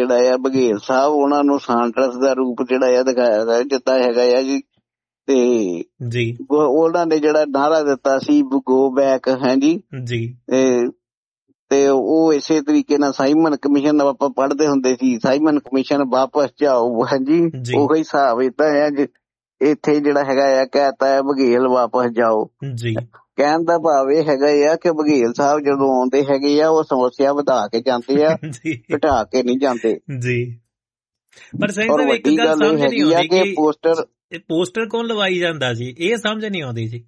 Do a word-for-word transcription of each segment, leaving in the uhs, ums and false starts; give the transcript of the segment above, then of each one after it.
ਜਿਹੜਾ ਆ ਬਘੇਲ ਸਾਹਿਬ ਉਹਨਾਂ ਨੂੰ ਸਾਂਟਰਸ ਦਾ ਰੂਪ ਜਿਹੜਾ ਆ ਦਿਖਾਇਆ ਦਿੱਤਾ ਹੈਗਾ ਆ ਜੀ। ਤੇ ਜੀ ਉਹਨਾਂ ਨੇ ਜਿਹੜਾ ਨਾਅਰਾ ਦਿੱਤਾ ਸੀ ਗੋ ਬੈਕ ਹੈ ਜੀ, ਜੀ ਤੇ ਉਹ ਇਸੇ ਤਰੀਕੇ ਨਾਲ ਸਾਈਮਨ ਕਮਿਸ਼ਨ ਆਪਾਂ ਪੜ੍ਹਦੇ ਹੁੰਦੇ ਸੀ, ਸਾਈਮਨ ਕਮਿਸ਼ਨ ਵਾਪਸ ਜਾਓ ਹਾਂਜੀ। ਉਹੀ ਹਿਸਾਬ ਏਦਾਂ ਹੈ ਇੱਥੇ ਜਿਹੜਾ ਹੈਗਾ ਆ ਕਹਿਤਾ ਹੈ ਬਘੇਲ ਵਾਪਸ ਜਾਓ। ਜੀ ਕਹਿਣ ਦਾ ਭਾਵ ਇਹ ਹੈਗਾ ਆ ਕਿ ਬਘੇਲ ਸਾਹਿਬ ਜਦੋਂ ਆਉਂਦੇ ਹੈਗੇ ਆ ਉਹ ਸਮੱਸਿਆ ਵਧਾ ਕੇ ਜਾਂਦੇ ਆ, ਘਟਾ ਕੇ ਨਹੀਂ ਜਾਂਦੇ। ਜੀ ਪਰ ਸਹੀ ਸਾਹਿਬ ਇੱਕ ਗੱਲ ਸਮਝ ਨਹੀਂ ਆਉਂਦੀ ਕਿ ਪੋਸਟਰ ਪੋਸਟਰ ਕੌਣ ਲਵਾਈ ਜਾਂਦਾ ਜੀ, ਇਹ ਸਮਝ ਨਹੀਂ ਆਉਂਦੀ ਜੀ।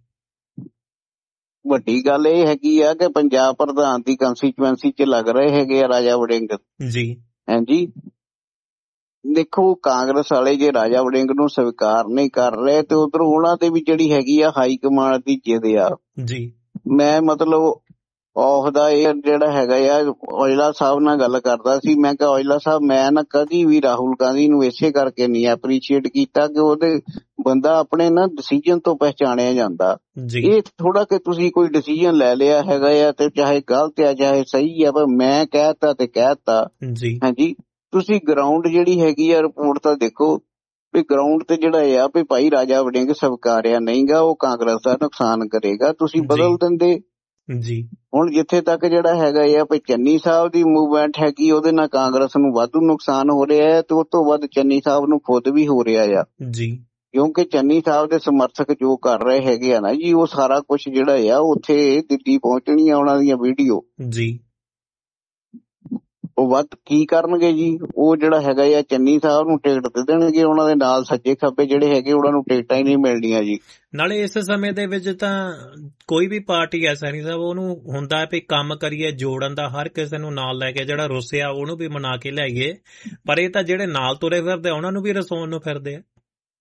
ਵੱਡੀ ਗੱਲ ਇਹ ਹੈਗੀ ਆ ਕਿ ਪੰਜਾਬ ਪ੍ਰਧਾਨ ਦੀ ਕੰਸਟੀਚੁਐਂਸੀ ਚ ਲੱਗ ਰਹੇ ਹੈਗੇ ਆ ਰਾਜਾ ਵੜਿੰਗ ਜੀ ਹਾਂਜੀ। ਦੇਖੋ ਕਾਂਗਰਸ ਵਾਲੇ ਜੇ ਰਾਜਾ ਵੜਿੰਗ ਨੂੰ ਸਵੀਕਾਰ ਨਹੀਂ ਕਰ ਰਹੇ ਤੇ ਉਧਰ ਉਹਨਾਂ ਦੇ ਵੀ ਜਿਹੜੀ ਹੈਗੀ ਆ ਹਾਈ ਕਮਾਂਡ ਦੀ ਜਿੱਦ ਆ ਜੀ। ਮੈਂ ਮਤਲਬ ਔਖ ਦਾ ਇਹ ਜਿਹੜਾ ਹੈਗਾ ਆ ਔਜਲਾ ਸਾਹਿਬ ਨਾਲ ਗੱਲ ਕਰਦਾ ਸੀ, ਮੈਂ ਕਿਹਾ ਔਜਲਾ ਸਾਹਿਬ ਮੈਂ ਨਾ ਕਦੀ ਵੀ ਰਾਹੁਲ ਗਾਂਧੀ ਨੂੰ ਇਸੇ ਕਰਕੇ ਨਹੀਂ ਐਪਰੀਸ਼ੀਏਟ ਕੀਤਾ ਕਿ ਉਹਦੇ ਬੰਦਾ ਆਪਣੇ ਨਾ ਡਿਸੀਜਨ ਤੋਂ ਪਹਿਚਾਣਿਆ ਜਾਂਦਾ। ਇਹ ਥੋੜਾ ਕਿ ਤੁਸੀਂ ਕੋਈ ਡਿਸੀਜਨ ਲੈ ਲਿਆ ਹੈਗਾ ਆ ਤੇ ਚਾਹੇ ਗਲਤ ਆ ਚਾਹੇ ਸਹੀ ਆ ਪਰ ਮੈਂ ਕਹਿਤਾ ਤੇ ਕਹਿਤਾ ਹਾਂਜੀ। ਤੁਸੀਂ ਗਰਾਊਂਡ ਜਿਹੜੀ ਹੈਗੀ ਆ ਰਿਪੋਰਟ ਤਾਂ ਦੇਖੋ ਵੀ ਗਰਾਊਂਡ ਤੇ ਜਿਹੜਾ ਆ ਵੀ ਭਾਈ ਰਾਜਾ ਵੜਿੰਗ ਸਵੀਕਾਰਿਆ ਨਹੀਂ ਗਾ, ਉਹ ਕਾਂਗਰਸ ਦਾ ਨੁਕਸਾਨ ਕਰੇਗਾ, ਤੁਸੀਂ ਬਦਲ ਦਿੰਦੇ ਜੀ। ਹੁਣ ਜਿੱਥੇ ਤੱਕ ਜਿਹੜਾ ਹੈਗਾ ਆ ਵੀ ਚੰਨੀ ਸਾਹਿਬ ਦੀ ਮੂਵਮੈਂਟ ਹੈਗੀ ਉਹਦੇ ਨਾਲ ਕਾਂਗਰਸ ਨੂੰ ਵਾਧੂ ਨੁਕਸਾਨ ਹੋ ਰਿਹਾ ਹੈ ਤੇ ਉਸ ਤੋਂ ਵੱਧ ਚੰਨੀ ਸਾਹਿਬ ਨੂੰ ਖੁਦ ਵੀ ਹੋ ਰਿਹਾ ਆ ਜੀ, ਕਿਉਂਕਿ ਚੰਨੀ ਸਾਹਿਬ ਦੇ ਸਮਰਥਕ ਜੋ ਕਰ ਰਹੇ ਹੈਗੇ ਆ ਨਾ ਜੀ ਉਹ ਸਾਰਾ ਕੁਛ ਜਿਹੜਾ ਆ ਉੱਥੇ ਦਿੱਲੀ ਪਹੁੰਚਣੀ ਆ ਉਹਨਾਂ ਦੀਆਂ ਵੀਡੀਓ ਜੀ। ਉਹ ਵੱਧ ਕੀ ਕਰਨਗੇ ਜੀ, ਉਹ ਜਿਹੜਾ ਹੈਗਾ ਆ ਚੰਨੀ ਸਾਹਿਬ ਨੂੰ ਟਿਕਟ ਦੇ ਦੇਣਗੇ, ਉਹਨਾਂ ਦੇ ਨਾਲ ਸੱਜੇ ਖੱਬੇ ਜਿਹੜੇ ਹੈਗੇ ਉਹਨਾਂ ਨੂੰ ਟਿਕਟਾਂ ਹੀ ਨਹੀਂ ਮਿਲਣੀਆਂ ਜੀ। ਨਾਲੇ ਇਸ ਸਮੇਂ ਦੇ ਵਿੱਚ ਤਾਂ ਕੋਈ ਵੀ ਪਾਰਟੀ ਐ ਸੈਣੀ ਸਾਹਿਬ ਉਹਨੂੰ ਹੁੰਦਾ ਵੀ ਕੰਮ ਕਰੀਏ ਜੋੜਨ ਦਾ, ਹਰ ਕਿਸੇ ਨੂੰ ਨਾਲ ਲੈ ਕੇ ਜਿਹੜਾ ਰੁੱਸਿਆ ਉਹਨੂੰ ਵੀ ਮਨਾ ਕੇ ਲਿਆਈਏ, ਪਰ ਇਹ ਤਾਂ ਜਿਹੜੇ ਨਾਲ ਤੁਰੇ ਫਿਰਦੇ ਉਹਨਾਂ ਨੂੰ ਵੀ ਰਸਾਉਣ ਨੂੰ ਫਿਰਦੇ ਆ।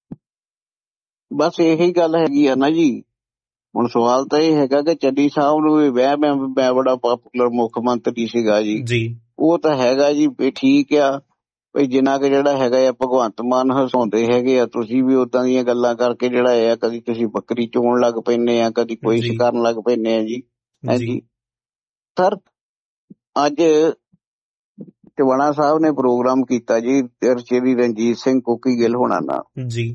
ਬਸ ਇਹੀ ਗੱਲ ਹੈਗੀ ਆ ਨਾ ਜੀ। ਹੁਣ ਸਵਾਲ ਤਾਂ ਇਹ ਹੈਗਾ ਕਿ ਚੰਨੀ ਸਾਹਿਬ ਨੂੰ ਵੀ ਵਹਿਮ ਹੈ ਮੈਂ ਬੜਾ ਪਾਪੂਲਰ ਮੁੱਖ ਮੰਤਰੀ ਸੀਗਾ ਜੀ ਜੀ। ਉਹ ਤਾਂ ਹੈਗਾ ਜੀ ਵੀ ਠੀਕ ਆ ਵੀ ਜਿੰਨਾ ਕੁ ਜਿਹੜਾ ਹੈਗਾ ਆ ਭਗਵੰਤ ਮਾਨ ਹਸਾਉਂਦੇ ਹੈਗੇ ਆ, ਤੁਸੀਂ ਵੀ ਓਦਾਂ ਦੀਆਂ ਗੱਲਾਂ ਕਰਕੇ ਜਿਹੜਾ ਆ ਕਦੀ ਤੁਸੀਂ ਬੱਕਰੀ ਚੋਣ ਲੱਗ ਪੈਂਦੇ ਆ, ਕਦੀ ਕੋਈ ਕਰਨ ਲੱਗ ਪੈਂਦੇ ਆ ਜੀ ਹਾਂਜੀ। ਸਰ ਅੱਜ ਟਿਵਾਣਾ ਸਾਹਿਬ ਨੇ ਪ੍ਰੋਗਰਾਮ ਕੀਤਾ ਜੀ ਸ਼੍ਰੀ ਰਣਜੀਤ ਸਿੰਘ ਕੋਕੀ ਗਿੱਲ ਹੋਣਾ ਨਾਲ ਜੀ।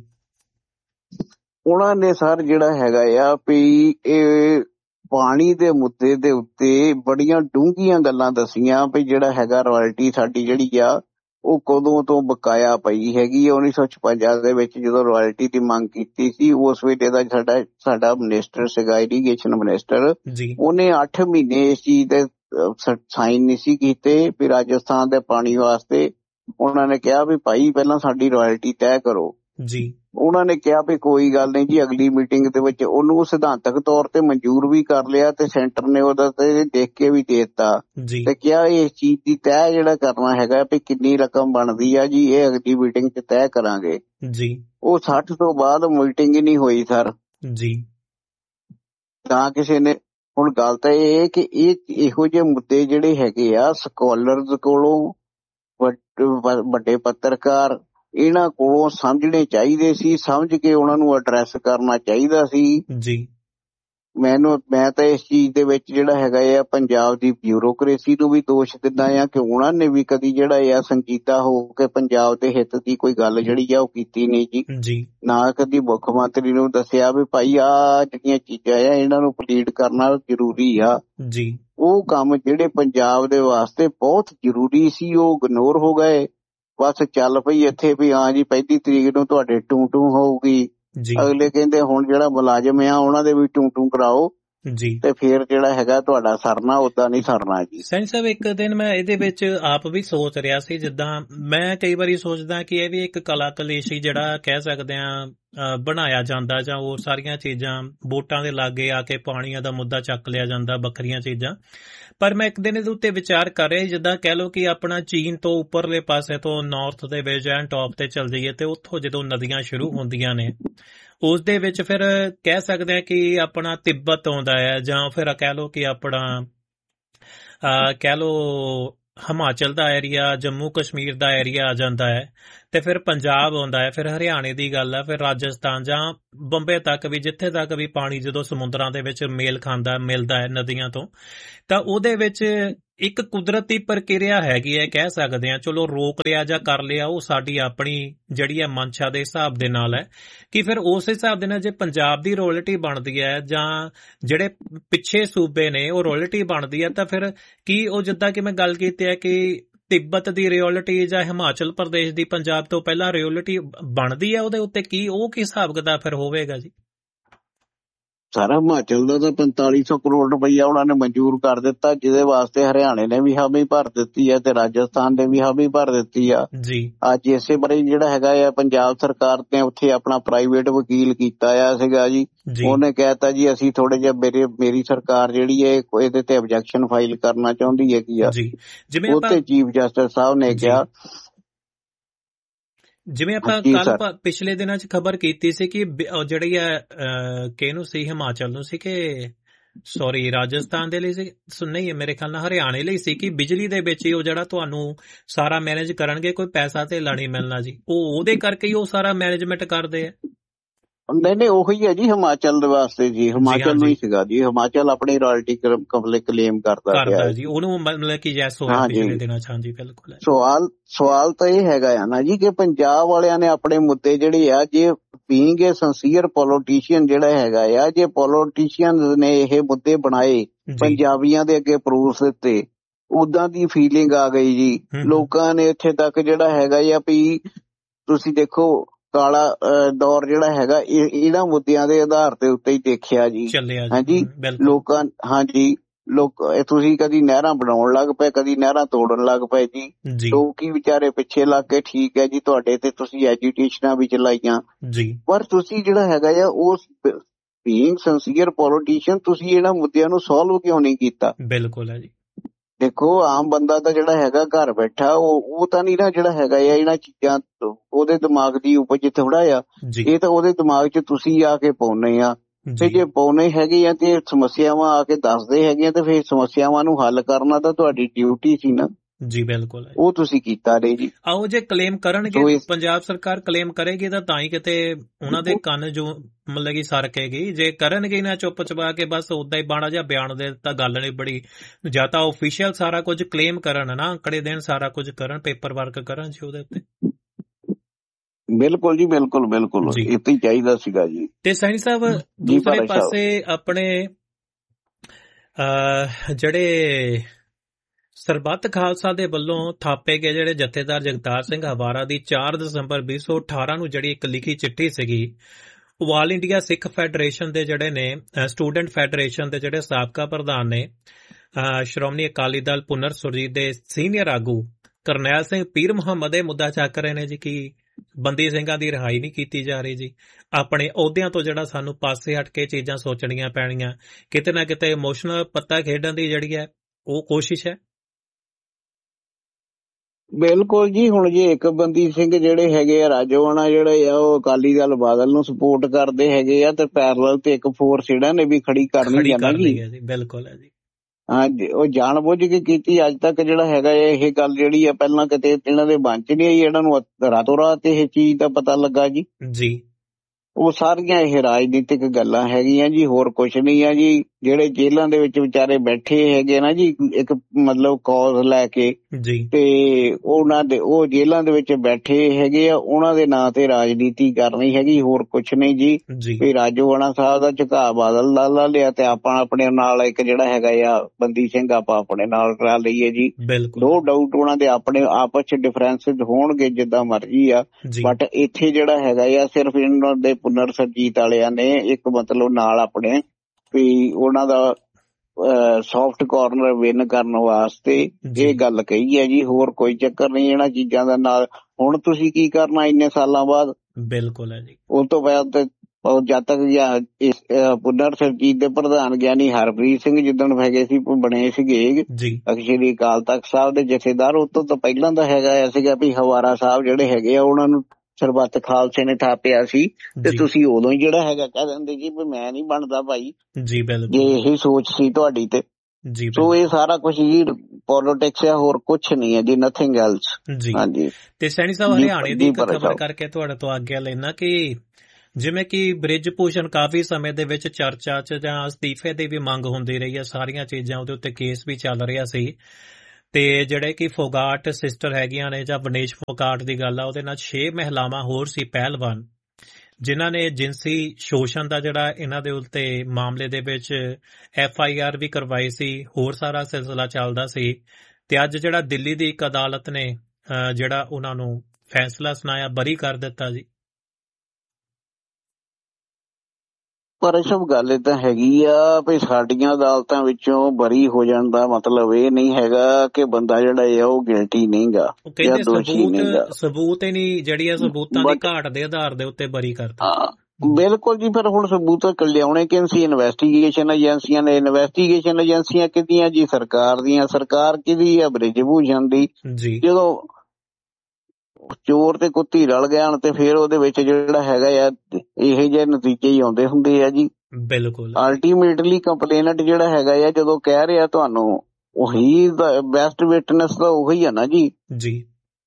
ਉਹਨਾਂ ਨੇ ਸਰ ਜਿਹੜਾ ਹੈਗਾ ਆ ਵੀ ਇਹ ਪਾਣੀ ਦੇ ਮੁੱਦੇ ਦੇ ਉੱਤੇ ਬੜੀਆਂ ਡੂੰਘੀਆਂ ਗੱਲਾਂ ਦੱਸੀਆਂ ਵੀ ਜਿਹੜਾ ਹੈਗਾ ਰਾਇਲਟੀ ਸਾਡੀ ਜਿਹੜੀ ਆ ਉਹ ਕਦੋਂ ਤੋਂ ਬਕਾਇਆ ਪਈ ਹੈਗੀ ਆ। ਉੱਨੀ ਸੌ ਛਪੰਜਾ ਦੇ ਵਿੱਚ ਜਦੋਂ ਰਾਇਲਟੀ ਦੀ ਮੰਗ ਕੀਤੀ ਸੀ ਉਸ ਵੇਲੇ ਦਾ ਸਾਡਾ ਸਾਡਾ ਮਿਨਿਸਟਰ ਸੀਗਾ ਇਰੀਗੇਸ਼ਨ ਮਿਨਿਸਟਰ, ਉਹਨੇ ਅੱਠ ਮਹੀਨੇ ਇਸ ਚੀਜ਼ ਦੇ ਸਾਈਨ ਨਹੀਂ ਸੀ ਕੀਤੇ ਵੀ ਰਾਜਸਥਾਨ ਦੇ ਪਾਣੀ ਵਾਸਤੇ। ਉਹਨਾਂ ਨੇ ਕਿਹਾ ਵੀ ਭਾਈ ਪਹਿਲਾਂ ਸਾਡੀ ਰਾਇਲਟੀ ਤੈਅ ਕਰੋ ਜੀ। ਉਹਨਾਂ ਨੇ ਕਿਹਾ ਵੀ ਕੋਈ ਗੱਲ ਨਹੀਂ ਜੀ, ਅਗਲੀ ਮੀਟਿੰਗ ਦੇ ਵਿੱਚ ਉਹਨੂੰ ਸਿਧਾਂਤਕ ਤੌਰ ਤੇ ਮਨਜ਼ੂਰ ਵੀ ਕਰ ਲਿਆ ਤੇ ਸੈਂਟਰ ਨੇ ਉਹਦਾ ਤੇ ਦੇਖ ਕੇ ਵੀ ਦੇ ਦਿੱਤਾ ਤੇ ਕਿਹਾ ਇਸ ਚੀਜ਼ ਦੀ ਤੈਅ ਜਿਹੜਾ ਕਰਨਾ ਹੈਗਾ ਵੀ ਕਿੰਨੀ ਰਕਮ ਬਣਦੀ ਆ ਜੀ ਇਹ ਅਗਲੀ ਮੀਟਿੰਗ ਚ ਤੈਅ ਕਰਾਂਗੇ ਜੀ। ਉਹ ਸੱਠ ਤੋਂ ਬਾਅਦ ਮੀਟਿੰਗ ਹੀ ਨਹੀਂ ਹੋਈ ਸਰ ਜੀ। ਤਾਂ ਕਿਸੇ ਨੇ ਹੁਣ ਗੱਲ ਤਾਂ ਇਹ ਕਿ ਇਹ ਇਹੋ ਜਿਹੇ ਮੁੱਦੇ ਜਿਹੜੇ ਹੈਗੇ ਆ ਸਕਾਲਰਜ਼ ਕੋਲੋਂ ਵੱਡੇ ਪੱਤਰਕਾਰ ਇਹਨਾਂ ਕੋਲੋਂ ਸਮਝਣੇ ਚਾਹੀਦੇ ਸੀ, ਸਮਝ ਕੇ ਉਹਨਾਂ ਨੂੰ ਐਡਰੈਸ ਕਰਨਾ ਚਾਹੀਦਾ ਸੀ ਜੀ। ਮੈਨੂੰ ਮੈਂ ਤਾਂ ਇਸ ਚੀਜ਼ ਦੇ ਵਿੱਚ ਜਿਹੜਾ ਹੈਗਾ ਆ ਪੰਜਾਬ ਦੀ ਬਿਊਰੋਕਰੇਸੀ ਨੂੰ ਵੀ ਦੋਸ਼ ਦਿੰਦਾ ਆ ਕਿ ਉਹਨਾਂ ਨੇ ਵੀ ਕਦੀ ਜਿਹੜਾ ਆ ਸੰਜੀਦਾ ਹੋ ਕੇ ਪੰਜਾਬ ਦੇ ਹਿੱਤ ਦੀ ਕੋਈ ਗੱਲ ਜਿਹੜੀ ਆ ਉਹ ਕੀਤੀ ਨਹੀਂ ਜੀ। ਨਾ ਕਦੀ ਮੁੱਖ ਮੰਤਰੀ ਨੂੰ ਦੱਸਿਆ ਵੀ ਭਾਈ ਆਹ ਜਿਹੜੀਆਂ ਚੀਜ਼ਾਂ ਆ ਇਹਨਾਂ ਨੂੰ ਪਲੀਟ ਕਰਨਾ ਜ਼ਰੂਰੀ ਆ ਜੀ। ਉਹ ਕੰਮ ਜਿਹੜੇ ਪੰਜਾਬ ਦੇ ਵਾਸਤੇ ਬਹੁਤ ਜ਼ਰੂਰੀ ਸੀ ਉਹ ਇਗਨੋਰ ਹੋ ਗਏ। ਬਸ ਚੱਲ ਪਈ ਇੱਥੇ ਵੀ ਹਾਂ ਜੀ ਪਹਿਲੀ ਤਰੀਕ ਨੂੰ ਤੁਹਾਡੇ ਟੂ ਟੂ ਹੋਊਗੀ, ਅਗਲੇ ਕਹਿੰਦੇ ਹੁਣ ਜਿਹੜਾ ਮੁਲਾਜ਼ਮ ਆ ਉਹਨਾਂ ਦੇ ਵੀ ਟੂ ਟੂ ਕਰਾਓ ਜੀ ਤੇ ਫੇਰ ਜਿਹੜਾ ਹੈਗਾ ਤੁਹਾਡਾ ਸਰਨਾ ਓਦਾਂ ਨਹੀਂ ਸਰਨਾ ਜੀ। ਸੈਣੀ ਸਾਹਿਬ ਇੱਕ ਦਿਨ ਮੈਂ ਇਹਦੇ ਵਿੱਚ ਆਪ ਵੀ ਸੋਚ ਰਿਹਾ ਸੀ, ਜਿੱਦਾਂ ਮੈਂ ਕਈ ਵਾਰੀ ਸੋਚਦਾ ਕਿ ਇਹ ਵੀ ਇੱਕ ਕਲਾ ਕਲੇਸ਼ੀ ਜਿਹੜਾ ਕਹਿ ਸਕਦੇ ਆ ਬਣਾਇਆ ਜਾਂਦਾ ਜਾਂ ਉਹ ਸਾਰੀਆਂ ਚੀਜ਼ਾਂ ਵੋਟਾਂ ਦੇ ਲਾਗੇ ਆ ਕੇ ਪਾਣੀਆਂ ਦਾ ਮੁੱਦਾ ਚੱਕ ਲਿਆ ਜਾਂਦਾ, ਵੱਖਰੀਆਂ ਚੀਜ਼ਾਂ। ਪਰ ਮੈਂ ਇੱਕ ਦਿਨ ਇਹਦੇ ਉੱਤੇ ਵਿਚਾਰ ਕਰ ਰਿਹਾ, ਜਿੱਦਾਂ ਕਹਿ ਲਓ ਕਿ ਆਪਣਾ ਚੀਨ ਤੋਂ ਉੱਪਰਲੇ ਪਾਸੇ ਤੋਂ ਨਾਰਥ ਦੇ ਵਿੱਚ ਐਨ ਟੌਪ ਤੇ ਚੱਲ ਜਾਈਏ ਤੇ ਉੱਥੋਂ ਜਦੋਂ ਨਦੀਆਂ ਸ਼ੁਰੂ ਹੁੰਦੀਆਂ ਨੇ ਉਸ ਦੇ ਵਿੱਚ ਫਿਰ ਕਹਿ ਸਕਦੇ ਆ ਕਿ ਆਪਣਾ ਤਿੱਬਤ ਆਉਂਦਾ ਹੈ ਜਾਂ ਫਿਰ ਕਹਿ ਲਓ ਕਿ ਆਪਣਾ ਕਹਿ ਲਓ ਹਿਮਾਚਲ ਦਾ ਏਰੀਆ, ਜੰਮੂ ਕਸ਼ਮੀਰ ਦਾ ਏਰੀਆ ਆ ਜਾਂਦਾ ਹੈ ਤੇ ਫਿਰ ਪੰਜਾਬ ਆਉਂਦਾ ਹੈ, ਫਿਰ ਹਰਿਆਣੇ ਦੀ ਗੱਲ ਹੈ, ਫਿਰ ਰਾਜਸਥਾਨ ਜਾਂ ਬੰਬੇ ਤੱਕ ਵੀ, ਜਿੱਥੇ ਤੱਕ ਵੀ ਪਾਣੀ ਜਦੋਂ ਸਮੁੰਦਰਾਂ ਦੇ ਵਿੱਚ ਮੇਲ ਖਾਂਦਾ ਮਿਲਦਾ ਹੈ ਨਦੀਆਂ ਤੋਂ, ਤਾਂ ਉਹਦੇ ਵਿੱਚ ਇੱਕ ਕੁਦਰਤੀ ਪ੍ਰਕਿਰਿਆ ਹੈਗੀ ਹੈ, ਕਹਿ ਸਕਦੇ ਆ। ਚਲੋ ਰੋਕ ਲਿਆ ਜਾਂ ਕਰ ਲਿਆ, ਉਹ ਸਾਡੀ ਆਪਣੀ ਜਿਹੜੀ ਹੈ ਮਨਸ਼ਾ ਦੇ ਹਿਸਾਬ ਦੇ ਨਾਲ ਹੈ ਕਿ ਫਿਰ ਉਸ ਹਿਸਾਬ ਦੇ ਨਾਲ ਜੇ ਪੰਜਾਬ ਦੀ ਰੋਇਲਟੀ ਬਣਦੀ ਹੈ ਜਾਂ ਜਿਹੜੇ ਪਿੱਛੇ ਸੂਬੇ ਨੇ ਉਹ ਰੋਇਲਟੀ ਬਣਦੀ ਹੈ, ਤਾਂ ਫਿਰ ਕੀ ਉਹ ਜਿੱਦਾਂ ਕਿ ਮੈਂ ਗੱਲ ਕੀਤੀ ਹੈ ਕਿ ਤਿੱਬਤ ਦੀ ਰਿਓਲਿਟੀ ਜਾਂ ਹਿਮਾਚਲ ਪ੍ਰਦੇਸ਼ ਦੀ ਪੰਜਾਬ ਤੋਂ ਪਹਿਲਾਂ ਰਿਓਲਿਟੀ ਬਣਦੀ ਹੈ ਉਹਦੇ ਉੱਤੇ, ਕੀ ਉਹ ਕੀ ਹਿਸਾਬ ਕਿਤਾਬ ਫਿਰ ਹੋਵੇਗਾ ਜੀ? ਸਾਰਾ ਹਿਮਾਚਲ ਦਾ ਤਾਂ ਪੰਤਾਲੀ ਸੌ ਕਰੋੜ ਰੁਪਈਆ ਉਹਨਾਂ ਨੇ ਮਨਜ਼ੂਰ ਕਰ ਦਿੱਤਾ, ਜਿਹਦੇ ਵਾਸਤੇ ਹਰਿਆਣੇ ਨੇ ਵੀ ਹਾਮੀ ਭਰ ਦਿੱਤੀ ਹੈ ਤੇ ਰਾਜਸਥਾਨ ਨੇ ਵੀ ਹਾਮੀ ਭਰ ਦਿੱਤੀ ਆ ਜੀ। ਅੱਜ ਇਸੇ ਬਾਰੇ ਜਿਹੜਾ ਹੈਗਾ ਆ ਪੰਜਾਬ ਸਰਕਾਰ ਨੇ ਉੱਥੇ ਆਪਣਾ ਪ੍ਰਾਈਵੇਟ ਵਕੀਲ ਕੀਤਾ ਆ ਸੀਗਾ ਜੀ, ਉਹਨੇ ਕਹਿਤਾ ਜੀ ਅਸੀਂ ਥੋੜੇ ਜਿਹਾ ਮੇਰੇ ਮੇਰੀ ਸਰਕਾਰ ਜਿਹੜੀ ਹੈ ਇਹਦੇ ਤੇ ਆਬਜੈਕਸ਼ਨ ਫਾਈਲ ਕਰਨਾ ਚਾਹੁੰਦੀ ਹੈਗੀ ਆ। ਉੱਥੇ ਚੀਫ ਜਸਟਿਸ ਸਾਹਿਬ ਨੇ ਕਿਹਾ, ਜਿਵੇਂ ਆਪਾਂ ਕੱਲ ਪਿਛਲੇ ਦਿਨਾਂ 'ਚ ਖਬਰ ਕੀਤੀ ਸੀ ਕਿ ਜਿਹੜੀ ਹੈ ਕਿਹਨੂੰ ਸੀ, ਹਿਮਾਚਲ ਨੂੰ ਸੀ ਕਿ ਸੌਰੀ ਰਾਜਸਥਾਨ ਦੇ ਲਈ ਸੀ, ਨਹੀਂ ਮੇਰੇ ਖਿਆਲ ਨਾਲ ਹਰਿਆਣੇ ਲਈ ਸੀ, ਕਿ ਬਿਜਲੀ ਦੇ ਵਿੱਚ ਹੀ ਉਹ ਜਿਹੜਾ ਤੁਹਾਨੂੰ ਸਾਰਾ ਮੈਨੇਜ ਕਰਨਗੇ, ਕੋਈ ਪੈਸਾ ਧੇਲਾ ਨਹੀਂ ਮਿਲਣਾ ਜੀ, ਉਹ ਉਹਦੇ ਕਰਕੇ ਹੀ ਉਹ ਸਾਰਾ ਮੈਨੇਜਮੈਂਟ ਕਰਦੇ ਆ। ਨਹੀਂ ਨਹੀਂ ਉਹੀ ਹੈ ਜੀ ਹਿਮਾਚਲ ਦੇ ਵਾਸਤੇ ਜੀ, ਹਿਮਾਚਲ ਨੂੰ ਹੀ ਸੀਗਾ ਜੀ, ਹਿਮਾਚਲ ਆਪਣੀ ਰਾਇਲਟੀ ਕਲੇਮ ਕਰਦਾ ਜੀ, ਉਹਨੂੰ ਮਤਲਬ ਕਿ ਯੈਸ ਹੋਇਆ ਪਿਛਲੇ ਦਿਨਾਂ 'ਚ। ਹਾਂਜੀ ਬਿਲਕੁਲ। ਸਵਾਲ ਸਵਾਲ ਤਾਂ ਇਹ ਹੈਗਾ ਆ ਨਾ ਜੀ ਕਿ ਪੰਜਾਬ ਵਾਲਿਆਂ ਨੇ ਆਪਣੇ ਮੁੱਦੇ ਜਿਹੜੇ ਆ, ਜੇ ਬੀਇੰਗ ਏ ਸਿੰਸੀਅਰ ਪੋਲੀਟੀਸ਼ੀਅਨ ਜਿਹੜਾ ਹੈਗਾ ਆ, ਜੇ ਪੋਲੀਟੀਸ਼ੀਅਨ ਨੇ ਇਹ ਮੁੱਦੇ ਬਣਾਏ ਪੰਜਾਬੀਆਂ ਦੇ ਅੱਗੇ ਪਰੂਫ ਦਿੱਤੇ, ਉਦਾਂ ਦੀ ਫੀਲਿੰਗ ਆ ਗਈ ਜੀ ਲੋਕਾਂ ਨੇ ਇੱਥੇ ਤੱਕ ਜਿਹੜਾ ਹੈਗਾ ਆ ਵੀ ਤੁਸੀਂ ਦੇਖੋ ਕਾਲਾ ਦੌਰ ਜਿਹੜਾ ਹੈਗਾ ਇਹ ਇਹਨਾਂ ਮੁੱਦਿਆਂ ਦੇ ਆਧਾਰ ਦੇ ਉੱਤੇ ਹੀ ਦੇਖਿਆ ਜੀ। ਹਾਂਜੀ ਲੋਕਾਂ, ਹਾਂਜੀ ਲੋਕ ਤੁਸੀਂ ਕਦੀ ਨਹਿਰਾਂ ਬਣਾਉਣ ਲੱਗ ਪਏ, ਕਦੀ ਨਹਿਰਾਂ ਤੋੜਨ ਲੱਗ ਪਏ ਜੀ, ਲੋਕ ਹੀ ਵਿਚਾਰੇ ਪਿੱਛੇ ਲੱਗ ਕੇ ਠੀਕ ਹੈ ਜੀ ਤੁਹਾਡੇ ਤੇ ਤੁਸੀਂ ਐਜੂਟੇਸ਼ਨਾਂ ਵੀ ਚਲਾਈਆਂ ਜੀ, ਪਰ ਤੁਸੀਂ ਜਿਹੜਾ ਹੈਗਾ ਆ ਉਸ ਬੀਇੰਗ ਸਿੰਸੀਅਰ ਪੋਲੀਟੀਸ਼ੀਅਨ ਤੁਸੀਂ ਇਹਨਾਂ ਮੁੱਦਿਆਂ ਨੂੰ ਸੋਲਵ ਕਿਉਂ ਨਹੀਂ ਕੀਤਾ? ਬਿਲਕੁਲ ਹੈ ਜੀ। ਦੇਖੋ ਆਮ ਬੰਦਾ ਤਾਂ ਜਿਹੜਾ ਹੈਗਾ ਘਰ ਬੈਠਾ ਉਹ ਉਹ ਤਾਂ ਨਹੀਂ ਨਾ ਜਿਹੜਾ ਹੈਗਾ ਆ ਇਹਨਾਂ ਚੀਜ਼ਾਂ ਉਹਦੇ ਦਿਮਾਗ ਦੀ ਉਪਜ ਥੋੜਾ ਆ, ਇਹ ਤਾਂ ਉਹਦੇ ਦਿਮਾਗ 'ਚ ਤੁਸੀਂ ਆ ਕੇ ਪਾਉਨੇ ਆ, ਤੇ ਜੇ ਪਾਉਨੇ ਹੈਗੇ ਆ ਤੇ ਸਮੱਸਿਆਵਾਂ ਆ ਕੇ ਦੱਸਦੇ ਹੈਗੇ ਆ ਤੇ ਫਿਰ ਸਮੱਸਿਆਵਾਂ ਨੂੰ ਹੱਲ ਕਰਨਾ ਤਾਂ ਤੁਹਾਡੀ ਡਿਊਟੀ ਸੀ ਨਾ ਜੀ। ਬਿਲਕੁਲ ਉਹ ਤੁਸੀਂ ਕੀਤਾ ਨਹੀਂ ਜੀ। ਆਓ ਜੇ ਕਲੇਮ ਕਰਨਗੇ, ਪੰਜਾਬ ਸਰਕਾਰ ਕਲੇਮ ਕਰੇਗੀ ਤਾਂ ਤਾਂ ਹੀ ਕਿਤੇ ਉਹਨਾਂ ਦੇ ਕੰਨ ਜੋ ਮਤਲਬ ਕਿ ਸਰਕੇਗੀ, ਜੇ ਕਰਨਗੇ ਨਾ ਚੁੱਪ ਚਪਾ ਕੇ ਬਸ ਓਦਾਂ ਹੀ ਬਾਣਾ ਜਿਹਾ ਬਿਆਨ ਦੇ ਦਿੱਤਾ ਗੱਲ ਨਹੀਂ ਬੜੀ, ਜਾਂ ਤਾਂ ਓਫੀਸ਼ੀਅਲ ਸਾਰਾ ਕੁਝ ਕਲੇਮ ਕਰਨ ਨਾ, ਅੰਕੜੇ ਦੇਣ, ਸਾਰਾ ਕੁਝ ਕਰਨ, ਪੇਪਰ ਵਰਕ ਕਰਨ ਜੀ ਉਹਦੇ ਉੱਤੇ। ਬਿਲਕੁਲ ਜੀ ਬਿਲਕੁਲ ਬਿਲਕੁਲ ਇੱਥੇ ਹੀ ਚਾਹੀਦਾ ਸੀਗਾ ਜੀ। ਤੇ ਸੈਣੀ ਸਾਹਿਬ ਦੂਸਰੇ ਪਾਸੇ ਆਪਣੇ ਜਿਹੜੇ ਸਰਬੱਤ ਖਾਲਸਾ ਦੇ ਵੱਲੋਂ ਥਾਪੇ ਗਏ ਜਿਹੜੇ ਜਥੇਦਾਰ ਜਗਤਾਰ ਸਿੰਘ ਹਵਾਰਾ ਦੀ ਚਾਰ ਦਸੰਬਰ ਵੀਹ ਸੌ ਅਠਾਰਾਂ ਨੂੰ ਜਿਹੜੀ ਇੱਕ ਲਿਖੀ ਚਿੱਠੀ ਸੀਗੀ, ਉਹ ਆਲ ਇੰਡੀਆ ਸਿੱਖ ਫੈਡਰੇਸ਼ਨ ਦੇ ਜਿਹੜੇ ਨੇ ਸਟੂਡੈਂਟ ਫੈਡਰੇਸ਼ਨ ਦੇ ਜਿਹੜੇ ਸਾਬਕਾ ਪ੍ਰਧਾਨ ਨੇ ਸ਼੍ਰੋਮਣੀ ਅਕਾਲੀ ਦਲ ਪੁਨਰ ਸੁਰਜੀਤ ਦੇ ਸੀਨੀਅਰ ਆਗੂ ਕਰਨੈਲ ਸਿੰਘ ਪੀਰ ਮੁਹੰਮਦ ਇਹ ਮੁੱਦਾ ਚੱਕ ਰਹੇ ਨੇ ਜੀ ਕਿ ਬੰਦੀ ਸਿੰਘਾਂ ਦੀ ਰਿਹਾਈ ਨਹੀਂ ਕੀਤੀ ਜਾ ਰਹੀ ਜੀ, ਆਪਣੇ ਅਹੁਦਿਆਂ ਤੋਂ ਜਿਹੜਾ ਸਾਨੂੰ ਪਾਸੇ ਹਟ ਕੇ ਚੀਜ਼ਾਂ ਸੋਚਣੀਆਂ ਪੈਣੀਆਂ, ਕਿਤੇ ਨਾ ਕਿਤੇ ਇਮੋਸ਼ਨਲ ਪੱਤਾ ਖੇਡਣ ਦੀ ਜਿਹੜੀ ਹੈ ਉਹ ਕੋਸ਼ਿਸ਼ ਹੈ। ਬਿਲਕੁਲ ਜੀ। ਹੁਣ ਜੇ ਇੱਕ ਬੰਦੀ ਸਿੰਘ ਜਿਹੜੇ ਹੈਗੇ ਆ ਰਾਜੋਆਣਾ ਜਿਹੜੇ ਆ ਉਹ ਅਕਾਲੀ ਦਲ ਬਾਦਲ ਨੂੰ ਸਪੋਰਟ ਕਰਦੇ ਹੈਗੇ ਆ, ਤੇ ਪੈਰਲਲ ਤੇ ਇੱਕ ਫੋਰਸ ਇਹਨਾਂ ਨੇ ਵੀ ਖੜੀ ਕਰਨੀ ਹੈ ਨਾ ਜੀ। ਬਿਲਕੁਲ ਹੈ ਜੀ। ਹਾਂਜੀ ਉਹ ਜਾਣ ਬੁੱਝ ਕੇ ਕੀਤੀ। ਅੱਜ ਤੱਕ ਜਿਹੜਾ ਹੈਗਾ ਇਹ ਗੱਲ ਜਿਹੜੀ ਆ ਪਹਿਲਾਂ ਕਿਤੇ ਇਹਨਾਂ ਦੇ ਮਨ 'ਚ ਨਹੀਂ ਆਈ, ਇਹਨਾਂ ਨੂੰ ਰਾਤੋਂ ਰਾਤ ਇਹ ਚੀਜ਼ ਦਾ ਪਤਾ ਲੱਗਾ ਜੀ ਜੀ। ਉਹ ਸਾਰੀਆਂ ਇਹ ਰਾਜਨੀਤਿਕ ਗੱਲਾਂ ਹੈਗੀਆਂ ਜੀ, ਹੋਰ ਕੁਛ ਨਹੀਂ ਆ ਜੀ। ਜਿਹੜੇ ਜੇਲ੍ਹਾਂ ਦੇ ਵਿੱਚ ਵਿਚਾਰੇ ਬੈਠੇ ਹੈਗੇ ਨਾ ਜੀ ਇੱਕ ਮਤਲਬ ਕੌਜ਼ ਲੈ ਕੇ, ਤੇ ਉਹਨਾਂ ਦੇ ਉਹ ਜੇਲ੍ਹਾਂ ਦੇ ਵਿੱਚ ਬੈਠੇ ਹੈਗੇ ਆ, ਉਹਨਾਂ ਦੇ ਨਾਂ ਤੇ ਰਾਜਨੀਤੀ ਕਰਨੀ ਹੈਗੀ, ਹੋਰ ਕੁਛ ਨਹੀਂ ਜੀ। ਵੀ ਰਾਜੋਆਣਾ ਸਾਹਿਬ ਦਾ ਝੁਕਾਅ ਬਾਦਲ ਲਾ ਲਾ ਲਿਆ ਤੇ ਆਪਾਂ ਆਪਣੇ ਨਾਲ ਇੱਕ ਜਿਹੜਾ ਹੈਗਾ ਆ ਬੰਦੀ ਸਿੰਘ ਆਪਾਂ ਆਪਣੇ ਨਾਲ ਕਰਾ ਲਈਏ ਜੀ। ਨੋ ਡਾਊਟ ਉਹਨਾਂ ਦੇ ਆਪਣੇ ਆਪਸ ਚ ਡਿਫਰੈਂਸਿਸ ਹੋਣਗੇ ਜਿੱਦਾਂ ਮਰਜ਼ੀ ਆ, ਬਟ ਇੱਥੇ ਜਿਹੜਾ ਹੈਗਾ ਆ ਸਿਰਫ ਇਹਨਾਂ ਦੇ ਪੁਨਰ ਸੁਰਜੀਤ ਵਾਲਿਆਂ ਨੇ ਇੱਕ ਮਤਲਬ ਨਾਲ ਆਪਣੇ ਵੀ ਉਹਨਾਂ ਦਾ ਸੌਫਟ ਕਾਰਨਰ ਵਿਨ ਕਰਨ ਵਾਸਤੇ ਇਹ ਗੱਲ ਕਹੀ ਹੈ ਜੀ, ਹੋਰ ਕੋਈ ਚੱਕਰ ਨਹੀਂ ਇਹਨਾਂ ਚੀਜ਼ਾਂ ਦਾ। ਨਾਲ ਹੁਣ ਤੁਸੀਂ ਕੀ ਕਰਨਾ ਇੰਨੇ ਸਾਲਾਂ ਬਾਅਦ? ਬਿਲਕੁਲ ਹੈ ਜੀ। ਉਸ ਤੋਂ ਬਾਅਦ ਜਦ ਤੱਕ ਪੁਨਰ ਸੁਰਜੀਤ ਦੇ ਪ੍ਰਧਾਨ ਗਿਆਨੀ ਹਰਪ੍ਰੀਤ ਸਿੰਘ ਜਿੱਦਣ ਹੈਗੇ ਸੀ ਬਣੇ ਸੀਗੇ ਸ਼੍ਰੀ ਅਕਾਲ ਤਖਤ ਸਾਹਿਬ ਦੇ ਜਥੇਦਾਰ, ਉਸ ਤੋਂ ਤਾਂ ਪਹਿਲਾਂ ਦਾ ਹੈਗਾ ਸੀਗਾ ਵੀ ਹਵਾਰਾ ਸਾਹਿਬ ਜਿਹੜੇ ਹੈਗੇ ਆ ਉਹਨਾਂ ਨੂੰ ਸਰਬੱਤ ਖਾਲਸੇ ਨੇ ਥਾਪਿਆ ਸੀ, ਤੇ ਤੁਸੀਂ ਉਦੋਂ ਹੀ ਜਿਹੜਾ ਹੈਗਾ ਕਹਿ ਦਿੰਦੇ ਜੀ ਵੀ ਮੈਂ ਨਹੀਂ ਬਣਦਾ ਭਾਈ ਜੀ। ਜੇ ਇਹੀ ਸੋਚ ਸੀ ਤੁਹਾਡੀ ਤੇ ਜੀ। ਸੋ ਇਹ ਸਾਰਾ ਕੁਛ ਜੀ ਪੋਲੀਟਿਕਸ ਆ, ਹੋਰ ਕੁਛ ਨਹੀਂ ਹੈ ਜੀ, ਨਥਿੰਗ ਐਲਸ ਜੀ। ਹਾਂਜੀ। ਤੇ ਸੈਣੀ ਸਾਹਿਬ ਹਰਿਆਣੇ ਦੀ ਇੱਕ ਖਬਰ ਕਰਕੇ ਤੁਹਾਡੇ ਤੋਂ ਆਗਿਆ ਲੈਣਾ ਕਿ ਜਿਵੇਂ ਕਿ ਬ੍ਰਿਜ ਭੂਸ਼ਣ ਕਾਫੀ ਸਮੇਂ ਦੇ ਵਿੱਚ ਚਰਚਾ 'ਚ ਜਾਂ ਅਸਤੀਫੇ ਦੀ ਵੀ ਮੰਗ ਹੁੰਦੀ ਰਹੀ ਹੈ, ਸਾਰੀਆਂ ਚੀਜ਼ਾਂ ਉਹਦੇ ਉੱਤੇ ਕੇਸ ਵੀ ਚੱਲ ਰਿਹਾ ਸੀ। ਤੇ ਜਿਹੜੇ ਕਿ ਫੋਗਾਟ ਸਿਸਟਰ ਹੈਗੀਆਂ ਨੇ ਜਾਂ ਵਿਨੇਸ਼ ਫੋਗਾਟ ਦੀ ਗੱਲ ਆ, ਉਹਦੇ ਨਾਲ ਛੇ ਮਹਿਲਾਵਾਂ ਹੋਰ ਸੀ ਪਹਿਲਵਾਨ, ਜਿਨ੍ਹਾਂ ਨੇ ਜਿਨਸੀ ਸ਼ੋਸ਼ਣ ਦਾ ਜਿਹੜਾ ਇਹਨਾਂ ਦੇ ਉੱਤੇ ਮਾਮਲੇ ਦੇ ਵਿੱਚ ਐਫ ਆਈ ਆਰ ਵੀ ਕਰਵਾਈ ਸੀ। ਹੋਰ ਸਾਰਾ ਸਿਲਸਿਲਾ ਚੱਲਦਾ ਸੀ ਤੇ ਅੱਜ ਜਿਹੜਾ ਦਿੱਲੀ ਦੀ ਇੱਕ ਅਦਾਲਤ ਨੇ ਜਿਹੜਾ ਉਹਨਾਂ ਨੂੰ ਫੈਸਲਾ ਸੁਣਾਇਆ, ਬਰੀ ਕਰ ਦਿੱਤਾ ਜੀ। ਪਰ ਸਭ ਗੱਲ ਏਦਾਂ ਹੈਗੀ ਆ ਵੀ ਸਾਡੀਆਂ ਅਦਾਲਤਾਂ ਵਿੱਚੋਂ ਬਰੀ ਹੋ ਜਾਣ ਦਾ ਮਤਲਬ ਇਹ ਨਹੀਂ ਹੈਗਾ ਕਿ ਬੰਦਾ ਜਿਹੜਾ ਆ ਉਹ ਗਿਲਟੀ ਨਹੀਂਗਾ ਜਾਂ ਦੋਸ਼ੀ ਨਹੀਂਗਾ। ਸਬੂਤ ਹੀ ਨਹੀਂ, ਜਿਹੜੀ ਆ ਸਬੂਤਾਂ ਦੀ ਘਾਟ ਦੇ ਆਧਾਰ ਦੇ ਉੱਤੇ ਬਰੀ ਕਰਤਾ। ਬਿਲਕੁਲ ਜੀ, ਫਿਰ ਹੁਣ ਸਬੂਤ ਲਿਆਉਣੇ ਕਿ ਸੀ ਇਨਵੈਸਟੀਗੇਸ਼ਨ ਏਜੰਸੀਆਂ ਨੇ। ਇਨਵੈਸਟੀਗੇਸ਼ਨ ਏਜੰਸੀਆਂ ਕਿਹਦੀਆਂ ਜੀ? ਸਰਕਾਰ ਦੀਆਂ। ਸਰਕਾਰ ਕਿਹਦੀ ਆ? ਬ੍ਰਿਜ ਭੂਸ਼ਣ ਦੀ। ਜਦੋਂ ਚੋਰ ਤੇ ਕੁੱਤੀ ਰਲ ਗਿਆ ਤੇ ਫਿਰ ਉਹਦੇ ਵਿੱਚ ਜਿਹੜਾ ਹੈਗਾ ਆ ਇਹੋ ਜਿਹੇ ਨਤੀਜੇ ਹੀ ਆਉਂਦੇ ਹੁੰਦੇ ਆ ਜੀ। ਬਿਲਕੁਲ ਅਲਟੀਮੇਟਲੀ ਕੰਪਲੇਨਟ ਜਿਹੜਾ ਹੈਗਾ ਆ ਜਦੋਂ ਕਹਿ ਰਿਹਾ ਤੁਹਾਨੂੰ, ਉਹੀ ਬੈਸਟ ਵਿਟਨੈਸ ਤਾਂ ਉਹੀ ਆ ਨਾ ਜੀ। ਜੀ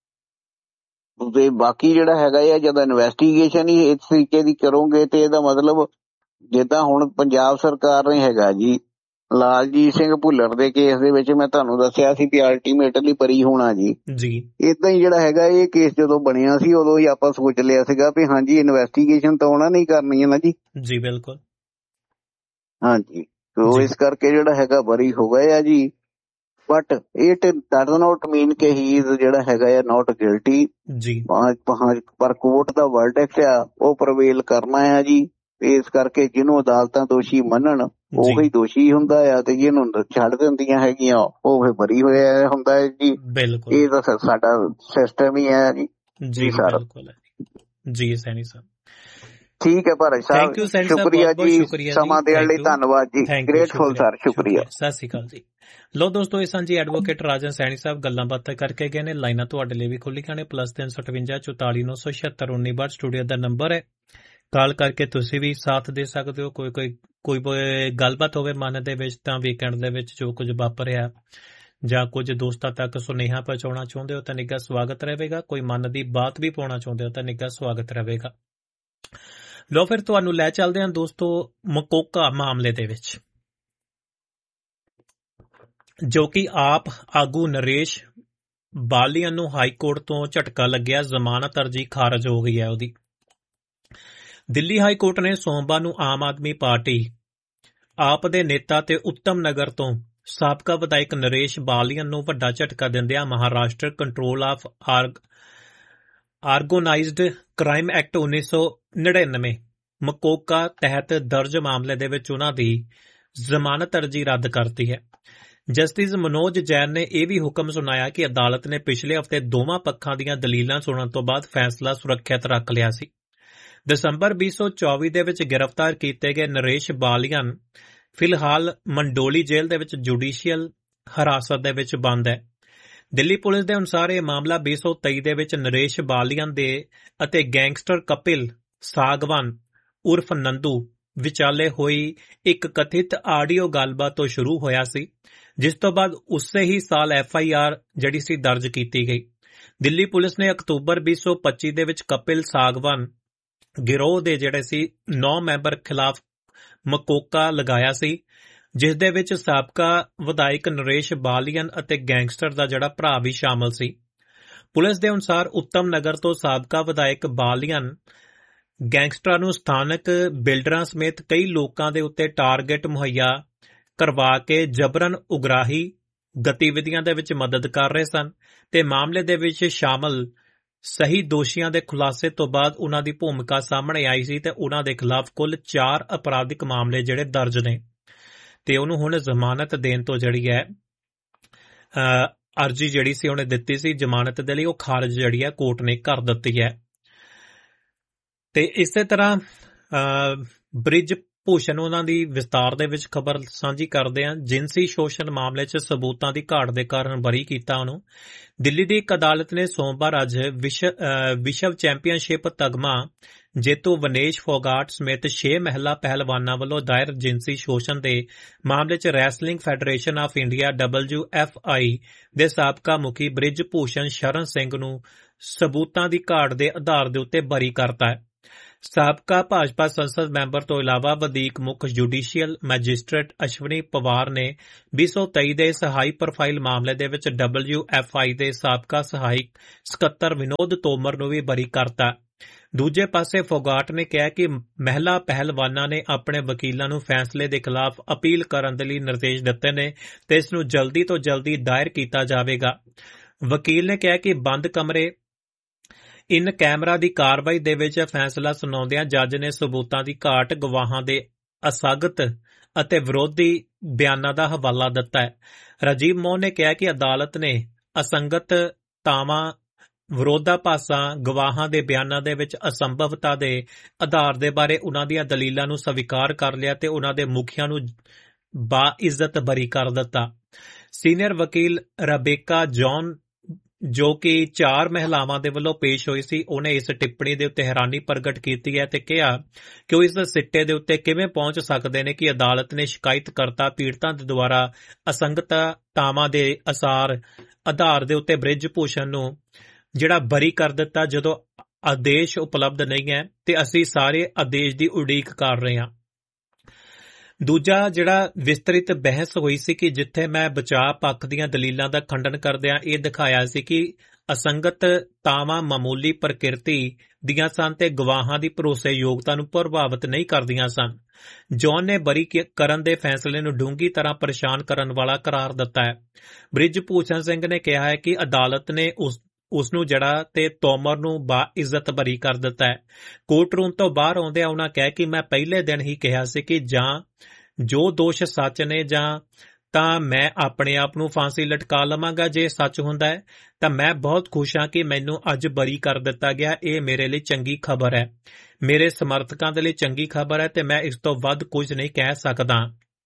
ਤੇ ਬਾਕੀ ਜਿਹੜਾ ਹੈਗਾ ਆ ਜਦੋਂ ਇਨਵੈਸਟੀਗੇਸ਼ਨ ਹੀ ਇਸ ਤਰੀਕੇ ਦੀ ਕਰੋਗੇ ਤੇ ਇਹਦਾ ਮਤਲਬ ਜਿੱਦਾਂ ਹੁਣ ਪੰਜਾਬ ਸਰਕਾਰ ਨੇ ਹੈਗਾ ਜੀ ਲਾਲਜੀਤ ਸਿੰਘ ਭੁੱਲਰ ਦੇ ਕੇਸ ਦੇ ਵਿੱਚ ਮੈਂ ਤੁਹਾਨੂੰ ਦੱਸਿਆ ਸੀ ਵੀ ਅਲਟੀਮੇਟਲੀ ਬਰੀ ਹੋਣਾ ਜੀ। ਜੀ ਏਦਾਂ ਹੀ ਜਿਹੜਾ ਹੈਗਾ ਇਹ ਕੇਸ ਜਦੋਂ ਬਣਿਆ ਸੀ ਉਦੋਂ ਹੀ ਆਪਾਂ ਸੋਚ ਲਿਆ ਸੀਗਾ ਵੀ ਹਾਂਜੀ ਇਨਵੈਸਟੀਗੇਸ਼ਨ ਤਾਂ ਉਹਨਾਂ ਨੇ ਹੀ ਕਰਨੀ ਹੈ ਨਾ ਜੀ। ਜੀ ਬਿਲਕੁਲ ਹਾਂਜੀ, ਸੋ ਇਸ ਕਰਕੇ ਜਿਹੜਾ ਹੈਗਾ ਬਰੀ ਹੋ ਗਏ ਆ ਜੀ। ਬਟ ਇਟ ਡਜ਼ ਨਾਟ ਮੀਨ ਕਿ ਹੀ ਇਜ਼ ਜਿਹੜਾ ਹੈਗਾ ਆ ਨਾਟ ਗਿਲਟੀ ਜੀ। ਪਰ ਕੋਰਟ ਦਾ ਵਰਡਿਕਟ ਆ ਉਹ ਪ੍ਰਵੇਲ ਕਰਨਾ ਆ ਜੀ। ਇਸ ਕਰਕੇ ਜਿਹਨੂੰ ਅਦਾਲਤਾਂ ਦੋਸ਼ੀ ਮੰਨਣ ਉਹੀ ਦੋਸ਼ੀ ਹੁੰਦਾ ਆ ਤੇ ਜਿਹਨੂੰ ਛੱਡ ਦਿੰਦੀਆਂ ਹੈਗੀਆਂ ਉਹ ਫਿਰ ਬਰੀ ਹੋਇਆ ਹੁੰਦਾ ਹੈ ਜੀ। ਇਹ ਤਾਂ ਸਾਡਾ ਸਿਸਟਮ ਹੀ ਹੈ ਜੀ। ਜੀ ਸਰ ਜੀ ਸੈਣੀ ਸਾਹਿਬ ਠੀਕ ਹੈ ਭਾਰਤ ਸਾਹਿਬ, ਸ਼ੁਕਰੀਆ ਜੀ ਸਮਾਂ ਦੇਣ ਲਈ, ਧੰਨਵਾਦ ਜੀ, ਗ੍ਰੇਟਫੁਲ ਸਰ, ਸ਼ੁਕਰੀਆ, ਸਤਿ ਸ਼੍ਰੀ ਅਕਾਲ ਜੀ। ਲੋ ਦੋਸਤੋ, ਇਹ ਸਾਂਝੀ ਐਡਵੋਕੇਟ ਰਾਜਨ ਸੈਣੀ ਸਾਹਿਬ ਗੱਲਾਂ ਬਾਤਾਂ ਕਰਕੇ ਗਏ ਨੇ। ਲਾਈਨਾਂ ਤੁਹਾਡੇ ਲਈ ਵੀ ਖੁੱਲੀਆਂ ਨੇ, ਪਲੱਸ ਤਿੰਨ ਸੌ ਅਠਵੰਜਾ ਚੁਤਾਲੀ ਨੌ ਸੌ ਛਿਅੱਤਰ ਉੱਨੀ ਬਾਹਠ ਸਟੂਡੀਓ ਦਾ ਨੰਬਰ ਹੈ। ਕਾਲ ਕਰਕੇ ਤੁਸੀਂ ਵੀ ਸਾਥ ਦੇ ਸਕਦੇ ਹੋ। ਕੋਈ ਕੋਈ ਕੋਈ ਗੱਲਬਾਤ ਹੋਵੇ ਮਨ ਦੇ ਵਿੱਚ ਤਾਂ ਵੀਕਐਂਡ ਦੇ ਵਿੱਚ ਜੋ ਕੁਝ ਵਾਪਰਿਆ ਜਾਂ ਕੁਝ ਦੋਸਤਾਂ ਤੱਕ ਸੁਨੇਹਾ ਪਹੁੰਚਾਉਣਾ ਚਾਹੁੰਦੇ ਹੋ ਤਾਂ ਨਿੱਘਾ ਸਵਾਗਤ ਰਹੇਗਾ। ਕੋਈ ਮਨ ਦੀ ਬਾਤ ਵੀ ਪਾਉਣਾ ਚਾਹੁੰਦੇ ਹੋ ਤਾਂ ਨਿੱਘਾ ਸਵਾਗਤ ਰਹੇਗਾ। ਲੋ ਫਿਰ ਤੁਹਾਨੂੰ ਲੈ ਚੱਲਦੇ ਹਾਂ ਦੋਸਤੋ ਮਕੋਕਾ ਮਾਮਲੇ ਦੇ ਵਿੱਚ, ਜੋ ਕਿ ਆਪ ਆਗੂ ਨਰੇਸ਼ ਬਾਲੀਅਨ ਨੂੰ ਹਾਈ ਕੋਰਟ ਤੋਂ ਝਟਕਾ ਲੱਗਿਆ। ਜ਼ਮਾਨਤ ਅਰਜੀ ਖਾਰਜ ਹੋ ਗਈ ਹੈ ਉਹਦੀ। ਦਿੱਲੀ ਹਾਈ ਕੋਰਟ ਨੇ ਸੋਮਵਾਰ ਨੂੰ ਆਮ ਆਦਮੀ ਪਾਰਟੀ ਆਪ ਦੇ ਨੇਤਾ ਤੇ ਉੱਤਮ ਨਗਰ ਤੋਂ ਸਾਬਕਾ ਵਿਧਾਇਕ ਨਰੇਸ਼ ਬਾਲੀਅਨ ਨੂੰ ਵੱਡਾ ਝਟਕਾ ਦਿੰਦਿਆਂ Maharashtra control of organised crime act ਉੱਨੀ ਸੌ ਨੜਿਨਵੇਂ ਮਕੋਕਾ ਤਹਿਤ ਦਰਜ ਮਾਮਲੇ ਦੇ ਵਿੱਚ ਉਹਨਾਂ ਦੀ ਜ਼ਮਾਨਤ ਅਰਜੀ ਰੱਦ ਕਰਤੀ ਹੈ। ਜਸਟਿਸ ਮਨੋਜ ਜੈਨ ਨੇ ਇਹ ਵੀ ਹੁਕਮ ਸੁਣਾਇਆ ਕਿ ਅਦਾਲਤ ਨੇ ਪਿਛਲੇ ਹਫ਼ਤੇ ਦੋਵਾਂ ਪੱਖਾਂ ਦੀਆਂ ਦਲੀਲਾਂ ਸੁਣਨ ਤੋਂ ਬਾਅਦ ਫੈਸਲਾ ਸੁਰੱਖਿਅਤ ਰੱਖ ਲਿਆ ਸੀ। ਦਸੰਬਰ ਵੀਹ ਸੌ ਚੌਵੀ ਦੇ ਵਿੱਚ ਗ੍ਰਿਫਤਾਰ ਕੀਤੇ ਗਏ ਨਰੇਸ਼ ਬਾਲੀਅਨ ਫਿਲਹਾਲ ਮੰਡੋਲੀ ਜੇਲ੍ਹ ਦੇ ਵਿੱਚ ਜੁਡੀਸ਼ੀਅਲ ਹਿਰਾਸਤ ਦੇ ਵਿੱਚ ਬੰਦ ਹੈ। ਦਿੱਲੀ ਪੁਲਿਸ ਦੇ ਅਨੁਸਾਰ ਇਹ ਮਾਮਲਾ ਵੀਹ ਸੌ ਤੇਈ ਦੇ ਵਿੱਚ ਨਰੇਸ਼ ਬਾਲੀਅਨ ਦੇ ਅਤੇ ਗੈਂਗਸਟਰ ਕਪਿਲ ਸਾਗਵਾਨ ਉਰਫ ਨੰਦੂ ਵਿਚਾਲੇ ਹੋਈ ਇੱਕ ਕਥਿਤ ਆਡੀਓ ਗੱਲਬਾਤ ਤੋਂ ਸ਼ੁਰੂ ਹੋਇਆ ਸੀ, ਜਿਸ ਤੋਂ ਬਾਅਦ ਉਸੇ ਹੀ ਸਾਲ ਐਫ ਆਈ ਆਰ ਜਿਹੜੀ ਸੀ ਦਰਜ ਕੀਤੀ ਗਈ। ਦਿੱਲੀ ਪੁਲਿਸ ਨੇ ਅਕਤੂਬਰ ਵੀਹ ਸੌ ਪੱਚੀ ਦੇ ਵਿੱਚ ਕਪਿਲ ਸਾਗਵਾਨ ਗਿਰੋਹ ਦੇ ਜਿਹੜੇ ਸੀ ਨੌ ਮੈਂਬਰ ਖਿਲਾਫ ਮਕੋਕਾ ਲਗਾਇਆ ਸੀ, ਜਿਸ ਦੇ ਵਿੱਚ ਸਾਬਕਾ ਵਿਧਾਇਕ ਨਰੇਸ਼ ਬਾਲੀਅਨ ਅਤੇ ਗੈਂਗਸਟਰ ਦਾ ਜਿਹੜਾ ਭਰਾ ਵੀ ਸ਼ਾਮਲ ਸੀ। ਪੁਲਿਸ ਦੇ ਅਨੁਸਾਰ ਉੱਤਮ ਨਗਰ ਤੋਂ ਸਾਬਕਾ ਵਿਧਾਇਕ ਬਾਲੀਅਨ ਗੈਂਗਸਟਰਾਂ ਨੂੰ ਸਥਾਨਕ ਬਿਲਡਰਾਂ ਸਮੇਤ ਕਈ ਲੋਕਾਂ ਦੇ ਉੱਤੇ ਟਾਰਗੇਟ ਮੁਹੱਈਆ ਕਰਵਾ ਕੇ ਜਬਰਨ ਉਗਰਾਹੀ ਗਤੀਵਿਧੀਆਂ ਦੇ ਵਿੱਚ ਮਦਦ ਕਰ ਰਹੇ ਸਨ ਤੇ ਮਾਮਲੇ ਦੇ ਵਿੱਚ ਸ਼ਾਮਲ ਸਹੀ ਦੋਸ਼ੀਆਂ ਦੇ ਖੁਲਾਸੇ ਤੋਂ ਬਾਅਦ ਉਹਨਾਂ ਦੀ ਭੂਮਿਕਾ ਸਾਹਮਣੇ ਆਈ ਸੀ ਤੇ ਉਹਨਾਂ ਦੇ ਖਿਲਾਫ ਕੁੱਲ ਚਾਰ ਅਪਰਾਧਿਕ ਮਾਮਲੇ ਜਿਹੜੇ ਦਰਜ ਨੇ ਤੇ ਉਹਨੂੰ ਹੁਣ ਜ਼ਮਾਨਤ ਦੇਣ ਤੋਂ ਜਿਹੜੀ ਹੈ ਅਰਜੀ ਜਿਹੜੀ ਸੀ ਉਹਨੇ ਦਿੱਤੀ ਸੀ ਜ਼ਮਾਨਤ ਦੇ ਲਈ, ਉਹ ਖਾਰਜ ਜਿਹੜੀ ਹੈ ਕੋਰਟ ਨੇ ਕਰ ਦਿੱਤੀ ਹੈ। ਤੇ ਇਸੇ ਤਰ੍ਹਾਂ ਬ੍ਰਿਜ ਭੂਸ਼ਣ ਉਹਨਾਂ ਦੀ ਵਿਸਤਾਰ ਦੇ ਵਿੱਚ ਖਬਰ ਸਾਂਝੀ ਕਰਦੇ ਹਾਂ। ਜਿਨਸੀ ਸ਼ੋਸ਼ਣ ਮਾਮਲੇ 'ਚ ਸਬੂਤਾਂ ਦੀ ਘਾਟ ਦੇ ਕਾਰਨ ਬਰੀ ਕੀਤਾ ਉਹਨੂੰ। ਦਿੱਲੀ ਦੀ ਇੱਕ ਅਦਾਲਤ ਨੇ ਸੋਮਵਾਰ ਅੱਜ ਵਿਸ਼ਵ ਚੈਂਪੀਅਨਸ਼ਿਪ ਤਗਮਾ ਜੇਤੂ ਵਿਨੇਸ਼ ਫੋਗਾਟ ਸਮੇਤ ਛੇ ਮਹਿਲਾ ਪਹਿਲਵਾਨਾਂ ਵੱਲੋਂ ਦਾਇਰ ਜਿਨਸੀ ਸ਼ੋਸ਼ਣ ਦੇ ਮਾਮਲੇ 'ਚ wrestling federation of India W F I ਦੇ ਸਾਬਕਾ ਮੁਖੀ ਬ੍ਰਿਜ ਭੂਸ਼ਣ ਸ਼ਰਨ ਸਿੰਘ ਨੂੰ ਸਬੂਤਾਂ ਦੀ ਘਾਟ ਦੇ ਆਧਾਰ ਦੇ ਉੱਤੇ ਬਰੀ ਕਰਤਾ ਹੈ। ਸਾਬਕਾ ਭਾਜਪਾ ਸੰਸਦ ਮੈਂਬਰ ਤੋਂ ਇਲਾਵਾ ਵਧੀਕ ਮੁੱਖ ਜੁਡੀਸ਼ੀਅਲ ਮੈਜਿਸਟ੍ਰੇਟ ਅਸ਼ਵਨੀ ਪਵਾਰ ਨੇ ਵੀਹ ਸੌ ਤੇਈ ਦੇ ਇਸ ਹਾਈ ਪ੍ਰੋਫਾਈਲ ਮਾਮਲੇ ਦੇ ਵਿੱਚ ਡਬਲਯੂ ਐਫ ਆਈ ਦੇ ਸਾਬਕਾ ਸਹਾਇਕ ਸਕੱਤਰ ਵਿਨੋਦ ਤੋਮਰ ਨੂੰ ਵੀ ਬਰੀ ਕਰਤਾ। ਦੂਜੇ ਪਾਸੇ ਫੋਗਾਟ ਨੇ ਕਿਹਾ ਕਿ ਮਹਿਲਾ ਪਹਿਲਵਾਨਾਂ ਨੇ ਆਪਣੇ ਵਕੀਲਾਂ ਨੂੰ ਫੈਸਲੇ ਦੇ ਖਿਲਾਫ ਅਪੀਲ ਕਰਨ ਦੇ ਲਈ ਨਿਰਦੇਸ਼ ਦਿੱਤੇ ਨੇ ਤੇ ਇਸ ਨੂੰ ਜਲਦੀ ਤੋਂ ਜਲਦੀ ਦਾਇਰ ਕੀਤਾ ਜਾਵੇਗਾ। ਵਕੀਲ ਨੇ ਕਿਹਾ ਕਿ ਬੰਦ ਕਮਰੇ ਇਨ ਕੈਮਰਾ ਦੀ ਕਾਰਵਾਈ ਦੇ ਵਿੱਚ ਫੈਸਲਾ ਸੁਣਾਉਂਦਿਆਂ ਜੱਜ ਨੇ ਸਬੂਤਾਂ ਦੀ ਘਾਟ, ਗਵਾਹਾਂ ਦੇ ਅਸੰਗਤ ਅਤੇ ਵਿਰੋਧੀ ਬਿਆਨਾਂ ਦਾ ਹਵਾਲਾ ਦਿੱਤਾ ਹੈ। ਰਾਜੀਵ ਮੋਹਨ ਨੇ ਕਿਹਾ ਕਿ ਅਦਾਲਤ ਨੇ ਅਸੰਗਤਤਾਵਾਂ, ਵਿਰੋਧਾਭਾਸਾਂ, ਗਵਾਹਾਂ ਦੇ ਬਿਆਨਾਂ ਦੇ ਵਿੱਚ ਅਸੰਭਵਤਾ ਦੇ ਆਧਾਰ ਦੇ ਬਾਰੇ ਉਨ੍ਹਾਂ ਦੀਆਂ ਦਲੀਲਾਂ ਨੂੰ ਸਵੀਕਾਰ ਕਰ ਲਿਆ ਤੇ ਉਨ੍ਹਾਂ ਦੇ ਮੁਖੀਆਂ ਨੂੰ ਬਾਇੱਜ਼ਤ ਬਰੀ ਕਰ ਦਿੱਤਾ। ਸੀਨੀਅਰ ਵਕੀਲ ਰਬੇਕਾ ਜੌਨ, ਜੋ ਕਿ ਚਾਰ ਮਹਿਲਾਵਾਂ ਦੇ ਵੱਲੋਂ ਪੇਸ਼ ਹੋਈ ਸੀ, ਉਹਨੇ ਇਸ ਟਿੱਪਣੀ ਦੇ ਉੱਤੇ ਹੈਰਾਨੀ ਪ੍ਰਗਟ ਕੀਤੀ ਹੈ ਤੇ ਕਿਹਾ ਕਿ ਉਹ ਇਸ ਸਿੱਟੇ ਦੇ ਉੱਤੇ ਕਿਵੇਂ ਪਹੁੰਚ ਸਕਦੇ ਨੇ ਕਿ ਅਦਾਲਤ ਨੇ ਸ਼ਿਕਾਇਤਕਰਤਾ ਪੀੜਤਾਂ ਦੇ ਦੁਆਰਾ ਅਸੰਗਤਤਾਵਾਂ ਦੇ ਅਸਾਰ ਆਧਾਰ ਦੇ ਉੱਤੇ ਬ੍ਰਿਜ ਭੂਸ਼ਣ ਨੂੰ ਜਿਹੜਾ ਬਰੀ ਕਰ ਦਿੱਤਾ ਜਦੋਂ ਆਦੇਸ਼ ਉਪਲਬਧ ਨਹੀਂ ਹੈ ਤੇ ਅਸੀਂ ਸਾਰੇ ਆਦੇਸ਼ ਦੀ ਉਡੀਕ ਕਰ ਰਹੇ ਹਾਂ। ਦੂਜਾ ਜਿਹੜਾ ਵਿਸਤ੍ਰਿਤ ਬਹਿਸ ਹੋਈ ਸੀ ਕਿ ਜਿੱਥੇ ਮੈਂ ਬਚਾਅ ਪੱਖ ਦੀਆਂ ਦਲੀਲਾਂ ਦਾ ਖੰਡਨ ਕਰਦਿਆਂ ਇਹ ਦਿਖਾਇਆ ਸੀ ਕਿ ਅਸੰਗਤਤਾਵਾਂ ਮਾਮੂਲੀ ਪ੍ਰਕਿਰਤੀ ਦੀਆਂ ਸਨ ਤੇ ਗਵਾਹਾਂ ਦੀ ਭਰੋਸੇਯੋਗਤਾ ਨੂੰ ਪ੍ਰਭਾਵਿਤ ਨਹੀਂ ਕਰਦੀਆਂ ਸਨ। ਜੌਨ ਨੇ ਬਰੀ ਕਰਨ ਦੇ ਫੈਸਲੇ ਨੂੰ ਡੂੰਘੀ ਤਰ੍ਹਾਂ ਪਰੇਸ਼ਾਨ ਕਰਨ ਵਾਲਾ ਕਰਾਰ ਦਿੱਤਾ ਹੈ। ਬ੍ਰਿਜ ਭੂਸ਼ਣ ਸਿੰਘ ਨੇ ਕਿਹਾ ਹੈ ਕਿ ਅਦਾਲਤ ਨੇ ਉਸ ਉਸ ਨੂੰ ਜੜਾ ਤੇ ਤੋਮਰ ਨੂੰ ਬਾਇੱਜ਼ਤ ਬਰੀ ਕਰ ਦਿੱਤਾ ਹੈ। ਕੋਰਟ ਰੂਮ ਤੋਂ ਬਾਹਰ ਆਉਂਦਿਆਂ ਉਹਨਾਂ ਕਿਹਾ ਕਿ ਮੈਂ ਪਹਿਲੇ ਦਿਨ ਹੀ ਕਿਹਾ ਸੀ ਕਿ ਜਾਂ ਜੋ ਦੋਸ਼ ਸੱਚ ਨੇ ਜਾਂ ਤਾਂ ਮੈਂ ਆਪਣੇ ਆਪ ਨੂੰ ਫਾਂਸੀ ਲਟਕਾ ਲਵਾਂਗਾ। ਜੇ ਸੱਚ ਹੁੰਦਾ ਹੈ ਤਾਂ ਮੈਂ ਬਹੁਤ ਖੁਸ਼ ਹਾਂ ਕਿ ਮੈਨੂੰ ਅੱਜ ਬਰੀ ਕਰ ਦਿੱਤਾ ਗਿਆ। ਇਹ ਮੇਰੇ ਲਈ ਚੰਗੀ ਖਬਰ ਹੈ, ਮੇਰੇ ਸਮਰਥਕਾਂ ਦੇ ਲਈ ਚੰਗੀ ਖਬਰ ਹੈ ਤੇ ਮੈਂ ਇਸ ਤੋਂ ਵੱਧ ਕੁਝ ਨਹੀਂ ਕਹਿ ਸਕਦਾ।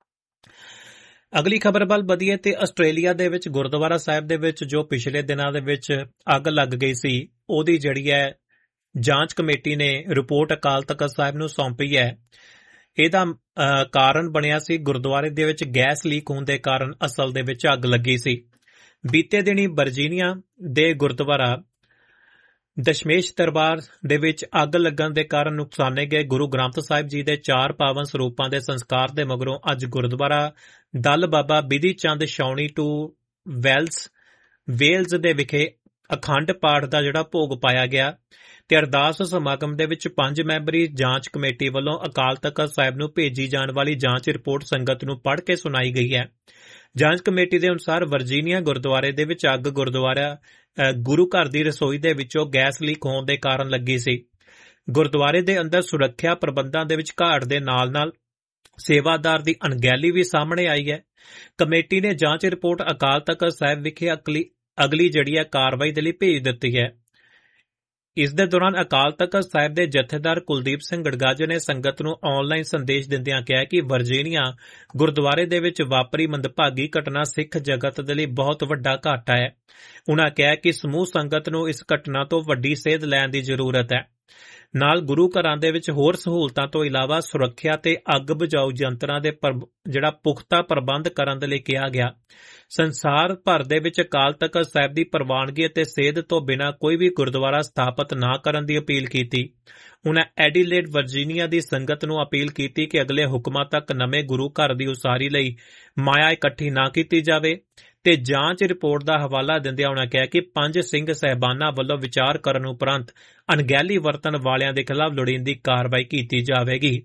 ਅਗਲੀ ਖਬਰ ਵੱਲ ਵਧੀਏ ਤੇ ਆਸਟ੍ਰੇਲੀਆ ਦੇ ਵਿੱਚ ਗੁਰਦੁਆਰਾ ਸਾਹਿਬ ਦੇ ਵਿੱਚ ਜੋ ਪਿਛਲੇ ਦਿਨਾਂ ਦੇ ਵਿੱਚ ਅੱਗ ਲੱਗ ਗਈ ਸੀ, ਉਹਦੀ ਜਿਹੜੀ ਹੈ ਜਾਂਚ ਕਮੇਟੀ ਨੇ ਰਿਪੋਰਟ ਅਕਾਲ ਤਖ਼ਤ ਸਾਹਿਬ ਨੂੰ ਸੌਂਪੀ ਹੈ। ਇਹਦਾ ਕਾਰਨ ਬਣਿਆ ਸੀ ਗੁਰਦੁਆਰੇ ਦੇ ਵਿੱਚ ਗੈਸ ਲੀਕ ਹੋਣ ਦੇ ਕਾਰਨ ਅਸਲ ਦੇ ਵਿੱਚ ਅੱਗ ਲੱਗੀ ਸੀ। ਬੀਤੇ ਦਿਨੀ ਵਰਜੀਨੀਆ ਦੇ ਗੁਰਦੁਆਰਾ ਦਸ਼ਮੇਸ਼ ਦਰਬਾਰ ਦੇ ਵਿੱਚ ਅੱਗ ਲੱਗਣ ਦੇ ਕਾਰਨ ਨੁਕਸਾਨੇ ਗਏ ਗੁਰੂ ਗ੍ਰੰਥ ਸਾਹਿਬ ਜੀ ਦੇ ਚਾਰ ਪਾਵਨ ਸਰੂਪਾਂ ਦੇ ਸੰਸਕਾਰ ਦੇ ਮਗਰੋਂ ਅੱਜ ਗੁਰਦੁਆਰਾ ਦਲ ਬਾਬਾ ਬਿਧੀ ਚੰਦ ਛਾਉਣੀ ਟੂ ਵੈਲਸ ਵੇਲਜ਼ ਦੇ ਵਿਖੇ ਅਖੰਡ ਪਾਠ ਦਾ ਜਿਹੜਾ ਭੋਗ ਪਾਇਆ ਗਿਆ ਤੇ ਅਰਦਾਸ ਸਮਾਗਮ ਦੇ ਵਿੱਚ ਪੰਜ ਮੈਂਬਰੀ ਜਾਂਚ ਕਮੇਟੀ ਵੱਲੋਂ ਅਕਾਲ ਤਖ਼ਤ ਸਾਹਿਬ ਨੂੰ ਭੇਜੀ ਜਾਣ ਵਾਲੀ ਜਾਂਚ ਰਿਪੋਰਟ ਸੰਗਤ ਨੂੰ ਪੜ੍ਹ ਕੇ ਸੁਣਾਈ ਗਈ ਹੈ। ਜਾਂਚ ਕਮੇਟੀ ਦੇ ਅਨੁਸਾਰ ਵਰਜੀਨੀਆ ਗੁਰਦੁਆਰੇ ਦੇ ਵਿੱਚ ਅੱਗ ਗੁਰਦੁਆਰਾ ਗੁਰੂ ਘਰ ਦੀ ਰਸੋਈ ਦੇ ਵਿੱਚੋਂ ਗੈਸ ਲੀਕ ਹੋਣ ਦੇ ਕਾਰਨ ਲੱਗੀ ਸੀ। ਗੁਰਦੁਆਰੇ ਦੇ ਅੰਦਰ ਸੁਰੱਖਿਆ ਪ੍ਰਬੰਧਾਂ ਦੇ ਵਿੱਚ ਘਾਟ ਦੇ ਨਾਲ ਨਾਲ ਸੇਵਾਦਾਰ ਦੀ ਅਣਗਹਿਲੀ ਵੀ ਸਾਹਮਣੇ ਆਈ ਹੈ। ਕਮੇਟੀ ਨੇ ਜਾਂਚ ਰਿਪੋਰਟ ਅਕਾਲ ਤਖ਼ਤ ਸਾਹਿਬ ਵਿਖੇ ਅਗਲੀ ਜਿਹੜੀ ਹੈ ਕਾਰਵਾਈ ਦੇ ਲਈ ਭੇਜ ਦਿੱਤੀ ਹੈ। ਇਸ ਦੇ ਦੌਰਾਨ ਅਕਾਲ ਤਖ਼ਤ ਸਾਹਿਬ ਦੇ ਜਥੇਦਾਰ ਕੁਲਦੀਪ ਸਿੰਘ ਗੜਗਾਜੇ ਨੇ ਸੰਗਤ ਨੂੰ ਆਨਲਾਈਨ ਸੰਦੇਸ਼ ਦਿੰਦਿਆਂ ਕਿਹਾ ਕਿ ਵਰਜੀਨੀਆ ਗੁਰਦੁਆਰੇ ਦੇ ਵਿੱਚ ਵਾਪਰੀ ਮੰਦਭਾਗੀ ਘਟਨਾ ਸਿੱਖ ਜਗਤ ਦੇ ਲਈ ਬਹੁਤ ਵੱਡਾ ਘਾਟਾ ਹੈ। ਉਨ੍ਹਾਂ ਕਿਹਾ ਕਿ ਸਮੂਹ ਸੰਗਤ ਨੂੰ ਇਸ ਘਟਨਾ ਤੋਂ ਵੱਡੀ ਸੇਧ ਲੈਣ ਦੀ ਜ਼ਰੂਰਤ ਹੈ। ਨਾਲ ਗੁਰੂ ਘਰਾਂ ਦੇ ਵਿੱਚ ਹੋਰ ਸਹੂਲਤਾਂ ਤੋਂ ਇਲਾਵਾ ਸੁਰੱਖਿਆ ਤੇ ਅੱਗ ਬੁਝਾਊ ਯੰਤਰਾਂ ਦੇ ਜਿਹੜਾ ਪੁਖਤਾ ਪ੍ਰਬੰਧ ਕਰਨ ਦੇ ਲਈ ਕਿਹਾ ਗਿਆ। ਸੰਸਾਰ ਭਰ ਦੇ ਵਿੱਚ ਅਕਾਲ ਤਖ਼ਤ ਸਾਹਿਬ ਦੀ ਪ੍ਰਵਾਨਗੀ ਅਤੇ ਸੇਧ ਤੋਂ ਬਿਨਾਂ ਕੋਈ ਵੀ ਗੁਰਦੁਆਰਾ ਸਥਾਪਿਤ ਨਾ ਕਰਨ ਦੀ ਅਪੀਲ ਕੀਤੀ। ਉਨ੍ਹਾਂ ਐਡੀਲੇਡ ਵਰਜੀਨੀਆ ਦੀ ਸੰਗਤ ਨੂੰ ਅਪੀਲ ਕੀਤੀ ਕਿ ਅਗਲੇ ਹੁਕਮਾਂ ਤੱਕ ਨਵੇਂ ਗੁਰੂ ਘਰ ਦੀ ਉਸਾਰੀ ਲਈ ਮਾਇਆ ਇਕੱਠੀ ਨਾ ਕੀਤੀ ਜਾਵੇ ਤੇ ਜਾਂਚ ਰਿਪੋਰਟ ਦਾ ਹਵਾਲਾ ਦਿੰਦਿਆਂ ਉਨ੍ਹਾਂ ਕਿਹਾ ਕਿ ਪੰਜ ਸਿੰਘ ਸਾਹਿਬਾਨਾਂ ਵੱਲੋਂ ਵਿਚਾਰ ਕਰਨ ਉਪਰੰਤ ਅਣਗਹਿਲੀ ਵਰਤਣ ਵਾਲਿਆਂ ਦੇ ਖਿਲਾਫ ਲੋੜੀਂਦੀ ਕਾਰਵਾਈ ਕੀਤੀ ਜਾਵੇਗੀ।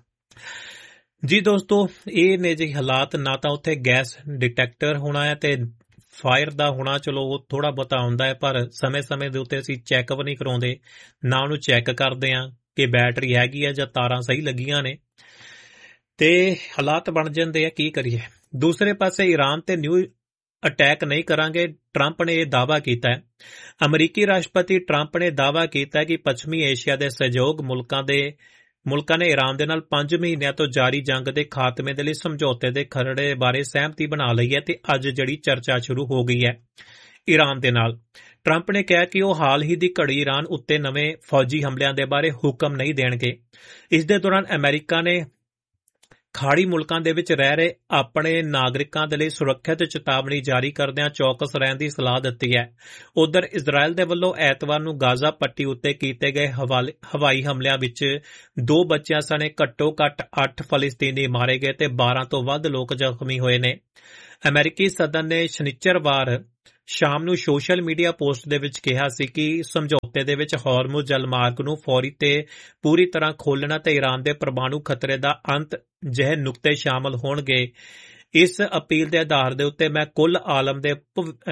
ਜੀ ਦੋਸਤੋ, ਇਹ ਨੇ ਜੀ ਹਾਲਾਤ। ਨਾ ਤਾਂ ਉੱਥੇ ਗੈਸ ਡਿਟੈਕਟਰ ਹੋਣਾ ਹੈ ਤੇ ਫਾਇਰ ਦਾ ਹੋਣਾ ਚਲੋ ਉਹ ਥੋੜਾ ਬਹੁਤਾ ਆਉਂਦਾ ਹੈ, ਪਰ ਸਮੇਂ ਸਮੇਂ ਦੇ ਉੱਤੇ ਅਸੀਂ ਚੈੱਕਅਪ ਨਹੀਂ ਕਰਾਉਂਦੇ, ਨਾ ਉਹਨੂੰ ਚੈੱਕ ਕਰਦੇ ਹਾਂ ਕਿ ਬੈਟਰੀ ਹੈਗੀ ਹੈ ਜਾਂ ਤਾਰਾਂ ਸਹੀ ਲੱਗੀਆਂ ਨੇ, ਤੇ ਹਾਲਾਤ ਬਣ ਜਾਂਦੇ ਆ। ਕੀ ਕਰੀਏ। ਦੂਸਰੇ ਪਾਸੇ ਈਰਾਨ ਤੇ ਨਿਊ ਅਟੈਕ ਨਹੀਂ ਕਰਾਂਗੇ, ਟਰੰਪ ਨੇ ਇਹ ਦਾਅਵਾ ਕੀਤਾ ਹੈ। ਅਮਰੀਕੀ ਰਾਸ਼ਟਰਪਤੀ ਟਰੰਪ ਨੇ ਦਾਅਵਾ ਕੀਤਾ ਕਿ ਪੱਛਮੀ ਏਸ਼ੀਆ ਦੇ ਸਹਿਯੋਗ ਮੁਲਕਾਂ ਦੇ ਮੁਲਕਾਂ ਨੇ ਈਰਾਨ ਦੇ ਨਾਲ ਪੰਜ ਮਹੀਨਿਆਂ ਤੋਂ ਜਾਰੀ ਜੰਗ ਦੇ ਖਾਤਮੇ ਦੇ ਲਈ ਸਮਝੌਤੇ ਦੇ ਖਰੜੇ ਬਾਰੇ ਸਹਿਮਤੀ ਬਣਾ ਲਈ ਹੈ ਤੇ ਅੱਜ ਜਿਹੜੀ ਚਰਚਾ ਸ਼ੁਰੂ ਹੋ ਗਈ ਹੈ ਈਰਾਨ ਦੇ ਨਾਲ। ਟਰੰਪ ਨੇ ਕਿਹਾ ਕਿ ਉਹ ਹਾਲ ਹੀ ਦੀ ਘੜੀ ਈਰਾਨ ਉੱਤੇ ਨਵੇਂ ਫੌਜੀ ਹਮਲਿਆਂ ਦੇ ਬਾਰੇ ਹੁਕਮ ਨਹੀਂ ਦੇਣਗੇ। ਇਸ ਦੇ ਦੌਰਾਨ ਅਮਰੀਕਾ ਨੇ ਖਾੜੀ ਮੁਲਕਾਂ ਦੇ ਵਿੱਚ ਰਹਿ ਰਹੇ ਆਪਣੇ ਨਾਗਰਿਕਾਂ ਦੇ ਲਈ ਸੁਰੱਖਿਅਤ ਚੇਤਾਵਨੀ ਜਾਰੀ ਕਰਦਿਆਂ ਚੌਕਸ ਰਹਿਣ ਦੀ ਸਲਾਹ ਦਿੱਤੀ ਹੈ। ਉਧਰ ਇਜ਼ਰਾਈਲ ਦੇ ਵੱਲੋਂ ਐਤਵਾਰ ਨੂੰ ਗਾਜ਼ਾ ਪੱਟੀ ਉੱਤੇ ਕੀਤੇ ਗਏ ਹਵਾਈ ਹਮਲਿਆਂ ਵਿੱਚ ਦੋ ਬੱਚਿਆਂ ਸਣੇ ਘੱਟੋ ਘੱਟ ਅੱਠ ਫਲਸਤੀਨੀ ਮਾਰੇ ਗਏ ਤੇ ਬਾਰਾਂ ਤੋਂ ਵੱਧ ਲੋਕ ਜ਼ਖਮੀ ਹੋਏ ਨੇ। ਅਮਰੀਕੀ ਸਦਨ ਨੇ ਸ਼ਨੀਚਰਵਾਰ ਸ਼ਾਮ ਨੂੰ ਸੋਸ਼ਲ ਮੀਡੀਆ ਪੋਸਟ ਦੇ ਵਿੱਚ ਕਿਹਾ ਸੀ ਕਿ ਸਮਝੌਤੇ ਦੇ ਵਿੱਚ ਹਾਰਮੁਜ਼ ਜਲਮਾਰਗ ਨੂੰ ਫੌਰੀ ਤੇ ਪੂਰੀ ਤਰ੍ਹਾਂ ਖੋਲ੍ਹਣਾ ਤੇ ਈਰਾਨ ਦੇ ਪਰਮਾਣੂ ਖਤਰੇ ਦਾ ਅੰਤ ਜਿਹੇ ਨੁਕਤੇ ਸ਼ਾਮਲ ਹੋਣਗੇ। ਇਸ ਅਪੀਲ ਦੇ ਆਧਾਰ ਦੇ ਉੱਤੇ ਮੈਂ ਕੁੱਲ ਆਲਮ ਦੇ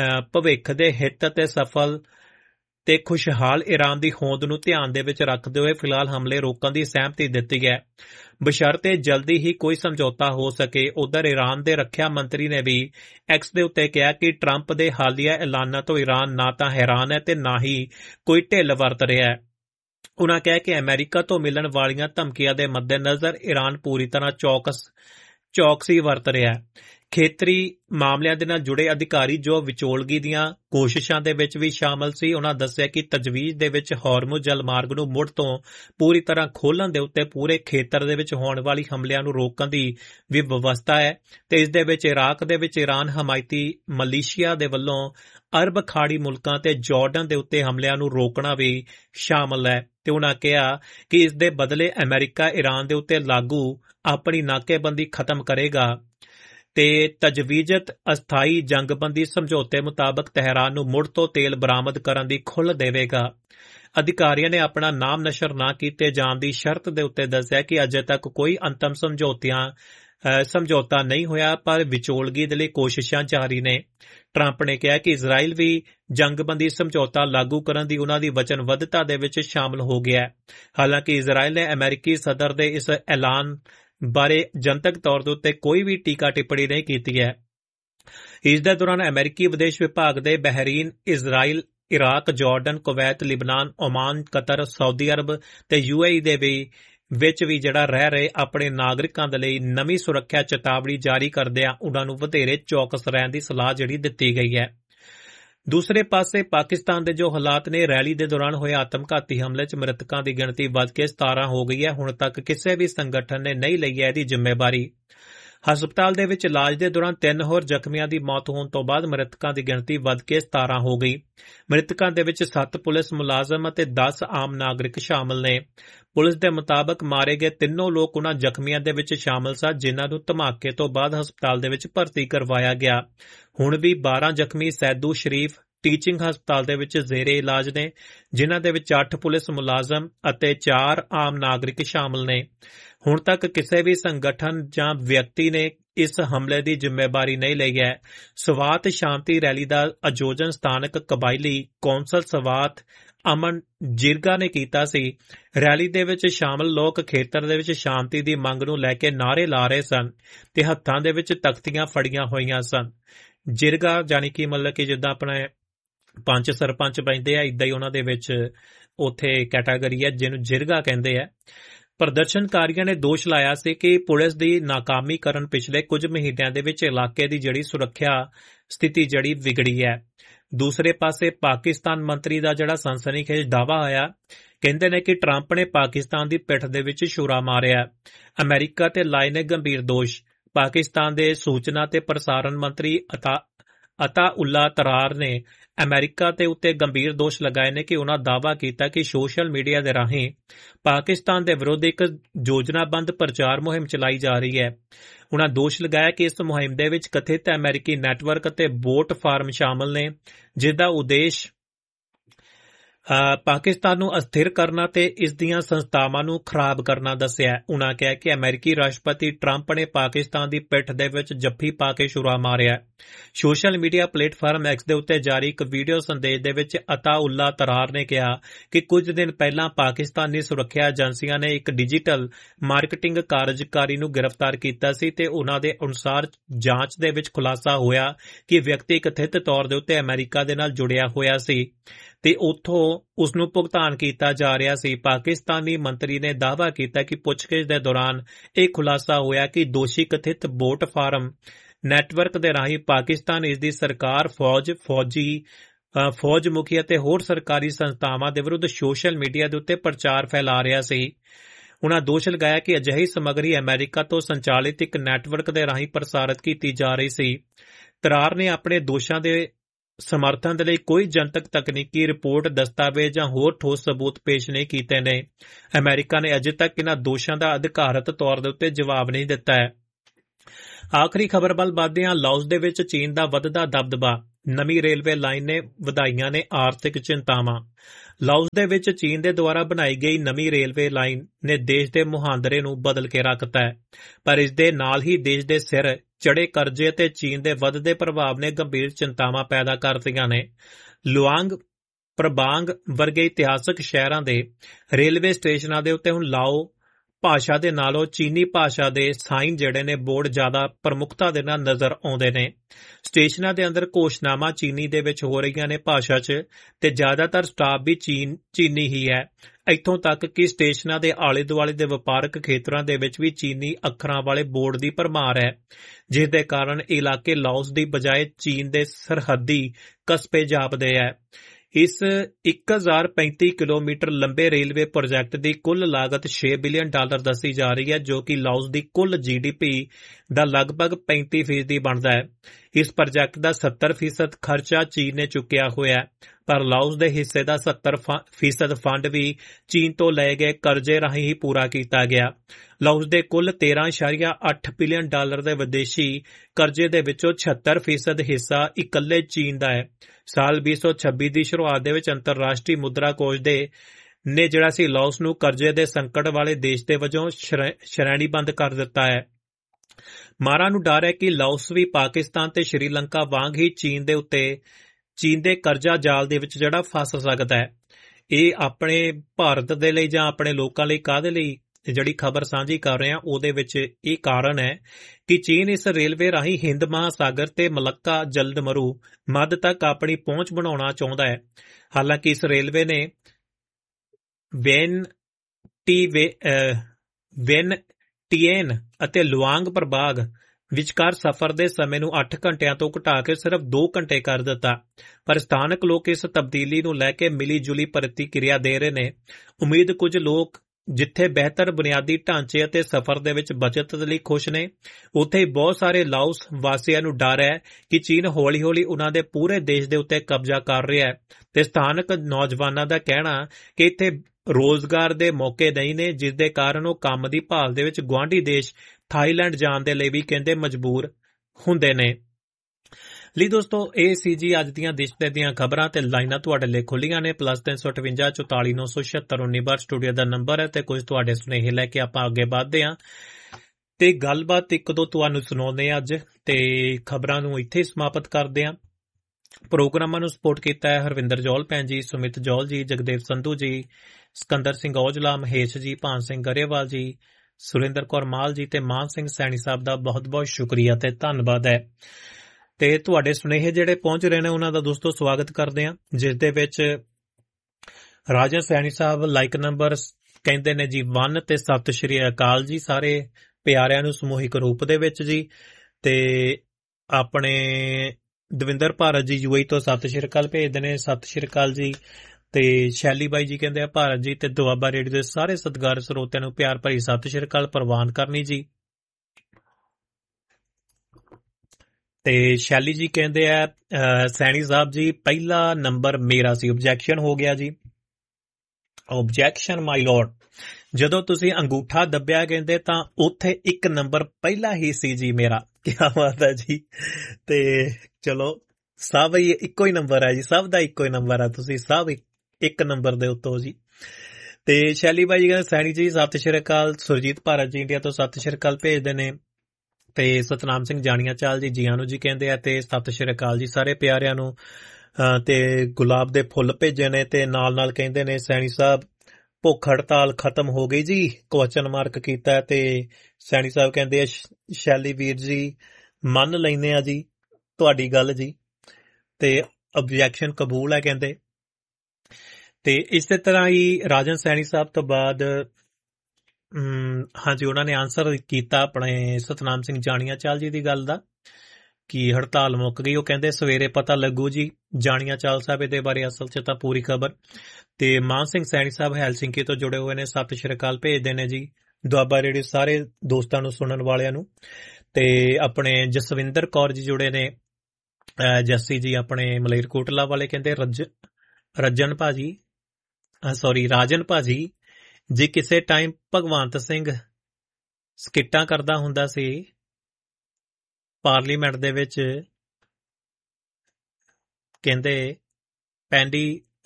ਭਵਿੱਖ ਦੇ ਹਿੱਤ ਅਤੇ ਸਫਲ ਤੇ ਖੁਸ਼ਹਾਲ ਈਰਾਨ ਦੀ ਹੋਂਦ ਨੂੰ ਧਿਆਨ ਦੇ ਵਿੱਚ ਰੱਖਦੇ ਹੋਏ ਫਿਲਹਾਲ ਹਮਲੇ ਰੋਕਣ ਦੀ ਸਹਿਮਤੀ ਦਿੱਤੀ ਹੈ, ਬਸ਼ਰਤੇ ਜਲਦੀ ਹੀ ਕੋਈ ਸਮਝੌਤਾ ਹੋ ਸਕੇ। ਉਧਰ ਈਰਾਨ ਦੇ ਰੱਖਿਆ ਮੰਤਰੀ ਨੇ ਵੀ ਐਕਸ ਦੇ ਉੱਤੇ ਕਿਹਾ ਕਿ ਟਰੰਪ ਦੇ ਹਾਲੀਆ ਐਲਾਨਾਂ ਤੋਂ ਈਰਾਨ ਨਾ ਤਾਂ ਹੈਰਾਨ ਹੈ ਤੇ ਨਾ ਹੀ ਕੋਈ ਢਿੱਲ ਵਰਤ ਰਿਹਾ ਹੈ। ਉਨ੍ਹਾਂ ਕਿਹਾ ਕਿ ਅਮਰੀਕਾ ਤੋਂ ਮਿਲਣ ਵਾਲੀਆਂ ਧਮਕੀਆਂ ਦੇ ਮੱਦੇਨਜ਼ਰ ਈਰਾਨ ਪੂਰੀ ਤਰ੍ਹਾਂ ਚੌਕਸ ਚੌਕਸੀ ਵਰਤ ਰਿਹਾ ਹੈ। ਖੇਤਰੀ ਮਾਮਲਿਆਂ ਦੇ ਨਾਲ ਜੁੜੇ ਅਧਿਕਾਰੀ ਜੋ ਵਿਚੋਲਗੀ ਦੀਆਂ ਕੋਸ਼ਿਸ਼ਾਂ ਦੇ ਵਿੱਚ ਵੀ ਸ਼ਾਮਲ ਸੀ, ਉਹਨਾਂ ਦੱਸਿਆ ਕਿ ਤਜਵੀਜ਼ ਦੇ ਵਿੱਚ ਹਾਰਮੁਜ਼ ਜਲਮਾਰਗ ਨੂੰ ਮੁੜ ਤੋਂ ਪੂਰੀ ਤਰ੍ਹਾਂ ਖੋਲ੍ਹਣ ਦੇ ਉੱਤੇ ਪੂਰੇ ਖੇਤਰ ਦੇ ਵਿੱਚ ਹੋਣ ਵਾਲੀ ਹਮਲਿਆਂ ਨੂੰ ਰੋਕਣ ਦੀ ਵੀ ਵਿਵਸਥਾ ਹੈ ਤੇ ਇਸ ਦੇ ਵਿੱਚ ਇਰਾਕ ਦੇ ਵਿੱਚ ਈਰਾਨ ਹਮਾਇਤੀ ਮਲੇਸ਼ੀਆ ਦੇ ਵੱਲੋਂ ਅਰਬ ਖਾੜੀ ਮੁਲਕਾਂ ਤੇ ਜਾਰਡਨ ਦੇ ਉੱਤੇ ਹਮਲਿਆਂ ਨੂੰ ਰੋਕਣਾ ਵੀ ਸ਼ਾਮਲ ਹੈ ਤੇ ਉਹਨਾਂ ਕਿਹਾ ਕਿ ਇਸ ਦੇ ਬਦਲੇ ਅਮਰੀਕਾ ਈਰਾਨ ਦੇ ਉੱਤੇ ਲਾਗੂ ਆਪਣੀ ਨਾਕੇਬੰਦੀ ਖਤਮ ਕਰੇਗਾ ਤੇ ਤਜਵੀਜ਼ਤ ਅਸਥਾਈ ਜੰਗਬੰਦੀ ਸਮਝੌਤੇ ਮੁਤਾਬਕ ਤਹਿਰਾਨ ਨੂੰ ਮੁੜ ਤੋਂ ਤੇਲ ਬਰਾਮਦ ਕਰਨ ਦੀ ਖੁੱਲ੍ਹ ਦੇਵੇਗਾ। ਅਧਿਕਾਰੀਆਂ ਨੇ ਆਪਣਾ ਨਾਮ ਨਸ਼ਰ ਨਾ ਕੀਤੇ ਜਾਣ ਦੀ ਸ਼ਰਤ ਦੇ ਉੱਤੇ ਦੱਸਿਆ ਕਿ ਅਜੇ ਤੱਕ ਕੋਈ ਅੰਤਮ ਸਮਝੌਤਿਆਂ ਸਮਝੌਤਾ ਨਹੀਂ ਹੋਇਆ, ਪਰ ਵਿਚੋਲਗੀ ਦੇ ਲਈ ਕੋਸ਼ਿਸ਼ਾਂ ਜਾਰੀ ਨੇ। ਟਰੰਪ ਨੇ ਕਿਹਾ ਕਿ ਇਜ਼ਰਾਈਲ ਵੀ ਜੰਗਬੰਦੀ ਸਮਝੌਤਾ ਲਾਗੂ ਕਰਨ ਦੀ ਉਹਨਾਂ ਦੀ ਵਚਨਬੱਧਤਾ ਦੇ ਵਿੱਚ ਸ਼ਾਮਲ ਹੋ ਗਿਆ ਹੈ। ਹਾਲਾਂਕਿ ਇਜ਼ਰਾਈਲ ਨੇ ਅਮਰੀਕੀ ਸਦਰ ਦੇ ਇਸ ਐਲਾਨ ਬਾਰੇ ਜਨਤਕ ਤੌਰ ਦੇ ਉੱਤੇ ਕੋਈ ਵੀ ਟੀਕਾ ਟਿੱਪਣੀ ਨਹੀਂ ਕੀਤੀ ਹੈ। ਇਸ ਦੇ ਦੌਰਾਨ ਅਮਰੀਕੀ ਵਿਦੇਸ਼ ਵਿਭਾਗ ਦੇ Bahrain, Israel, Iraq, Jordan, Kuwait, ਲਿਬਨਾਨ, Oman, Qatar, Saudi Arab ਤੇ ਯੂਏਈ ਦੇ ਵੀ ਵਿੱਚ ਵੀ ਜਿਹੜਾ ਰਹਿ ਰਹੇ ਆਪਣੇ ਨਾਗਰਿਕਾਂ ਦੇ ਲਈ ਨਵੀਂ ਸੁਰੱਖਿਆ ਚੇਤਾਵਨੀ ਜਾਰੀ ਕਰਦਿਆਂ ਉਨ੍ਹਾਂ ਨੂੰ ਵਧੇਰੇ ਚੌਕਸ ਰਹਿਣ ਦੀ ਸਲਾਹ ਜਿਹੜੀ ਦਿੱਤੀ ਗਈ ਹੈ। ਦੂਸਰੇ ਪਾਸੇ ਪਾਕਿਸਤਾਨ ਦੇ ਜੋ ਹਾਲਾਤ ਨੇ, ਰੈਲੀ ਦੇ ਦੌਰਾਨ ਹੋਏ ਆਤਮਘਾਤੀ ਹਮਲੇ 'ਚ ਮ੍ਰਿਤਕਾਂ ਦੀ ਗਿਣਤੀ ਵੱਧ ਕੇ ਸਤਾਰਾਂ ਹੋ ਗਈ ਹੈ। ਹੁਣ ਤੱਕ ਕਿਸੇ ਵੀ ਸੰਗਠਨ ਨੇ ਨਹੀਂ ਲਈ ਹੈ ਇਹਦੀ ਜ਼ਿੰਮੇਵਾਰੀ। ਹਸਪਤਾਲ ਦੇ ਵਿੱਚ ਇਲਾਜ ਦੇ ਦੌਰਾਨ ਤਿੰਨ ਹੋਰ ਜ਼ਖਮੀਆਂ ਦੀ ਮੌਤ ਹੋਣ ਤੋਂ ਬਾਅਦ ਮ੍ਰਿਤਕਾਂ ਦੀ ਗਿਣਤੀ ਵੱਧ ਕੇ ਸਤਾਰਾਂ ਹੋ ਗਈ। ਮ੍ਰਿਤਕਾਂ ਦੇ ਵਿੱਚ ਸੱਤ ਪੁਲਿਸ ਮੁਲਾਜ਼ਮ ਅਤੇ ਦਸ ਆਮ ਨਾਗਰਿਕ ਸ਼ਾਮਲ ਨੇ। ਪੁਲਿਸ ਦੇ ਮੁਤਾਬਕ ਮਾਰੇ ਗਏ ਤਿੰਨੋਂ ਲੋਕ ਉਨ੍ਹਾਂ ਜ਼ਖਮੀਆਂ ਦੇ ਵਿੱਚ ਸ਼ਾਮਲ ਸਨ ਜਿਨ੍ਹਾਂ ਨੂੰ ਧਮਾਕੇ ਤੋਂ ਬਾਅਦ ਹਸਪਤਾਲ ਦੇ ਵਿੱਚ ਭਰਤੀ ਕਰਵਾਇਆ ਗਿਆ। ਹੁਣ ਵੀ ਬਾਰਾਂ ਜ਼ਖਮੀ ਸੈਦੂ ਸ਼ਰੀਫ ਟੀਚਿੰਗ ਹਸਪਤਾਲ ਦੇ ਵਿੱਚ ਜ਼ੇਰੇ ਇਲਾਜ ਨੇ, ਜਿਨ੍ਹਾਂ ਦੇ ਵਿੱਚ ਅੱਠ ਪੁਲਿਸ ਮੁਲਾਜ਼ਮ ਅਤੇ ਚਾਰ ਆਮ ਨਾਗਰਿਕ ਸ਼ਾਮਲ ਨੇ। ਹੁਣ ਤੱਕ ਕਿਸੇ ਵੀ ਸੰਗਠਨ ਜਾਂ ਵਿਅਕਤੀ ਨੇ ਇਸ ਹਮਲੇ ਦੀ ਜ਼ਿੰਮੇਵਾਰੀ ਨਹੀਂ ਲਈ ਹੈ। ਸਵਾਤ ਸ਼ਾਂਤੀ ਰੈਲੀ ਦਾ ਆਯੋਜਨ ਸਥਾਨਕ ਕਬਾਇਲੀ ਕੌਂਸਲ ਸਵਾਤ ਅਮਨ ਜਿਰਗਾ ਨੇ ਕੀਤਾ ਸੀ। ਰੈਲੀ ਦੇ ਵਿੱਚ ਸ਼ਾਮਲ ਲੋਕ ਖੇਤਰ ਦੇ ਵਿੱਚ ਸ਼ਾਂਤੀ ਦੀ ਮੰਗ ਨੂੰ ਲੈ ਕੇ ਨਾਅਰੇ ਲਾ ਰਹੇ ਸਨ ਤੇ ਹੱਥਾਂ ਦੇ ਵਿੱਚ ਤਖਤੀਆਂ ਫੜੀਆਂ ਹੋਈਆਂ ਸਨ। ਜਿਰਗਾ ਜਾਨੀ ਕਿ ਮਤਲਬ ਕਿ ਜਿੱਦਾਂ ਆਪਣੇ ਪੰਚ ਸਰਪੰਚ ਬੈਂਦੇ ਆ, ਇੱਦਾਂ ਹੀ ਉਹਨਾਂ ਦੇ ਵਿੱਚ ਉੱਥੇ ਕੈਟਾਗਰੀ ਹੈ ਜਿਹਨੂੰ ਜਿਰਗਾ ਕਹਿੰਦੇ ਆ। ਪ੍ਰਦਰਸ਼ਨਕਾਰੀਆਂ ਨੇ ਦੋਸ਼ ਲਾਇਆ ਸੀ ਕਿ ਪੁਲਿਸ ਦੀ ਨਾਕਾਮੀ ਕਾਰਨ ਪਿਛਲੇ ਕੁਝ ਮਹੀਨਿਆਂ ਦੇ ਵਿੱਚ ਇਲਾਕੇ ਦੀ ਜਿਹੜੀ ਸੁਰੱਖਿਆ ਸਥਿਤੀ ਜਿਹੜੀ ਵਿਗੜੀ ਹੈ। ਦੂਸਰੇ ਪਾਸੇ ਪਾਕਿਸਤਾਨ ਮੰਤਰੀ ਦਾ ਜਿਹੜਾ ਸਨਸਨੀਖੇਜ਼ ਦਾਅਵਾ ਆਇਆ, ਕਹਿੰਦੇ ਨੇ ਕਿ ਟਰੰਪ ਨੇ ਪਾਕਿਸਤਾਨ ਦੀ ਪਿੱਠ ਦੇ ਵਿੱਚ ਛੁਰਾ ਮਾਰਿਆ। ਅਮਰੀਕਾ ਤੇ ਲਾਏ ਨੇ ਗੰਭੀਰ ਦੋਸ਼। ਪਾਕਿਸਤਾਨ ਦੇ ਸੂਚਨਾ ਤੇ ਪ੍ਰਸਾਰਣ ਮੰਤਰੀ ਅਤਾ ਅਤਾ ਉੱਲਾ ਤਰਾਰ ਨੇ ਅਮਰੀਕਾ ਤੇ ਉੱਤੇ ਗੰਭੀਰ ਦੋਸ਼ ਲਗਾਏ ਨੇ ਕਿ ਉਹਨਾਂ ਦਾਅਵਾ ਕੀਤਾ ਕਿ ਸੋਸ਼ਲ ਮੀਡੀਆ ਦੇ ਰਾਹੀਂ ਪਾਕਿਸਤਾਨ ਦੇ ਵਿਰੁੱਧ ਇੱਕ ਯੋਜਨਾਬੰਦ ਪ੍ਰਚਾਰ ਮੁਹਿੰਮ ਚਲਾਈ ਜਾ ਰਹੀ ਹੈ। ਉਹਨਾਂ ਦੋਸ਼ ਲਗਾਇਆ ਕਿ ਇਸ ਮੁਹਿੰਮ ਦੇ ਵਿੱਚ ਕਥਿਤ ਅਮਰੀਕੀ ਨੈਟਵਰਕ ਅਤੇ ਬੋਟ ਫਾਰਮ ਸ਼ਾਮਲ ਨੇ, ਜਿਸ ਦਾ ਉਦੇਸ਼ ਪਾਕਿਸਤਾਨ ਨੂੰ ਅਸਥਿਰ ਕਰਨਾ ਤੇ ਇਸ ਦੀਆਂ ਸੰਸਥਾਵਾਂ ਨੂੰ ਖਰਾਬ ਕਰਨਾ ਦੱਸਿਆ। ਉਨ੍ਹਾਂ ਕਿਹਾ ਕਿ ਅਮਰੀਕੀ ਰਾਸ਼ਟਰਪਤੀ ਟਰੰਪ ਨੇ ਪਾਕਿਸਤਾਨ ਦੀ ਪਿੱਠ ਦੇ ਵਿੱਚ ਜੱਫੀ ਪਾ ਕੇ ਛੁਰਾ ਮਾਰਿਆ। ਸੋਸ਼ਲ ਮੀਡੀਆ ਪਲੇਟਫਾਰਮ ਐਕਸ ਦੇ ਉੱਤੇ ਜਾਰੀ ਇੱਕ ਵੀਡੀਓ ਸੰਦੇਸ਼ ਦੇ ਵਿੱਚ ਅਤਾ ਉੱਲਾ ਤਰਾਰ ਨੇ ਕਿਹਾ ਕਿ ਕੁਝ ਦਿਨ ਪਹਿਲਾਂ ਪਾਕਿਸਤਾਨੀ ਸੁਰੱਖਿਆ ਏਜੰਸੀਆਂ ਨੇ ਇੱਕ ਡਿਜੀਟਲ ਮਾਰਕੀਟਿੰਗ ਕਾਰਜਕਾਰੀ ਨੂੰ ਗ੍ਰਿਫਤਾਰ ਕੀਤਾ ਸੀ ਤੇ ਉਨ੍ਹਾਂ ਦੇ ਅਨੁਸਾਰ ਜਾਂਚ ਦੇ ਵਿੱਚ ਖੁਲਾਸਾ ਹੋਇਆ ਕਿ ਵਿਅਕਤੀ ਕਥਿਤ ਤੌਰ ਦੇ ਉੱਤੇ ਅਮਰੀਕਾ ਦੇ ਨਾਲ ਜੁੜਿਆ ਹੋਇਆ ਸੀ ਤੇ ਉੱਥੋਂ ਉਸ ਨੂੰ ਭੁਗਤਾਨ ਕੀਤਾ ਜਾ ਰਿਹਾ ਸੀ। ਪਾਕਿਸਤਾਨੀ ਮੰਤਰੀ ਨੇ ਦਾਅਵਾ ਕੀਤਾ ਕਿ ਪੁੱਛਗਿੱਛ ਦੇ ਦੌਰਾਨ ਇਹ ਖੁਲਾਸਾ ਹੋਇਆ ਕਿ ਦੋਸ਼ੀ ਕਥਿਤ ਬੋਟ ਫਾਰਮ ਨੈਟਵਰਕ ਦੇ ਰਾਹੀਂ ਪਾਕਿਸਤਾਨ, ਇਸ ਦੀ ਸਰਕਾਰ, ਫੌਜ, ਫੌਜੀ ਫੌਜ ਮੁਖੀ ਅਤੇ ਹੋਰ ਸਰਕਾਰੀ ਸੰਸਥਾਵਾਂ ਦੇ ਵਿਰੁੱਧ ਸੋਸ਼ਲ ਮੀਡੀਆ ਦੇ ਉੱਤੇ ਪ੍ਰਚਾਰ ਫੈਲਾ ਰਿਹਾ ਸੀ। ਉਹਨਾਂ ਦੋਸ਼ ਲਗਾਇਆ ਕਿ ਅਜਿਹੀ ਸਮੱਗਰੀ ਅਮਰੀਕਾ ਤੋਂ ਸੰਚਾਲਿਤ ਇੱਕ ਨੈਟਵਰਕ ਦੇ ਰਾਹੀਂ ਪ੍ਰਸਾਰਿਤ ਕੀਤੀ ਜਾ ਰਹੀ ਸੀ। ਤਰਾਰ ਨੇ ਆਪਣੇ ਦੋਸ਼ਾਂ ਦੇ ਸਮਰਥਨ ਦੇ ਲਈ ਕੋਈ ਜਨਤਕ ਤਕਨੀਕੀ ਰਿਪੋਰਟ, ਦਸਤਾਵੇਜ਼ ਜਾਂ ਹੋਰ ਠੋਸ ਸਬੂਤ ਪੇਸ਼ ਨਹੀਂ ਕੀਤੇ ਨੇ। ਅਮਰੀਕਾ ਨੇ ਅਜੇ ਤੱਕ ਇਹਨਾਂ ਦੋਸ਼ਾਂ ਦਾ ਅਧਿਕਾਰਤ ਤੌਰ ਦੇ ਉੱਤੇ ਜਵਾਬ ਨਹੀਂ ਦਿੱਤਾ ਹੈ। ਆਖਰੀ ਖਬਰ ਵੱਲ ਵਧਦੇ ਹਾਂ। ਲਾਓਸ ਦੇ ਵਿੱਚ ਚੀਨ ਦਾ ਵੱਧਦਾ ਦਬਦਬਾ, ਨਵੀਂ ਰੇਲਵੇ ਲਾਈਨ ਨੇ ਵਧਾਈਆਂ ਨੇ ਆਰਥਿਕ ਚਿੰਤਾਵਾਂ। ਲਾਓਸ ਦੇ ਵਿੱਚ ਚੀਨ ਦੇ ਦੁਆਰਾ ਬਣਾਈ ਗਈ ਨਵੀਂ ਰੇਲਵੇ ਲਾਈਨ ਨੇ ਦੇਸ਼ ਦੇ ਮੁਹਾਂਦਰੇ ਨੂੰ ਬਦਲ ਕੇ ਰੱਖਤਾ ਹੈ, ਪਰ ਇਸ ਦੇ ਨਾਲ ਹੀ ਦੇਸ਼ ਦੇ ਸਿਰ ਚੜੇ ਕਰਜ਼ੇ ਤੇ ਚੀਨ ਦੇ ਵੱਧਦੇ ਪ੍ਰਭਾਵ ਨੇ ਗੰਭੀਰ ਚਿੰਤਾਵਾਂ ਪੈਦਾ ਕਰਤੀਆਂ ਨੇ। ਲੁਆਂਗ ਪ੍ਰਬਾਂਗ ਵਰਗੇ ਇਤਿਹਾਸਕ ਸ਼ਹਿਰਾਂ ਦੇ ਰੇਲਵੇ ਸਟੇਸ਼ਨਾਂ ਦੇ ਉੱਤੇ ਹੁਣ ਲਾਓ ਭਾਸ਼ਾ ਦੇ ਨਾਲੋਂ ਚੀਨੀ ਭਾਸ਼ਾ ਦੇ ਸਾਈਨ ਜਿਹੜੇ ਨੇ ਬੋਰਡ ਜ਼ਿਆਦਾ ਪ੍ਰਮੁੱਖਤਾ ਦੇ ਨਾਲ ਨਜ਼ਰ ਆਉਂਦੇ ਨੇ। ਸਟੇਸ਼ਨਾਂ ਦੇ ਅੰਦਰ ਘੋਸ਼ਣਾਵਾਂ ਚੀਨੀ ਦੇ ਵਿੱਚ ਹੋ ਰਹੀਆਂ ਨੇ ਭਾਸ਼ਾ 'ਚ, ਤੇ ਜ਼ਿਆਦਾਤਰ ਸਟਾਫ ਵੀ ਚੀਨ ਚੀਨੀ ਹੀ ਹੈ। ਇੱਥੋਂ ਤੱਕ ਕਿ ਸਟੇਸ਼ਨਾਂ ਦੇ ਆਲੇ ਦੁਆਲੇ ਦੇ ਵਪਾਰਕ ਖੇਤਰਾਂ ਦੇ ਵਿੱਚ ਵੀ ਚੀਨੀ ਅੱਖਰਾਂ ਵਾਲੇ ਬੋਰਡ ਦੀ ਭਰਮਾਰ ਹੈ, ਜਿਸ ਦੇ ਕਾਰਨ ਇਲਾਕੇ ਲਾਓਸ ਦੀ ਬਜਾਏ ਚੀਨ ਦੇ ਸਰਹੱਦੀ ਕਸਬੇ ਜਾਪਦੇ ਹੈ। ਇਸ ਇੱਕ ਹਜ਼ਾਰ ਪੈਂਤੀ ਕਿਲੋਮੀਟਰ ਲੰਬੇ ਰੇਲਵੇ ਪ੍ਰੋਜੈਕਟ ਦੀ ਕੁੱਲ ਲਾਗਤ ਛੇ ਬਿਲੀਅਨ ਡਾਲਰ ਦੱਸੀ ਜਾ ਰਹੀ ਹੈ, ਜੋ ਕਿ ਲਾਓਸ ਦੀ ਕੁੱਲ ਜੀ ਡੀ ਪੀ ਦਾ ਲਗਭਗ ਪੈਂਤੀ ਫੀਸਦੀ ਬਣਦਾ ਹੈ। ਇਸ ਪ੍ਰੋਜੈਕਟ ਦਾ ਸੱਤਰ ਫੀਸਦ ਖਰਚਾ ਚੀਨ ਨੇ ਚੁੱਕਿਆ ਹੋਇਆ, ਪਰ ਲਾਓਸ ਦੇ ਹਿੱਸੇ ਦਾ ਸੱਤਰ ਫੀਸਦ ਫੰਡ ਵੀ ਚੀਨ ਤੋਂ ਲਏ ਗਏ ਕਰਜ਼ੇ ਰਾਹੀਂ ਹੀ ਪੂਰਾ ਕੀਤਾ ਗਿਆ। ਲਾਓਸ ਦੇ ਕੁੱਲ ਤੇਰਾਂ ਇਸ਼ਾਰੀਆ ਅੱਠ ਬਿਲੀਅਨ ਡਾਲਰ ਦੇ ਵਿਦੇਸ਼ੀ ਕਰਜ਼ੇ ਦੇ ਵਿੱਚੋਂ ਛਿਅੱਤਰ ਫੀਸਦ ਹਿੱਸਾ ਇਕੱਲੇ ਚੀਨ ਦਾ ਹੈ। ਸਾਲ ਵੀਹ ਸੌ ਛੱਬੀ ਦੀ ਸ਼ੁਰੂਆਤ ਦੇ ਵਿੱਚ ਅੰਤਰਰਾਸ਼ਟਰੀ ਮੁਦਰਾ ਕੋਸ਼ ਦੇ ਨੇ ਜਿਹੜਾ ਸੀ ਲਾਓਸ ਨੂੰ ਕਰਜ਼ੇ ਦੇ ਸੰਕਟ ਵਾਲੇ ਦੇਸ਼ ਦੇ ਵਜੋਂ ਸ਼੍ਰੇਣੀਬੰਦ ਕਰ ਦਿੱਤਾ ਹੈ। ਮਾਹਰਾਂ ਨੂੰ ਡਰ ਹੈ ਕਿ ਲਾਓਸ ਵੀ ਪਾਕਿਸਤਾਨ ਤੇ ਸ਼੍ਰੀਲੰਕਾ ਵਾਂਗ ਹੀ ਚੀਨ ਦੇ ਉੱਤੇ ਚੀਨ ਦੇ ਕਰਜ਼ਾ ਜਾਲ ਦੇ ਵਿੱਚ ਜਿਹੜਾ ਫਸ ਸਕਦਾ ਹੈ। ਇਹ ਆਪਣੇ ਭਾਰਤ ਦੇ ਲਈ ਜਾਂ ਆਪਣੇ ਲੋਕਾਂ ਲਈ ਕਾਹਦੇ ਲਈ ਜਿਹੜੀ ਖਬਰ ਸਾਂਝੀ ਕਰ ਰਹੇ ਹਾਂ ਉਹਦੇ ਵਿੱਚ ਇਹ ਕਾਰਨ ਹੈ ਕਿ ਚੀਨ ਇਸ ਰੇਲਵੇ ਰਾਹੀਂ ਹਿੰਦ ਮਹਾਸਾਗਰ ਤੇ ਮਲੱਕਾ ਜਲਦਮਰੂ ਮੱਧ ਤੱਕ ਆਪਣੀ ਪਹੁੰਚ ਬਣਾਉਣਾ ਚਾਹੁੰਦਾ ਹੈ। ਹਾਲਾਂਕਿ ਇਸ ਰੇਲਵੇ ਨੇ ਵੈਨ ਟੀ ਵੈਨ ਟੀਏਨ ਅਤੇ ਲੁਆਂਗ ਪ੍ਰਬਾਗ ਵਿਚਕਾਰ ਸਫ਼ਰ ਦੇ ਸਮੇਂ ਨੂੰ ਅੱਠ ਘੰਟਿਆਂ ਤੋਂ ਘਟਾ ਕੇ ਸਿਰਫ ਦੋ ਘੰਟੇ ਕਰ ਦਿੱਤਾ, ਪਰ ਸਥਾਨਕ ਲੋਕ ਇਸ ਤਬਦੀਲੀ ਨੂੰ ਲੈ ਕੇ ਮਿਲੀ ਜੁਲੀ ਪ੍ਰਤੀਕਿਰਿਆ ਦੇ ਰਹੇ ਨੇ। ਉਮੀਦ ਕੁਝ ਲੋਕ ਜਿੱਥੇ ਬਿਹਤਰ ਬੁਨਿਆਦੀ ਢਾਂਚੇ ਅਤੇ ਸਫ਼ਰ ਦੇ ਵਿੱਚ ਬਚਤ ਲਈ ਖੁਸ਼ ਨੇ, ਉੱਥੇ ਹੀ ਬਹੁਤ ਸਾਰੇ ਲਾਓਸ ਵਾਸੀਆਂ ਨੂੰ ਡਰ ਹੈ ਕਿ ਚੀਨ ਹੌਲੀ ਹੌਲੀ ਉਨ੍ਹਾਂ ਦੇ ਪੂਰੇ ਦੇਸ਼ ਦੇ ਉੱਤੇ ਕਬਜ਼ਾ ਕਰ ਰਿਹਾ ਹੈ, ਤੇ ਸਥਾਨਕ ਨੌਜਵਾਨਾਂ ਦਾ ਕਹਿਣਾ ਕਿ ਇੱਥੇ ਰੋਜ਼ਗਾਰ ਦੇ ਮੌਕੇ ਨਹੀਂ ਨੇ, ਜਿਸ ਦੇ ਕਾਰਨ ਉਹ ਕੰਮ ਦੀ ਭਾਲ ਦੇ ਵਿੱਚ ਗੁਆਂਢੀ ਦੇਸ਼ ਥਾਈਲੈਂਡ ਜਾਣ ਦੇ ਲਈ ਵੀ ਕਹਿੰਦੇ ਮਜਬੂਰ ਹੁੰਦੇ ਨੇ। ਲਈ ਦੋਸਤੋ, ਇਹ ਸੀ ਜੀ ਅੱਜ ਦੀਆਂ ਦੇਸ਼ ਦੀਆਂ ਖਬਰਾਂ ਤੇ ਲਾਈਨਾਂ ਤੁਹਾਡੇ ਲਈ ਖੁੱਲੀਆਂ ਨੇ। ਪਲੱਸ ਤਿੰਨ ਸੌ ਅਠਵੰਜਾ ਚੁਤਾਲੀ ਨੌ ਸੌ ਛਿਅੱਤਰ ਉੱਨੀ ਬਾਰ ਸਟੂਡੀਓ ਦਾ ਨੰਬਰ ਹੈ, ਤੇ ਕੁਝ ਤੁਹਾਡੇ ਸੁਨੇਹੇ ਲੈ ਕੇ ਆਪਾਂ ਅੱਗੇ ਵੱਧਦੇ ਹਾਂ ਤੇ ਗੱਲਬਾਤ ਇੱਕ ਦੋ ਤੁਹਾਨੂੰ ਸੁਣਾਉਂਦੇ ਹਾਂ ਅੱਜ, ਤੇ ਖਬਰਾਂ ਨੂੰ ਇੱਥੇ ਸਮਾਪਤ ਕਰਦੇ ਹਾਂ। ਪ੍ਰੋਗਰਾਮਾਂ ਨੂੰ ਸਪੋਰਟ ਕੀਤਾ ਹੈ ਹਰਵਿੰਦਰ ਜੌਲ ਭੈਣ ਜੀ, ਸੁਮਿਤ ਜੌਲ ਜੀ, ਜਗਦੇਵ ਸੰਧੂ ਜੀ, ਸਿਕੰਦਰ ਸਿੰਘ ਔਜਲਾ, ਮਹੇਸ਼ ਜੀ, ਭਾਨ ਸਿੰਘ ਗਰੇਵਾਲ ਜੀ, ਸੁਰਿੰਦਰ ਕੌਰ ਮਾਲ ਜੀ ਤੇ ਮਾਨ ਸਿੰਘ ਸੈਣੀ ਸਾਹਿਬ ਦਾ ਬਹੁਤ ਬਹੁਤ ਸ਼ੁਕਰੀਆ ਤੇ ਧੰਨਵਾਦ ਹੈ। ਤੇ ਤੁਹਾਡੇ ਸੁਨੇਹੇ ਜਿਹੜੇ ਪਹੁੰਚ ਰਹੇ ਨੇ ਉਹਨਾਂ ਦਾ ਦੋਸਤੋ ਸਵਾਗਤ ਕਰਦੇ ਹਾਂ, ਜਿਸ ਦੇ ਵਿੱਚ ਰਾਜਨ ਸੈਣੀ ਸਾਹਿਬ ਲਾਈਕ ਨੰਬਰ ਕਹਿੰਦੇ ਨੇ ਜੀ ਵਨ ਤੇ ਸਤਿ ਸ਼੍ਰੀ ਅਕਾਲ ਜੀ ਸਾਰੇ ਪਿਆਰਿਆਂ ਨੂੰ ਸਮੂਹਿਕ ਰੂਪ ਦੇ ਵਿੱਚ ਜੀ। ਤੇ ਆਪਣੇ ਦਵਿੰਦਰ ਭਾਰਤ ਜੀ ਯੂ ਏ ਈ ਤੋਂ ਸਤਿ ਸ਼੍ਰੀ ਅਕਾਲ ਭੇਜਦੇ ਨੇ, ਸਤਿ ਸ਼੍ਰੀ ਅਕਾਲ ਜੀ। ਤੇ ਸ਼ੈਲੀ ਬਾਈ ਜੀ ਕਹਿੰਦੇ ਆ ਭਾਰਤ ਜੀ ਤੇ ਦੁਆਬਾ ਰੇਡੀਓ ਦੇ ਸਾਰੇ ਸਤਿਕਾਰ ਸਰੋਤਿਆਂ ਨੂੰ ਪਿਆਰ ਭਰੀ ਸਤਿ ਸ਼੍ਰੀ ਅਕਾਲ ਪ੍ਰਵਾਨ ਕਰਨੀ ਜੀ। ਤੇ ਸ਼ੈਲੀ ਜੀ ਕਹਿੰਦੇ ਆ ਸੈਣੀ ਸਾਹਿਬ ਜੀ ਪਹਿਲਾ ਨੰਬਰ ਮੇਰਾ ਸੀ, ਓਬਜੈਕਸ਼ਨ ਹੋ ਗਿਆ ਜੀ। ਓਬਜੈਕਸ਼ਨ ਮਾਈ ਲੋਰਡ, ਜਦੋਂ ਤੁਸੀਂ ਅੰਗੂਠਾ ਦੱਬਿਆ ਕਹਿੰਦੇ ਤਾਂ ਉੱਥੇ ਇੱਕ ਨੰਬਰ ਪਹਿਲਾ ਹੀ ਸੀ ਜੀ ਮੇਰਾ। ਕਿਆ ਬਾਤ ਹੈ ਜੀ। ਤੇ ਚਲੋ ਸਭ ਹੀ ਇੱਕੋ ਹੀ ਨੰਬਰ ਹੈ ਜੀ, ਸਭ ਦਾ ਇੱਕੋ ਹੀ ਨੰਬਰ ਹੈ, ਤੁਸੀਂ ਸਭ ਇੱਕ ਨੰਬਰ ਦੇ ਉੱਤੋਂ ਜੀ। ਤੇ ਸ਼ੈਲੀ ਬਾਈ ਜੀ ਕਹਿੰਦੇ ਸੈਣੀ ਜੀ ਸਤਿ ਸ਼੍ਰੀ ਅਕਾਲ। ਸੁਰਜੀਤ ਭਾਰਤ ਜੀ ਇੰਡੀਆ ਤੋਂ ਸਤਿ ਸ਼੍ਰੀ ਅਕਾਲ ਭੇਜਦੇ ਨੇ। ਤੇ ਸਤਨਾਮ ਸਿੰਘ ਜਾਣੀਆਂ ਚਾਲ ਜੀ ਜੀਆਂ ਨੂੰ ਜੀ ਕਹਿੰਦੇ ਆ ਤੇ ਸਤਿ ਸ਼੍ਰੀ ਅਕਾਲ ਜੀ ਸਾਰੇ ਪਿਆਰਿਆਂ ਨੂੰ। ਤੇ ਗੁਲਾਬ ਦੇ ਫੁੱਲ ਭੇਜੇ ਨੇ ਤੇ ਨਾਲ ਨਾਲ ਕਹਿੰਦੇ ਨੇ ਸੈਣੀ ਸਾਹਿਬ ਭੁੱਖ ਹੜਤਾਲ ਖਤਮ ਹੋ ਗਈ ਜੀ, ਕੁਐਸਚਨ ਮਾਰਕ ਕੀਤਾ। ਤੇ ਸੈਣੀ ਸਾਹਿਬ ਕਹਿੰਦੇ ਆ ਸ਼ੈਲੀ ਵੀਰ ਜੀ ਮੰਨ ਲੈਂਦੇ ਆ ਜੀ ਤੁਹਾਡੀ ਗੱਲ ਜੀ, ਤੇ ਓਬਜੈਕਸ਼ਨ ਕਬੂਲ ਹੈ ਕਹਿੰਦੇ। ਤੇ ਇਸੇ ਤਰ੍ਹਾਂ ਹੀ ਰਾਜਨ ਸੈਣੀ ਸਾਹਿਬ ਤੋਂ ਬਾਅਦ ਹਾਂਜੀ ਉਹਨਾਂ ਨੇ ਆਨਸਰ ਕੀਤਾ ਆਪਣੇ ਸਤਨਾਮ ਸਿੰਘ ਜਾਣੀਆਂ ਚਾਲ ਜੀ ਦੀ ਗੱਲ ਦਾ। ਕਿ ਹੜਤਾਲ ਮੁੱਕ ਗਈ। ਉਹ ਕਹਿੰਦੇ ਸਵੇਰੇ ਪਤਾ ਲੱਗੂ ਜੀ। ਜਾਣੀਆਂ ਚਾਲ ਸਾਹਿਬ ਇਹਦੇ ਬਾਰੇ ਅਸਲ 'ਚ ਤਾਂ ਪੂਰੀ ਖਬਰ। ਤੇ ਮਾਨ ਸਿੰਘ ਸੈਣੀ ਸਾਹਿਬ ਹੈਲਸਿੰਕੀ ਤੋਂ ਜੁੜੇ ਹੋਏ ਨੇ, ਸਤਿ ਸ਼੍ਰੀ ਅਕਾਲ ਭੇਜਦੇ ਨੇ ਜੀ ਦੁਆਬਾ ਰੇਡੀਓ ਸਾਰੇ ਦੋਸਤਾਂ ਨੂੰ, ਸੁਣਨ ਵਾਲਿਆਂ ਨੂੰ। ਤੇ ਆਪਣੇ ਜਸਵਿੰਦਰ ਕੌਰ ਜੀ ਜੁੜੇ ਨੇ, ਜੱਸੀ ਜੀ ਆਪਣੇ ਮਲੇਰਕੋਟਲਾ ਵਾਲੇ, ਕਹਿੰਦੇ ਰਜ ਰਜਨ ਭਾਜੀ ਸੌਰੀ ਰਾਜਨ ਭਾਜੀ ਜੀ ਕਿਸੇ ਟਾਈਮ ਭਗਵੰਤ ਸਿੰਘ ਸਕਿੱਟਾਂ ਕਰਦਾ ਹੁੰਦਾ ਸੀ ਪਾਰਲੀਮੈਂਟ ਦੇ ਵਿੱਚ, ਕਹਿੰਦੇ ਪੈਂਦੀ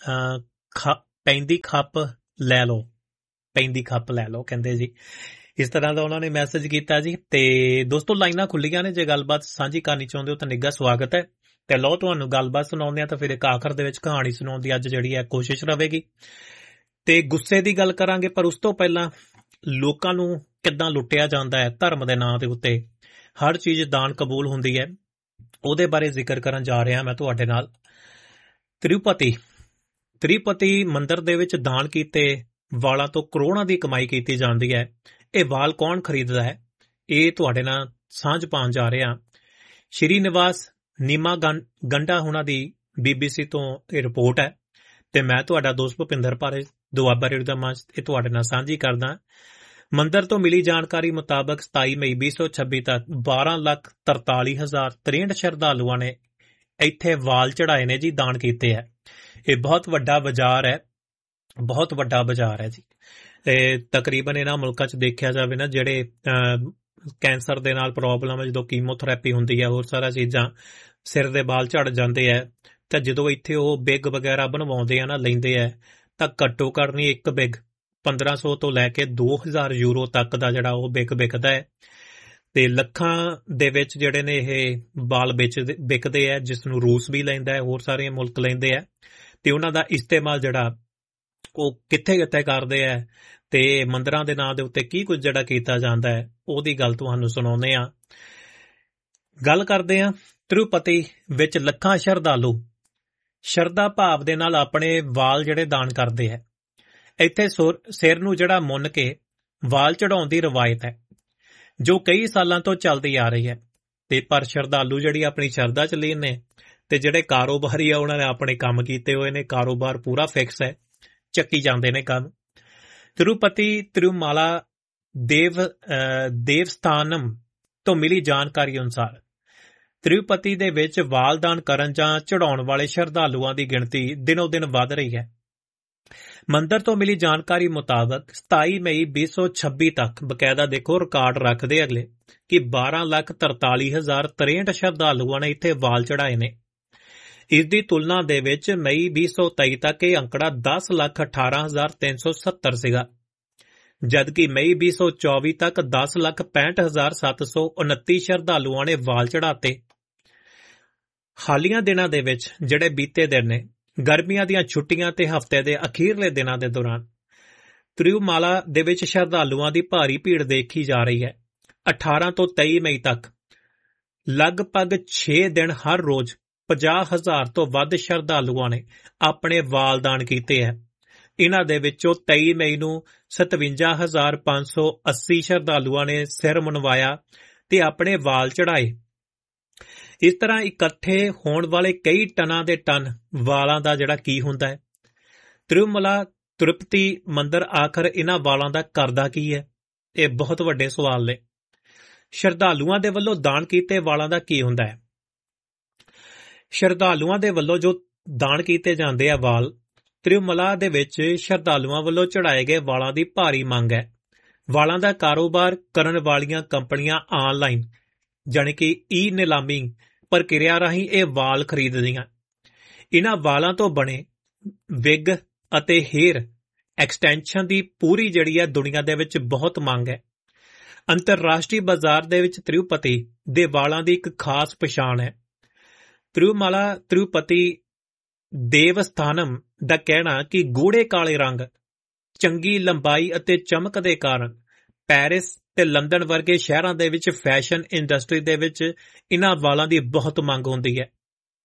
ਪੈਂਦੀ ਖੱਪ ਲੈ ਲਓ, ਪੈਂਦੀ ਖੱਪ ਲੈ ਲਓ ਕਹਿੰਦੇ ਜੀ। ਇਸ ਤਰ੍ਹਾਂ ਦਾ ਉਹਨਾਂ ਨੇ ਮੈਸੇਜ ਕੀਤਾ ਜੀ। ਤੇ ਦੋਸਤੋ ਲਾਈਨਾਂ ਖੁੱਲੀਆਂ ਨੇ, ਜੇ ਗੱਲਬਾਤ ਸਾਂਝੀ ਕਰਨੀ ਚਾਹੁੰਦੇ ਹੋ ਤਾਂ ਨਿੱਘਾ ਸਵਾਗਤ ਹੈ। ਤੇ ਲਓ ਤੁਹਾਨੂੰ ਗੱਲਬਾਤ ਸੁਣਾਉਂਦੇ ਆ, ਤਾਂ ਫਿਰ ਇੱਕ ਆਖਰ ਦੇ ਵਿੱਚ ਕਹਾਣੀ ਸੁਣਾਉਣ ਦੀ ਅੱਜ ਜਿਹੜੀ ਹੈ ਕੋਸ਼ਿਸ਼ ਰਹੇਗੀ। ਤੇ ਗੁੱਸੇ ਦੀ ਗੱਲ ਕਰਾਂਗੇ, ਪਰ ਉਸ ਤੋਂ ਪਹਿਲਾਂ ਲੋਕਾਂ ਨੂੰ ਕਿੱਦਾਂ ਲੁੱਟਿਆ ਜਾਂਦਾ ਹੈ ਧਰਮ ਦੇ ਨਾਂ ਦੇ ਉੱਤੇ। ਹਰ ਚੀਜ਼ ਦਾਨ ਕਬੂਲ ਹੁੰਦੀ ਹੈ, ਉਹਦੇ ਬਾਰੇ ਜ਼ਿਕਰ ਕਰਨ ਜਾ ਰਿਹਾ ਮੈਂ ਤੁਹਾਡੇ ਨਾਲ। ਤਿਰੂਪਤੀ ਤਿਰੂਪਤੀ ਮੰਦਿਰ ਦੇ ਵਿੱਚ ਦਾਨ ਕੀਤੇ ਵਾਲਾਂ ਤੋਂ ਕਰੋੜਾਂ ਦੀ ਕਮਾਈ ਕੀਤੀ ਜਾਂਦੀ ਹੈ। ਇਹ ਵਾਲ ਕੌਣ ਖਰੀਦਦਾ ਹੈ, ਇਹ ਤੁਹਾਡੇ ਨਾਲ ਸਾਂਝ ਪਾਉਣ ਜਾ ਰਿਹਾ। ਸ਼੍ਰੀ ਨਿਵਾਸ ਨੀਮਾ ਗੰਡਾ ਹੁਣਾਂ ਦੀ ਬੀਬੀਸੀ ਤੋਂ ਇਹ ਰਿਪੋਰਟ ਹੈ, ਤੇ ਮੈਂ ਤੁਹਾਡਾ ਦੋਸਤ ਭੁਪਿੰਦਰ ਭਾਰੇ ਦੁਆਬਾ ਰੇਡੀਓ ਦਾ ਮੰਚ ਇਹ ਤੁਹਾਡੇ ਨਾਲ ਸਾਂਝੀ ਕਰਦਾ। ਮੰਦਿਰ ਤੋਂ ਮਿਲੀ ਜਾਣਕਾਰੀ ਮੁਤਾਬਕ ਸਤਾਈ ਮਈ ਵੀਹ ਸੌ ਛੱਬੀ ਤੱਕ ਬਾਰਾਂ ਲੱਖ ਤਰਤਾਲੀ ਹਜ਼ਾਰ ਤਰੇਂਹਠ ਸ਼ਰਧਾਲੂਆਂ ਨੇ ਇੱਥੇ ਵਾਲ ਚੜਾਏ ਨੇ ਜੀ, ਦਾਨ ਕੀਤੇ ਹੈ। ਇਹ ਬਹੁਤ ਵੱਡਾ ਬਾਜ਼ਾਰ ਹੈ, ਬਹੁਤ ਵੱਡਾ ਬਾਜ਼ਾਰ ਹੈ ਜੀ। ਤੇ ਤਕਰੀਬਨ ਇਹਨਾਂ ਮੁਲਕਾਂ 'ਚ ਦੇਖਿਆ ਜਾਵੇ ਨਾ, ਜਿਹੜੇ ਕੈਂਸਰ ਦੇ ਨਾਲ ਪ੍ਰੋਬਲਮ ਹੈ, ਜਦੋਂ ਕੀਮੋਥੈਰੇਪੀ ਹੁੰਦੀ ਹੈ, ਹੋਰ ਸਾਰਾ ਚੀਜ਼ਾਂ, ਸਿਰ ਦੇ ਵਾਲ ਝੜ ਜਾਂਦੇ ਹੈ, ਤਾਂ ਜਦੋਂ ਇੱਥੇ ਉਹ ਬਿਗ ਵਗੈਰਾ ਬਣਵਾਉਂਦੇ ਆ ਨਾ, ਲੈਂਦੇ ਆ, ਤਾਂ ਘੱਟੋ ਘੱਟ ਨਹੀਂ ਇੱਕ ਬਿਗ ਪੰਦਰਾਂ ਸੌ ਤੋਂ ਲੈ ਕੇ ਦੋ ਹਜ਼ਾਰ ਯੂਰੋ ਤੱਕ ਦਾ ਜਿਹੜਾ ਉਹ ਬਿਗ ਵਿਕਦਾ ਹੈ। ਤੇ ਲੱਖਾਂ ਦੇ ਵਿੱਚ ਜਿਹੜੇ ਨੇ ਇਹ ਵਾਲ ਵੇਚ ਵਿਕਦੇ ਹੈ, ਜਿਸ ਨੂੰ ਰੂਸ ਵੀ ਲੈਂਦਾ ਹੈ, ਹੋਰ ਸਾਰੇ ਮੁਲਕ ਲੈਂਦੇ ਆ। ਤੇ ਉਹਨਾਂ ਦਾ ਇਸਤੇਮਾਲ ਜਿਹੜਾ ਉਹ ਕਿੱਥੇ ਕਿੱਥੇ ਕਰਦੇ ਆ, ਤੇ ਮੰਦਿਰਾਂ ਦੇ ਨਾਂ ਦੇ ਉੱਤੇ ਕੀ ਕੁਝ ਜਿਹੜਾ ਕੀਤਾ ਜਾਂਦਾ ਹੈ, ਉਹਦੀ ਗੱਲ ਤੁਹਾਨੂੰ ਸੁਣਾਉਂਦੇ ਆ। ਗੱਲ ਕਰਦੇ ਆ ਤਿਰੂਪਤੀ ਵਿੱਚ ਲੱਖਾਂ ਸ਼ਰਧਾਲੂ ਸ਼ਰਧਾ ਭਾਵ ਦੇ ਨਾਲ ਆਪਣੇ ਵਾਲ ਜਿਹੜੇ ਦਾਨ ਕਰਦੇ ਹੈ। ਇੱਥੇ ਸਿਰ ਨੂੰ ਜਿਹੜਾ ਮੁੰਨ ਕੇ ਵਾਲ ਚੜਾਉਣ ਦੀ ਰਵਾਇਤ ਹੈ, ਜੋ ਕਈ ਸਾਲਾਂ ਤੋਂ ਚੱਲਦੀ ਆ ਰਹੀ ਹੈ। ਤੇ ਪਰ ਸ਼ਰਧਾਲੂ ਜਿਹੜੀ ਆਪਣੀ ਸ਼ਰਧਾ ਚ ਲੀਨ ਨੇ, ਤੇ ਜਿਹੜੇ ਕਾਰੋਬਾਰੀ ਆ ਉਹਨਾਂ ਨੇ ਆਪਣੇ ਕੰਮ ਕੀਤੇ ਹੋਏ ਨੇ, ਕਾਰੋਬਾਰ ਪੂਰਾ ਫਿਕਸ ਹੈ, ਚੱਕੀ ਜਾਂਦੇ ਨੇ ਕੰਮ। ਤਿਰੂਪਤੀ ਤਿਰੂਮਾਲਾ ਦੇਵ ਦੇਵਸਥਾਨਮ ਤੋਂ ਮਿਲੀ ਜਾਣਕਾਰੀ ਅਨੁਸਾਰ ਤਿਰੂਪਤੀ ਦੇ ਵਿੱਚ ਵਾਲ ਦਾਨ ਕਰਨ ਜਾਂ ਚੜਾਉਣ ਵਾਲੇ ਸ਼ਰਧਾਲੂਆਂ ਦੀ ਗਿਣਤੀ ਦਿਨੋ ਦਿਨ ਵੱਧ ਰਹੀ ਹੈ। ਮੰਦਿਰ ਤੋਂ ਮਿਲੀ ਜਾਣਕਾਰੀ ਮੁਤਾਬਕ ਸਤਾਈ ਮਈ ਵੀਹ ਸੌ ਛੱਬੀ ਤੱਕ ਬਕਾਇਦਾ ਦੇਖੋ ਰਿਕਾਰਡ ਰੱਖਦੇ ਅਗਲੇ ਕਿ ਬਾਰਾਂ ਲੱਖ ਤਰਤਾਲੀ ਹਜ਼ਾਰ ਤਰੇਂਹਠ ਸ਼ਰਧਾਲੂਆਂ ਨੇ ਇੱਥੇ ਵਾਲ ਚੜਾਏ ਨੇ। ਇਸ ਦੀ ਤੁਲਨਾ ਦੇ ਵਿੱਚ ਮਈ ਵੀਹ ਸੌ ਤੇਈ ਤੱਕ ਇਹ ਅੰਕੜਾ ਦਸ ਲੱਖ ਅਠਾਰਾਂ ਹਜ਼ਾਰ ਤਿੰਨ ਸੌ ਸੱਤਰ ਸੀਗਾ, ਜਦਕਿ ਮਈ ਵੀਹ ਸੌ ਚੌਵੀ ਤੱਕ ਦਸ ਲੱਖ ਪੈਂਹਠ ਹਜ਼ਾਰ ਸੱਤ ਸੌ ਉਨੱਤੀ ਸ਼ਰਧਾਲੂਆਂ ਨੇ ਵਾਲ ਚੜਾਤੇ। ਹਾਲੀਆਂ ਦਿਨਾਂ ਦੇ ਵਿੱਚ ਜਿਹੜੇ ਬੀਤੇ ਦਿਨ ਨੇ, ਗਰਮੀਆਂ ਦੀਆਂ ਛੁੱਟੀਆਂ ਤੇ ਹਫ਼ਤੇ ਦੇ ਅਖੀਰਲੇ ਦਿਨਾਂ ਦੇ ਦੌਰਾਨ ਤਿਰੂਮਾਲਾ ਦੇ ਵਿੱਚ ਸ਼ਰਧਾਲੂਆਂ ਦੀ ਭਾਰੀ ਭੀੜ ਦੇਖੀ ਜਾ ਰਹੀ ਹੈ। ਅਠਾਰਾਂ ਤੋਂ ਤੇਈ ਮਈ ਤੱਕ ਲਗਭਗ ਛੇ ਦਿਨ ਹਰ ਰੋਜ਼ ਪੰਜਾਹ ਹਜ਼ਾਰ ਤੋਂ ਵੱਧ ਸ਼ਰਧਾਲੂਆਂ ਨੇ ਆਪਣੇ ਵਾਲ ਦਾਨ ਕੀਤੇ ਹੈ। ਇਹਨਾਂ ਦੇ ਵਿੱਚੋਂ ਤੇਈ ਮਈ ਨੂੰ ਸਤਵੰਜਾ ਹਜ਼ਾਰ ਪੰਜ ਸੌ ਅੱਸੀ ਸ਼ਰਧਾਲੂਆਂ ਨੇ ਸਿਰ ਮੁੰਨਵਾਇਆ ਤੇ ਆਪਣੇ ਵਾਲ ਚੜਾਏ। ਇਸ ਤਰ੍ਹਾਂ ਇਕੱਠੇ ਹੋਣ ਵਾਲੇ ਕਈ ਟਨਾਂ ਦੇ ਟਨ ਵਾਲਾਂ ਦਾ ਜਿਹੜਾ ਕੀ ਹੁੰਦਾ ਹੈ। ਤਿਰੂਮਲਾ ਤਿਰੂਪਤੀ ਮੰਦਿਰ ਆਖਰ ਇਹਨਾਂ ਵਾਲਾਂ ਦਾ ਕਰਦਾ ਕੀ ਹੈ, ਇਹ ਬਹੁਤ ਵੱਡੇ ਸਵਾਲ ਨੇ। ਸ਼ਰਧਾਲੂਆਂ ਦੇ ਵੱਲੋਂ ਦਾਨ ਕੀਤੇ ਵਾਲਾਂ ਦਾ ਕੀ ਹੁੰਦਾ ਹੈ? ਸ਼ਰਧਾਲੂਆਂ ਦੇ ਵੱਲੋਂ ਜੋ ਦਾਨ ਕੀਤੇ ਜਾਂਦੇ ਆ ਵਾਲ, ਤਿਰੂਮਲਾ ਦੇ ਵਿੱਚ ਸ਼ਰਧਾਲੂਆਂ ਵੱਲੋਂ ਚੜਾਏ ਗਏ ਵਾਲਾਂ ਦੀ ਭਾਰੀ ਮੰਗ ਹੈ। ਵਾਲਾਂ ਦਾ ਕਾਰੋਬਾਰ ਕਰਨ ਵਾਲੀਆਂ ਕੰਪਨੀਆਂ ਆਨਲਾਈਨ ਜਾਣੀ ਕਿ ਈ ਨਿਲਾਮੀ ਪ੍ਰਕਿਰਿਆ ਰਾਹੀਂ ਇਹ ਵਾਲ ਖਰੀਦਦੀਆਂ। ਇਹਨਾਂ ਵਾਲਾਂ ਤੋਂ ਬਣੇ ਵਿਗ ਅਤੇ ਹੇਅਰ ਐਕਸਟੈਂਸ਼ਨ ਦੀ ਪੂਰੀ ਜਿਹੜੀ ਹੈ ਦੁਨੀਆ ਦੇ ਵਿੱਚ ਬਹੁਤ ਮੰਗ ਹੈ। ਅੰਤਰਰਾਸ਼ਟਰੀ ਬਾਜ਼ਾਰ ਦੇ ਵਿੱਚ ਤਿਰੂਪਤੀ ਦੇ ਵਾਲਾਂ ਦੀ ਇੱਕ ਖਾਸ ਪਛਾਣ ਹੈ। ਤਿਰੂਮਾਲਾ ਤਿਰੂਪਤੀ ਦੇਵਸਥਾਨਮ ਦਾ ਕਹਿਣਾ ਕਿ ਗੂੜੇ ਕਾਲੇ ਰੰਗ, ਚੰਗੀ ਲੰਬਾਈ ਅਤੇ ਚਮਕ ਦੇ ਕਾਰਨ ਪੈਰਿਸ ਤੇ ਲੰਡਨ ਵਰਗੇ ਸ਼ਹਿਰਾਂ ਦੇ ਵਿੱਚ ਫੈਸ਼ਨ ਇੰਡਸਟਰੀ ਦੇ ਵਿੱਚ ਇਹਨਾਂ ਵਾਲਾਂ ਦੀ ਬਹੁਤ ਮੰਗ ਹੁੰਦੀ ਹੈ।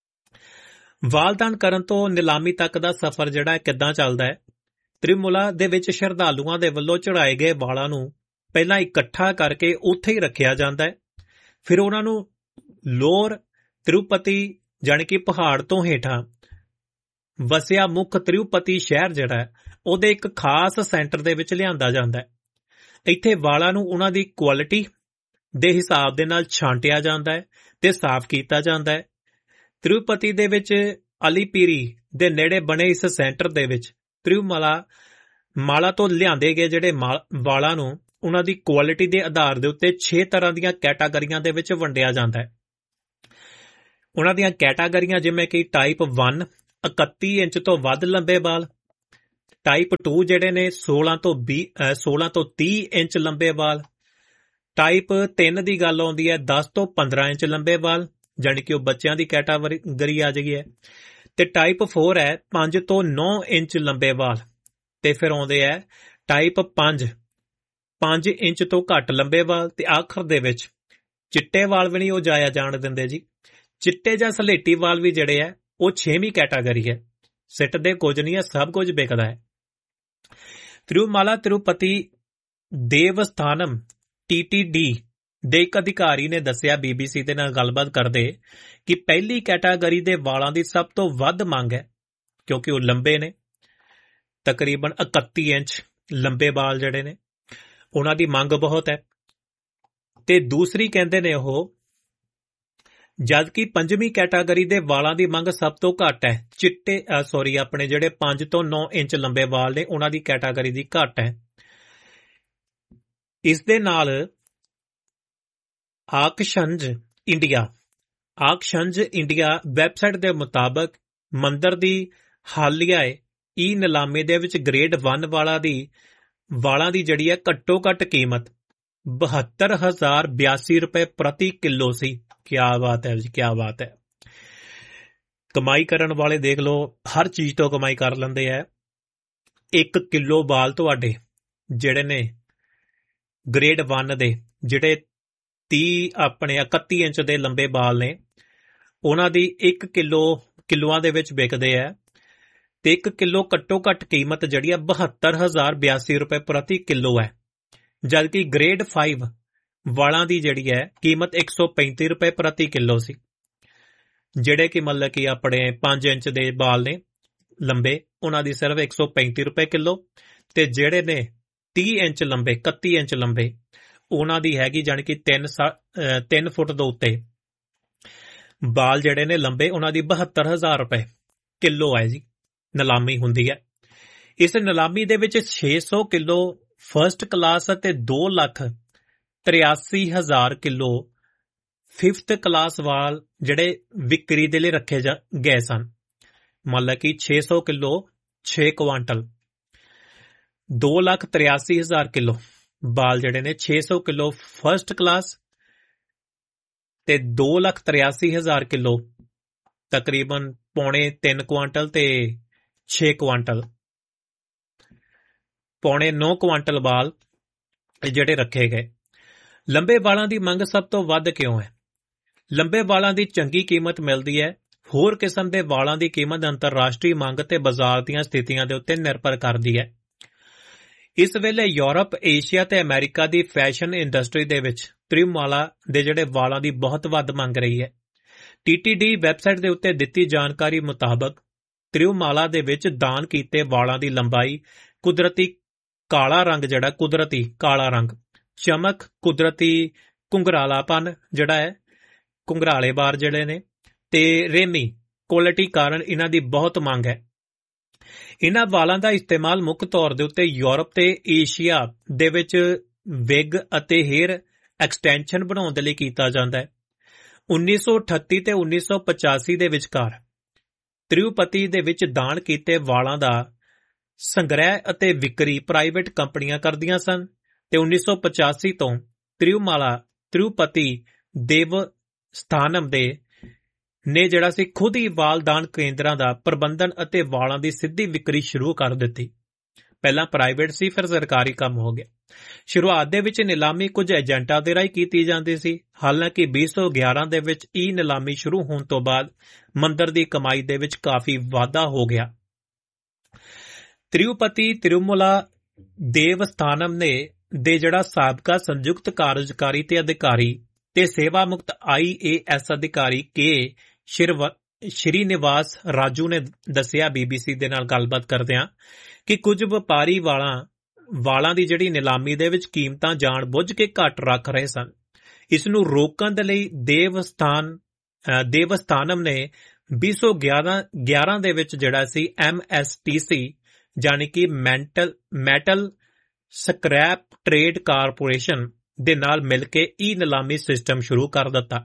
ਵਾਲਦਾਨ ਕਰਨ ਤੋਂ ਨਿਲਾਮੀ ਤੱਕ ਦਾ ਸਫ਼ਰ ਜਿਹੜਾ ਕਿੱਦਾਂ ਚੱਲਦਾ ਹੈ? ਤਿਰੂਮਲਾ ਦੇ ਵਿੱਚ ਸ਼ਰਧਾਲੂਆਂ ਦੇ ਵੱਲੋਂ ਚੜਾਏ ਗਏ ਵਾਲਾਂ ਨੂੰ ਪਹਿਲਾਂ ਇਕੱਠਾ ਕਰਕੇ ਉੱਥੇ ਹੀ ਰੱਖਿਆ ਜਾਂਦਾ ਹੈ। ਫਿਰ ਉਹਨਾਂ ਨੂੰ ਲੋਅਰ ਤਿਰੂਪਤੀ ਜਾਣੀ ਕਿ ਪਹਾੜ ਤੋਂ ਹੇਠਾਂ ਵਸਿਆ ਮੁੱਖ ਤਿਰੂਪਤੀ ਸ਼ਹਿਰ ਜਿਹੜਾ ਉਹਦੇ ਇੱਕ ਖਾਸ ਸੈਂਟਰ ਦੇ ਵਿੱਚ ਲਿਆਂਦਾ ਜਾਂਦਾ ਹੈ। ਇੱਥੇ ਵਾਲਾਂ ਨੂੰ ਉਹਨਾਂ ਦੀ ਕੁਆਲਿਟੀ ਦੇ ਹਿਸਾਬ ਦੇ ਨਾਲ ਛਾਂਟਿਆ ਜਾਂਦਾ ਹੈ ਤੇ ਸਾਫ਼ ਕੀਤਾ ਜਾਂਦਾ ਹੈ। ਤਿਰੂਪਤੀ ਦੇ ਵਿੱਚ ਅਲੀਪੀਰੀ ਦੇ ਨੇੜੇ ਬਣੇ ਇਸ ਸੈਂਟਰ ਦੇ ਵਿੱਚ ਤਿਰੂਮਾਲਾ ਮਾਲਾ ਤੋਂ ਲਿਆਂਦੇ ਗਏ ਜਿਹੜੇ ਵਾਲਾਂ ਨੂੰ ਉਹਨਾਂ ਦੀ ਕੁਆਲਿਟੀ ਦੇ ਆਧਾਰ ਦੇ ਉੱਤੇ ਛੇ ਤਰ੍ਹਾਂ ਦੀਆਂ ਕੈਟਾਗਰੀਆਂ ਦੇ ਵਿੱਚ ਵੰਡਿਆ ਜਾਂਦਾ ਹੈ। ਉਹਨਾਂ ਦੀਆਂ ਕੈਟਾਗਰੀਆਂ ਜਿਵੇਂ ਕਿ ਟਾਈਪ ਵਨ ਇਕੱਤੀ ਇੰਚ ਤੋਂ ਵੱਧ ਲੰਬੇ ਵਾਲ, ਟਾਈਪ ਟੂ ਜਿਹੜੇ ਨੇ ਸੋਲਾਂ ਤੋਂ ਵੀਹ ਸੋਲਾਂ ਤੋਂ ਤੀਹ ਇੰਚ ਲੰਬੇ ਵਾਲ, ਟਾਈਪ ਤਿੰਨ ਦੀ ਗੱਲ ਆਉਂਦੀ ਹੈ ਦਸ ਤੋਂ ਪੰਦਰਾਂ ਇੰਚ ਲੰਬੇ ਵਾਲ, ਜਾਣੀ ਕਿ ਉਹ ਬੱਚਿਆਂ ਦੀ ਕੈਟਾਗਰੀ ਆ ਜਾਏਗੀ ਹੈ, ਤੇ ਟਾਈਪ ਫੋਰ ਹੈ ਪੰਜ ਤੋਂ ਨੌ ਇੰਚ ਲੰਬੇ ਵਾਲ, ਤੇ ਫਿਰ ਆਉਂਦੇ ਹੈ ਟਾਈਪ ਪੰਜ ਪੰਜ ਇੰਚ ਤੋਂ ਘੱਟ ਲੰਬੇ ਵਾਲ, ਤੇ ਆਖਰ ਦੇ ਵਿੱਚ ਚਿੱਟੇ ਵਾਲ ਵੀ ਨਹੀਂ ਉਹ ਜਾਇਆ ਜਾਣ ਦਿੰਦੇ ਜੀ। ਚਿੱਟੇ ਜਾਂ ਸਲੇਟੀ ਵਾਲ ਵੀ ਜਿਹੜੇ ਹੈ ਉਹ ਛੇਵੀਂ ਕੈਟਾਗਰੀ ਹੈ। ਸਿੱਟਦੇ ਕੁਝ ਨਹੀਂ ਹੈ, ਸਭ ਕੁਝ ਵਿਕਦਾ ਹੈ। Tirumala Tirupati Devasthanam T T D ਦੇ ਇੱਕ ਅਧਿਕਾਰੀ ਨੇ ਦੱਸਿਆ ਬੀਬੀਸੀ ਦੇ ਨਾਲ ਗੱਲਬਾਤ ਕਰਦੇ ਕਿ ਪਹਿਲੀ ਕੈਟਾਗਰੀ ਦੇ ਵਾਲਾਂ ਦੀ ਸਭ ਤੋਂ ਵੱਧ ਮੰਗ ਹੈ ਕਿਉਂਕਿ ਉਹ ਲੰਬੇ ਨੇ, ਤਕਰੀਬਨ ਇਕੱਤੀ ਇੰਚ ਲੰਬੇ ਵਾਲ ਜਿਹੜੇ ਨੇ ਉਹਨਾਂ ਦੀ ਮੰਗ ਬਹੁਤ ਹੈ। ਤੇ ਦੂਸਰੀ ਕਹਿੰਦੇ ਨੇ ਉਹ ਜਦ ਕਿ ਪੰਜਵੀਂ ਕੈਟਾਗਰੀ ਦੇ ਵਾਲਾਂ ਦੀ ਮੰਗ ਸਭ ਤੋਂ ਘੱਟ ਹੈ। ਚਿੱਟੇ ਸੌਰੀ ਆਪਣੇ ਜਿਹੜੇ ਪੰਜ ਤੋਂ ਨੌ ਇੰਚ ਲੰਬੇ ਵਾਲ ਨੇ ਉਹਨਾਂ ਦੀ ਕੈਟਾਗਰੀ ਦੀ ਘੱਟ ਹੈ। ਇਸ ਦੇ ਨਾਲ ਆਕਸ਼ੰਜ ਇੰਡੀਆ ਆਕਸ਼ੰਜ ਇੰਡੀਆ ਵੈਬਸਾਈਟ ਦੇ ਮੁਤਾਬਕ ਮੰਦਰ ਦੀ ਹਾਲੀਆ ਈ ਨਿਲਾਮੀ ਦੇ ਵਿੱਚ ਗ੍ਰੇਡ ਵਨ ਵਾਲਾਂ ਦੀ ਵਾਲਾਂ ਦੀ ਜਿਹੜੀ ਹੈ ਘੱਟੋ ਘੱਟ ਕੀਮਤ ਬਹੱਤਰ ਹਜ਼ਾਰ ਬਿਆਸੀ ਰੁਪਏ ਪ੍ਰਤੀ ਕਿਲੋ ਸੀ। ਕਿਆ ਬਾਤ ਹੈ ਜੀ, ਕਿਆ ਬਾਤ ਹੈ। ਕਮਾਈ ਕਰਨ ਵਾਲੇ ਦੇਖ ਲਓ, ਹਰ ਚੀਜ਼ ਤੋਂ ਕਮਾਈ ਕਰ ਲੈਂਦੇ ਹੈ। ਇੱਕ ਕਿਲੋ ਵਾਲ ਤੁਹਾਡੇ ਜਿਹੜੇ ਨੇ ਗ੍ਰੇਡ ਵਨ ਦੇ ਜਿਹੜੇ ਤੀਹ ਆਪਣੇ ਇਕੱਤੀ ਇੰਚ ਦੇ ਲੰਬੇ ਵਾਲ ਨੇ ਉਹਨਾਂ ਦੀ ਇੱਕ ਕਿਲੋ ਕਿਲੋਆਂ ਦੇ ਵਿੱਚ ਵਿਕਦੇ ਹੈ, ਤੇ ਇੱਕ ਕਿਲੋ ਘੱਟੋ ਘੱਟ ਕੀਮਤ ਜਿਹੜੀ ਹੈ ਬਹੱਤਰ ਹਜ਼ਾਰ ਬਿਆਸੀ ਰੁਪਏ ਪ੍ਰਤੀ ਕਿਲੋ ਹੈ। ਜਦਕਿ ਗ੍ਰੇਡ ਫਾਈਵ ਵਾਲਾਂ ਦੀ ਜਿਹੜੀ ਹੈ ਕੀਮਤ ਇੱਕ ਸੌ ਪੈਂਤੀ ਰੁਪਏ ਪ੍ਰਤੀ ਕਿਲੋ ਸੀ, ਜਿਹੜੇ ਕਿ ਮਤਲਬ ਕਿ ਆਪਣੇ ਪੰਜ ਇੰਚ ਦੇ ਵਾਲ ਨੇ ਲੰਬੇ ਉਹਨਾਂ ਦੀ ਸਿਰਫ ਇੱਕ ਸੌ ਪੈਂਤੀ ਰੁਪਏ ਕਿਲੋ, ਤੇ ਜਿਹੜੇ ਨੇ ਤੀਹ ਇੰਚ ਲੰਬੇ ਇਕੱਤੀ ਇੰਚ ਲੰਬੇ ਉਹਨਾਂ ਦੀ ਹੈਗੀ ਜਾਣੀ ਕਿ ਤਿੰਨ ਤਿੰਨ ਫੁੱਟ ਦੇ ਉੱਤੇ ਵਾਲ ਜਿਹੜੇ ਨੇ ਲੰਬੇ ਉਹਨਾਂ ਦੀ ਬਹੱਤਰ ਹਜ਼ਾਰ ਰੁਪਏ ਕਿਲੋ ਹੈ ਜੀ। ਨਿਲਾਮੀ ਹੁੰਦੀ ਹੈ। ਇਸ ਨਿਲਾਮੀ ਦੇ ਵਿੱਚ ਛੇ ਸੌ ਕਿਲੋ ਫਸਟ ਕਲਾਸ ਅਤੇ ਦੋ ਲੱਖ ਤਰਿਆਸੀ ਹਜ਼ਾਰ ਕਿਲੋ ਫਿਫਥ ਕਲਾਸ ਵਾਲ ਜਿਹੜੇ ਵਿਕਰੀ ਦੇ ਲਈ ਰੱਖੇ ਗਏ ਸਨ। ਮਤਲਬ ਕਿ ਛੇ ਸੌ ਕਿਲੋ ਛੇ ਕੁਆਂਟਲ ਦੋ ਲੱਖ ਤਰਿਆਸੀ ਹਜ਼ਾਰ ਕਿਲੋ ਵਾਲ ਜਿਹੜੇ ਨੇ ਛੇ ਸੌ ਕਿਲੋ ਫਸਟ ਕਲਾਸ ਤੇ ਦੋ ਲੱਖ ਤਰਿਆਸੀ ਹਜ਼ਾਰ ਕਿਲੋ ਤਕਰੀਬਨ ਪੌਣੇ ਤਿੰਨ ਕੁਆਂਟਲ ਤੇ ਛੇ ਕੁਆਂਟਲ ਪੌਣੇ ਨੌ ਕੁਆਂਟਲ ਵਾਲ ਜਿਹੜੇ ਰੱਖੇ ਗਏ। ਲੰਬੇ ਵਾਲਾਂ ਦੀ ਮੰਗ ਸਭ ਤੋਂ ਵੱਧ ਕਿਉਂ ਹੈ? ਲੰਬੇ ਵਾਲਾਂ ਦੀ ਚੰਗੀ ਕੀਮਤ ਮਿਲਦੀ ਹੈ। ਹੋਰ ਕਿਸਮ ਦੇ ਵਾਲਾਂ ਦੀ ਕੀਮਤ ਅੰਤਰਰਾਸ਼ਟਰੀ ਮੰਗ ਤੇ ਬਾਜ਼ਾਰ ਦੀਆਂ ਸਥਿਤੀਆਂ ਦੇ ਉੱਤੇ ਨਿਰਭਰ ਕਰਦੀ ਹੈ। ਇਸ ਵੇਲੇ ਯੂਰਪ, ਏਸ਼ੀਆ ਤੇ ਅਮਰੀਕਾ ਦੀ ਫੈਸ਼ਨ ਇੰਡਸਟਰੀ ਦੇ ਵਿੱਚ ਤਿਰੂਮਾਲਾ ਦੇ ਜਿਹੜੇ ਵਾਲਾਂ ਦੀ ਬਹੁਤ ਵੱਧ ਮੰਗ ਰਹੀ ਹੈ। ਟੀ ਟੀ ਡੀ ਵੈਬਸਾਈਟ ਦੇ ਉੱਤੇ ਦਿੱਤੀ ਜਾਣਕਾਰੀ ਮੁਤਾਬਕ ਤਿਰੂਮਾਲਾ ਦੇ ਵਿੱਚ ਦਾਨ ਕੀਤੇ ਵਾਲਾਂ ਦੀ ਲੰਬਾਈ ਕੁਦਰਤੀ ਕਾਲਾ ਰੰਗ ਜਿਹੜਾ ਕੁਦਰਤੀ ਕਾਲਾ ਰੰਗ ਚਮਕ ਕੁਦਰਤੀ ਘੁੰਗਰਾਲਾਪਨ ਜਿਹੜਾ ਹੈ ਘੁੰਗਰਾਲੇ ਬਾਰ ਜਿਹੜੇ ਨੇ ਤੇ ਰੇਮੀ ਕੁਆਲਿਟੀ ਕਾਰਨ ਇਹਨਾਂ ਦੀ ਬਹੁਤ ਮੰਗ ਹੈ। ਇਹਨਾਂ ਵਾਲਾਂ ਦਾ ਇਸਤੇਮਾਲ ਮੁੱਖ ਤੌਰ ਦੇ ਉੱਤੇ ਯੂਰਪ ਤੇ ਏਸ਼ੀਆ ਦੇ ਵਿੱਚ ਵਿਗ ਅਤੇ ਹੇਅਰ ਐਕਸਟੈਂਸ਼ਨ ਬਣਾਉਣ ਦੇ ਲਈ ਕੀਤਾ ਜਾਂਦਾ ਹੈ। ਉੱਨੀ ਸੌ ਅਠੱਤੀ ਤੇ ਉੱਨੀ ਸੌ ਪਚਾਸੀ ਦੇ ਵਿਚਕਾਰ ਤਿਰੂਪਤੀ ਦੇ ਵਿੱਚ ਦਾਨ ਕੀਤੇ ਵਾਲਾਂ ਦਾ ਸੰਗ੍ਰਹਿ ਅਤੇ ਵਿਕਰੀ ਪ੍ਰਾਈਵੇਟ ਕੰਪਨੀਆਂ ਕਰਦੀਆਂ ਸਨ ਤੇ ਉੱਨੀ ਸੌ ਪਚਾਸੀ ਤੋਂ ਤਿਰੂਮਾਲਾ ਤਿਰੂਪਤੀ ਦੇਵ ਸਥਾਨਮ ਦੇ ਨੇ ਜਿਹੜਾ ਸੀ ਖੁਦ ਹੀ ਵਾਲ ਦਾਨ ਕੇਂਦਰਾਂ ਦਾ ਪ੍ਰਬੰਧਨ ਅਤੇ ਵਾਲਾਂ ਦੀ ਸਿੱਧੀ ਵਿਕਰੀ ਸ਼ੁਰੂ ਕਰ ਦਿੱਤੀ। ਪਹਿਲਾਂ ਪ੍ਰਾਈਵੇਟ ਸੀ, ਫਿਰ ਸਰਕਾਰੀ ਕੰਮ ਹੋ ਗਿਆ। ਸ਼ੁਰੂਆਤ ਦੇ ਵਿੱਚ ਨਿਲਾਮੀ ਕੁਝ ਏਜੰਟਾਂ ਦੇ ਰਾਹੀਂ ਕੀਤੀ ਜਾਂਦੀ ਸੀ। ਹਾਲਾਂਕਿ ਵੀਹ ਸੌ ਗਿਆਰਾਂ ਦੇ ਵਿੱਚ ਇਹ ਨਿਲਾਮੀ ਸ਼ੁਰੂ ਹੋਣ ਤੋਂ ਬਾਅਦ ਮੰਦਰ ਦੀ ਕਮਾਈ ਦੇ ਵਿੱਚ ਕਾਫੀ ਵਾਧਾ ਹੋ ਗਿਆ। ਤਿਰੂਪਤੀ ਤਿਰੂਮਲਾ ਦੇਵਸਥਾਨਮ ਨੇ ਦੇ ਜਿਹੜਾ ਸਾਬਕਾ ਸੰਯੁਕਤ ਕਾਰਜਕਾਰੀ ਤੇ ਅਧਿਕਾਰੀ ਤੇ ਸੇਵਾ ਮੁਕਤ ਆਈ ਏ ਐਸ ਅਧਿਕਾਰੀ ਕੇ ਸ਼੍ਰੀਨਿਵਾਸ ਰਾਜੂ ਨੇ ਦੱਸਿਆ ਬੀਬੀਸੀ ਦੇ ਨਾਲ ਗੱਲਬਾਤ ਕਰਦਿਆਂ ਕਿ ਕੁਝ ਵਪਾਰੀ ਵਾਲਾਂ ਵਾਲਾਂ ਦੀ ਜਿਹੜੀ ਨਿਲਾਮੀ ਦੇ ਵਿੱਚ ਕੀਮਤਾਂ ਜਾਣ ਬੁੱਝ ਕੇ ਘੱਟ ਰੱਖ ਰਹੇ ਸਨ। ਇਸ ਨੂੰ ਰੋਕਣ ਦੇ ਲਈ ਦੇਵਸਥਾਨ ਦੇਵਸਥਾਨਮ ਨੇ ਵੀਹ ਸੌ ਗਿਆਰਾਂ ਦੇ ਵਿੱਚ ਜਿਹੜਾ ਸੀ ਐਮ ਐਸ ਟੀ ਸੀ ਜਾਨੀ ਕਿ mental metal scrap trade corporation ਦੇ ਨਾਲ ਮਿਲ ਕੇ ਈ ਨਿਲਾਮੀ ਸਿਸਟਮ ਸ਼ੁਰੂ ਕਰ ਦਿੱਤਾ।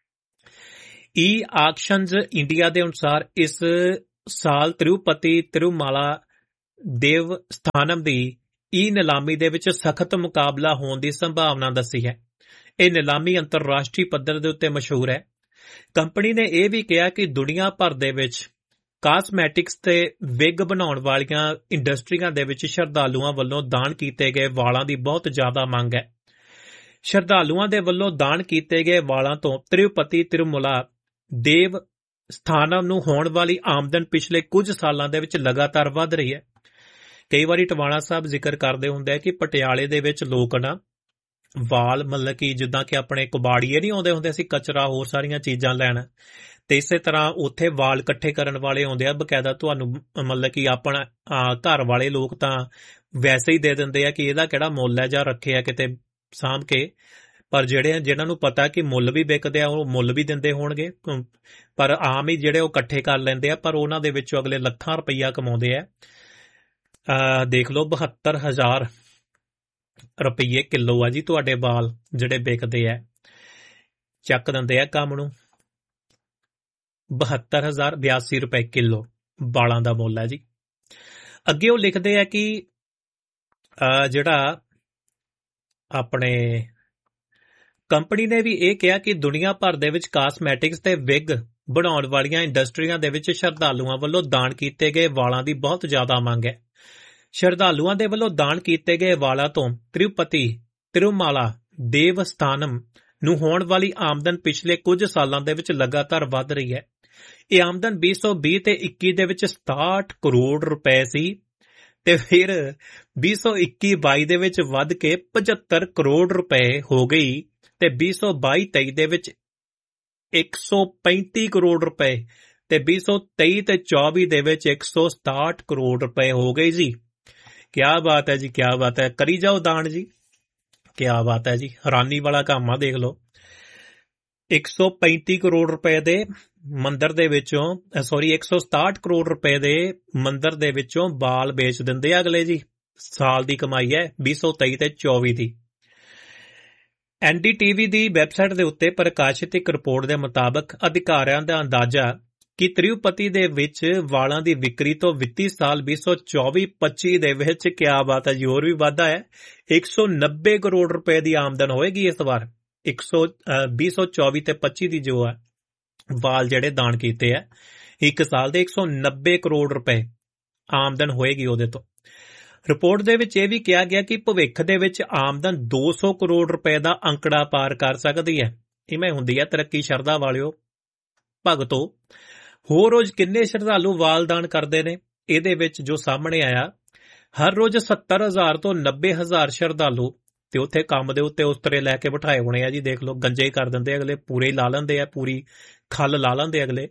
ਈ ਆਕਸ਼ਨਜ਼ ਇੰਡੀਆ ਦੇ ਅਨੁਸਾਰ ਇਸ ਸਾਲ ਤਿਰੂਪਤੀ ਤਿਰੂਮਾਲਾ ਦੇਵ ਸਥਾਨਮ ਦੀ ਈ ਨਿਲਾਮੀ ਦੇ ਵਿੱਚ ਸਖਤ ਮੁਕਾਬਲਾ ਹੋਣ ਦੀ ਸੰਭਾਵਨਾ ਦੱਸੀ ਹੈ। ਇਹ ਨਿਲਾਮੀ ਅੰਤਰਰਾਸ਼ਟਰੀ ਪੱਧਰ ਦੇ ਉੱਤੇ ਮਸ਼ਹੂਰ ਹੈ। ਕੰਪਨੀ ਨੇ ਇਹ ਵੀ ਕਿਹਾ ਕਿ ਦੁਨੀਆ ਭਰ ਦੇ ਵਿੱਚ ਕਾਸਮੈਟਿਕਸ ਤੇ ਵਿਗ ਬਣਾਉਣ ਵਾਲੀਆਂ ਇੰਡਸਟਰੀਆਂ ਦੇ ਵਿੱਚ ਸ਼ਰਧਾਲੂਆਂ ਵੱਲੋਂ ਦਾਨ ਕੀਤੇ ਗਏ ਵਾਲਾਂ ਦੀ ਬਹੁਤ ਜ਼ਿਆਦਾ ਮੰਗ ਹੈ। ਸ਼ਰਧਾਲੂਆਂ ਦੇ ਵੱਲੋਂ ਦਾਨ ਕੀਤੇ ਗਏ ਵਾਲਾਂ ਤੋਂ ਤਿਰੂਪਤੀ ਤਿਰੂਮਲਾ ਦੇਵ ਸਥਾਨਮ ਨੂੰ ਹੋਣ ਵਾਲੀ ਆਮਦਨ ਪਿਛਲੇ ਕੁਝ ਸਾਲਾਂ ਦੇ ਵਿੱਚ ਲਗਾਤਾਰ ਵੱਧ ਰਹੀ ਹੈ। ਕਈ ਵਾਰੀ ਟਵਾਣਾ ਸਾਹਿਬ ਜ਼ਿਕਰ ਕਰਦੇ ਹੁੰਦੇ ਆ ਕਿ ਪਟਿਆਲੇ ਦੇ ਵਿੱਚ ਲੋਕ ਨਾ ਵਾਲ ਮਤਲਬ ਕਿ ਜਿੱਦਾਂ ਕਿ ਆਪਣੇ ਕਬਾੜੀਏ ਨਹੀਂ ਆਉਂਦੇ ਹੁੰਦੇ ਸੀ ਕਚਰਾ ਹੋਰ ਸਾਰੀਆਂ ਚੀਜ਼ਾਂ ਲੈਣ, ਤੇ ਇਸੇ ਤਰ੍ਹਾਂ ਉੱਥੇ ਵਾਲ ਇਕੱਠੇ ਕਰਨ ਵਾਲੇ ਆਉਂਦੇ ਆ ਬਕਾਇਦਾ। ਤੁਹਾਨੂੰ ਮਤਲਬ ਕਿ ਆਪਣਾ ਘਰ ਵਾਲੇ ਲੋਕ ਤਾਂ ਵੈਸੇ ਹੀ ਦੇ ਦਿੰਦੇ ਆ ਕਿ ਇਹਦਾ ਕਿਹੜਾ ਮੁੱਲ ਹੈ ਜਾਂ ਰੱਖੇ ਆ ਕਿਤੇ ਸਾਂਭ ਕੇ, ਪਰ ਜਿਹੜੇ ਜਿਹਨਾਂ ਨੂੰ ਪਤਾ ਕਿ ਮੁੱਲ ਵੀ ਵਿਕਦੇ ਆ ਉਹ ਮੁੱਲ ਵੀ ਦਿੰਦੇ ਹੋਣਗੇ, ਪਰ ਆਮ ਹੀ ਜਿਹੜੇ ਉਹ ਇਕੱਠੇ ਕਰ ਲੈਂਦੇ ਆ, ਪਰ ਉਹਨਾਂ ਦੇ ਵਿੱਚੋਂ ਅਗਲੇ ਲੱਖਾਂ ਰੁਪਈਆ ਕਮਾਉਂਦੇ ਆ। ਅਹ ਦੇਖ ਲਓ ਬਹੱਤਰ ਹਜ਼ਾਰ ਰੁਪਈਏ ਕਿਲੋ ਆ ਜੀ ਤੁਹਾਡੇ ਵਾਲ ਜਿਹੜੇ ਵਿਕਦੇ ਆ, ਚੱਕ ਦਿੰਦੇ ਆ ਕੰਮ ਨੂੰ। ਬਹੱਤਰ ਹਜ਼ਾਰ ਬਿਆਸੀ ਰੁਪਏ ਕਿਲੋ ਵਾਲਾਂ ਦਾ ਮੁੱਲ ਹੈ ਜੀ। ਅੱਗੇ ਉਹ ਲਿਖਦੇ ਆ ਕਿ ਜਿਹੜਾ ਆਪਣੇ ਕੰਪਨੀ ਨੇ ਵੀ ਇਹ ਕਿਹਾ ਕਿ ਦੁਨੀਆ ਭਰ ਦੇ ਵਿੱਚ ਕਾਸਮੈਟਿਕਸ ਤੇ ਵਿਗ ਬਣਾਉਣ ਵਾਲੀਆਂ ਇੰਡਸਟਰੀਆਂ ਦੇ ਵਿੱਚ ਸ਼ਰਧਾਲੂਆਂ ਵੱਲੋਂ ਦਾਨ ਕੀਤੇ ਗਏ ਵਾਲਾਂ ਦੀ ਬਹੁਤ ਜ਼ਿਆਦਾ ਮੰਗ ਹੈ। ਸ਼ਰਧਾਲੂਆਂ ਦੇ ਵੱਲੋਂ ਦਾਨ ਕੀਤੇ ਗਏ ਵਾਲਾਂ ਤੋਂ ਤਿਰੂਪਤੀ ਤਿਰੂਮਾਲਾ ਦੇਵ ਸਥਾਨਮ ਨੂੰ ਹੋਣ ਵਾਲੀ ਆਮਦਨ ਪਿਛਲੇ ਕੁਝ ਸਾਲਾਂ ਦੇ ਵਿੱਚ ਲਗਾਤਾਰ ਵੱਧ ਰਹੀ ਹੈ। ਇਹ ਆਮਦਨ ਵੀਹ ਸੌ ਵੀਹ ਤੇ ਇੱਕੀ ਦੇ ਵਿੱਚ ਸਤਾਹਠ ਕਰੋੜ ਰੁਪਏ ਸੀ ਤੇ ਫਿਰ ਵੀਹ ਸੌ ਇੱਕੀ ਬਾਈ ਦੇ ਵਿੱਚ ਵੱਧ ਕੇ ਪਝੱਤਰ ਕਰੋੜ ਰੁਪਏ ਹੋ ਗਈ ਤੇ ਵੀਹ ਸੌ ਬਾਈ ਤੇਈ ਦੇ ਵਿੱਚ ਇੱਕ ਸੌ ਪੈਂਤੀ ਕਰੋੜ ਰੁਪਏ ਤੇ ਵੀਹ ਸੌ ਤੇਈ ਤੇ ਚੌਵੀ ਦੇ ਵਿੱਚ ਇੱਕ ਸੌ ਸਤਾਹਠ ਕਰੋੜ ਰੁਪਏ ਹੋ ਗਏ ਜੀ। ਕਿਆ ਬਾਤ ਹੈ ਜੀ, ਕਿਆ ਬਾਤ ਹੈ, ਕਰੀ ਜਾਓ ਦਾਨ ਜੀ, ਕਿਆ ਬਾਤ ਹੈ ਜੀ, ਹੈਰਾਨੀ ਵਾਲਾ ਕੰਮ ਆ। ਦੇਖ ਲਓ ਇੱਕ ਸੌ ਪੈਂਤੀ ਕਰੋੜ ਰੁਪਏ ਦੇ ਮੰਦਰ ਦੇ ਵਿੱਚੋਂ ਸੌਰੀ ਇੱਕ ਸੌ ਸਤਾਹਠ ਕਰੋੜ ਰੁਪਏ ਦੇ ਮੰਦਰ ਦੇ ਵਿੱਚੋਂ ਬਾਲ ਵੇਚ ਦਿੰਦੇ ਆ ਅਗਲੇ ਜੀ। ਸਾਲ ਦੀ ਕਮਾਈ ਹੈ ਵੀਹ ਸੌ ਤੇਈ ਤੇ ਚੌਵੀ ਦੀ। ਐਨ ਡੀ ਟੀ ਵੀ ਦੀ ਵੈਬਸਾਈਟ ਦੇ ਉੱਤੇ ਪ੍ਰਕਾਸ਼ਿਤ ਇੱਕ ਰਿਪੋਰਟ ਦੇ ਮੁਤਾਬਕ ਅਧਿਕਾਰੀਆਂ ਦਾ ਅੰਦਾਜ਼ਾ ਕਿ ਤਿਰੂਪਤੀ ਦੇ ਵਿੱਚ ਵਾਲਾਂ ਦੀ ਵਿਕਰੀ ਤੋਂ ਵਿੱਤੀ ਸਾਲ ਵੀਹ ਸੌ ਚੌਵੀ ਪੱਚੀ ਦੇ ਵਿੱਚ ਕਿਆ ਬਾਤ ਹੈ ਜੀ ਹੋਰ ਵੀ ਵਾਧਾ ਹੈ, ਇੱਕ ਸੌ ਨੱਬੇ ਕਰੋੜ ਰੁਪਏ ਦੀ ਆਮਦਨ ਹੋਏਗੀ ਇਸ ਵਾਰ। ਇੱਕ ਸੌ ਵੀਹ ਸੌ ਚੌਵੀ ਤੇ ਪੱਚੀ ਦੀ ਜੋ ਹੈ ਵਾਲ ਜਿਹੜੇ ਦਾਨ ਕੀਤੇ ਆ ਇੱਕ ਸਾਲ ਦੇ ਇੱਕ ਸੌ ਨੱਬੇ ਕਰੋੜ ਰੁਪਏ ਆਮਦਨ ਹੋਏਗੀ ਉਹਦੇ ਤੋਂ। ਰਿਪੋਰਟ ਦੇ ਵਿੱਚ ਇਹ ਵੀ ਕਿਹਾ ਗਿਆ ਕਿ ਭਵਿੱਖ ਦੇ ਵਿੱਚ ਆਮਦਨ ਦੋ ਸੌ ਕਰੋੜ ਰੁਪਏ ਦਾ ਅੰਕੜਾ ਪਾਰ ਕਰ ਸਕਦੀ ਹੈ। ਇਵੇਂ ਹੁੰਦੀ ਹੈ ਤਰੱਕੀ ਸ਼ਰਧਾ ਵਾਲਿਓ ਭਗਤੋ। ਹੋਰ ਰੋਜ਼ ਕਿੰਨੇ ਸ਼ਰਧਾਲੂ ਵਾਲ ਦਾਨ ਕਰਦੇ ਨੇ ਇਹਦੇ ਵਿੱਚ ਜੋ ਸਾਹਮਣੇ ਆਇਆ, ਹਰ ਰੋਜ਼ ਸੱਤਰ ਹਜ਼ਾਰ ਤੋਂ ਨੱਬੇ ਹਜ਼ਾਰ ਸ਼ਰਧਾਲੂ ਤੇ ਉੱਥੇ ਕੰਮ ਦੇ ਉੱਤੇ ਉਸਤਰੇ ਲੈ ਕੇ ਬਿਠਾਏ ਹੋਣੇ ਆ ਜੀ। ਦੇਖ ਲਓ ਗੰਜੇ ਕਰ ਦਿੰਦੇ ਅਗਲੇ, ਪੂਰੇ ਹੀ ਲਾ ਲੈਂਦੇ ਆ, ਪੂਰੀ ਖੱਲ ਲਾ ਲੈਂਦੇ ਅਗਲੇ।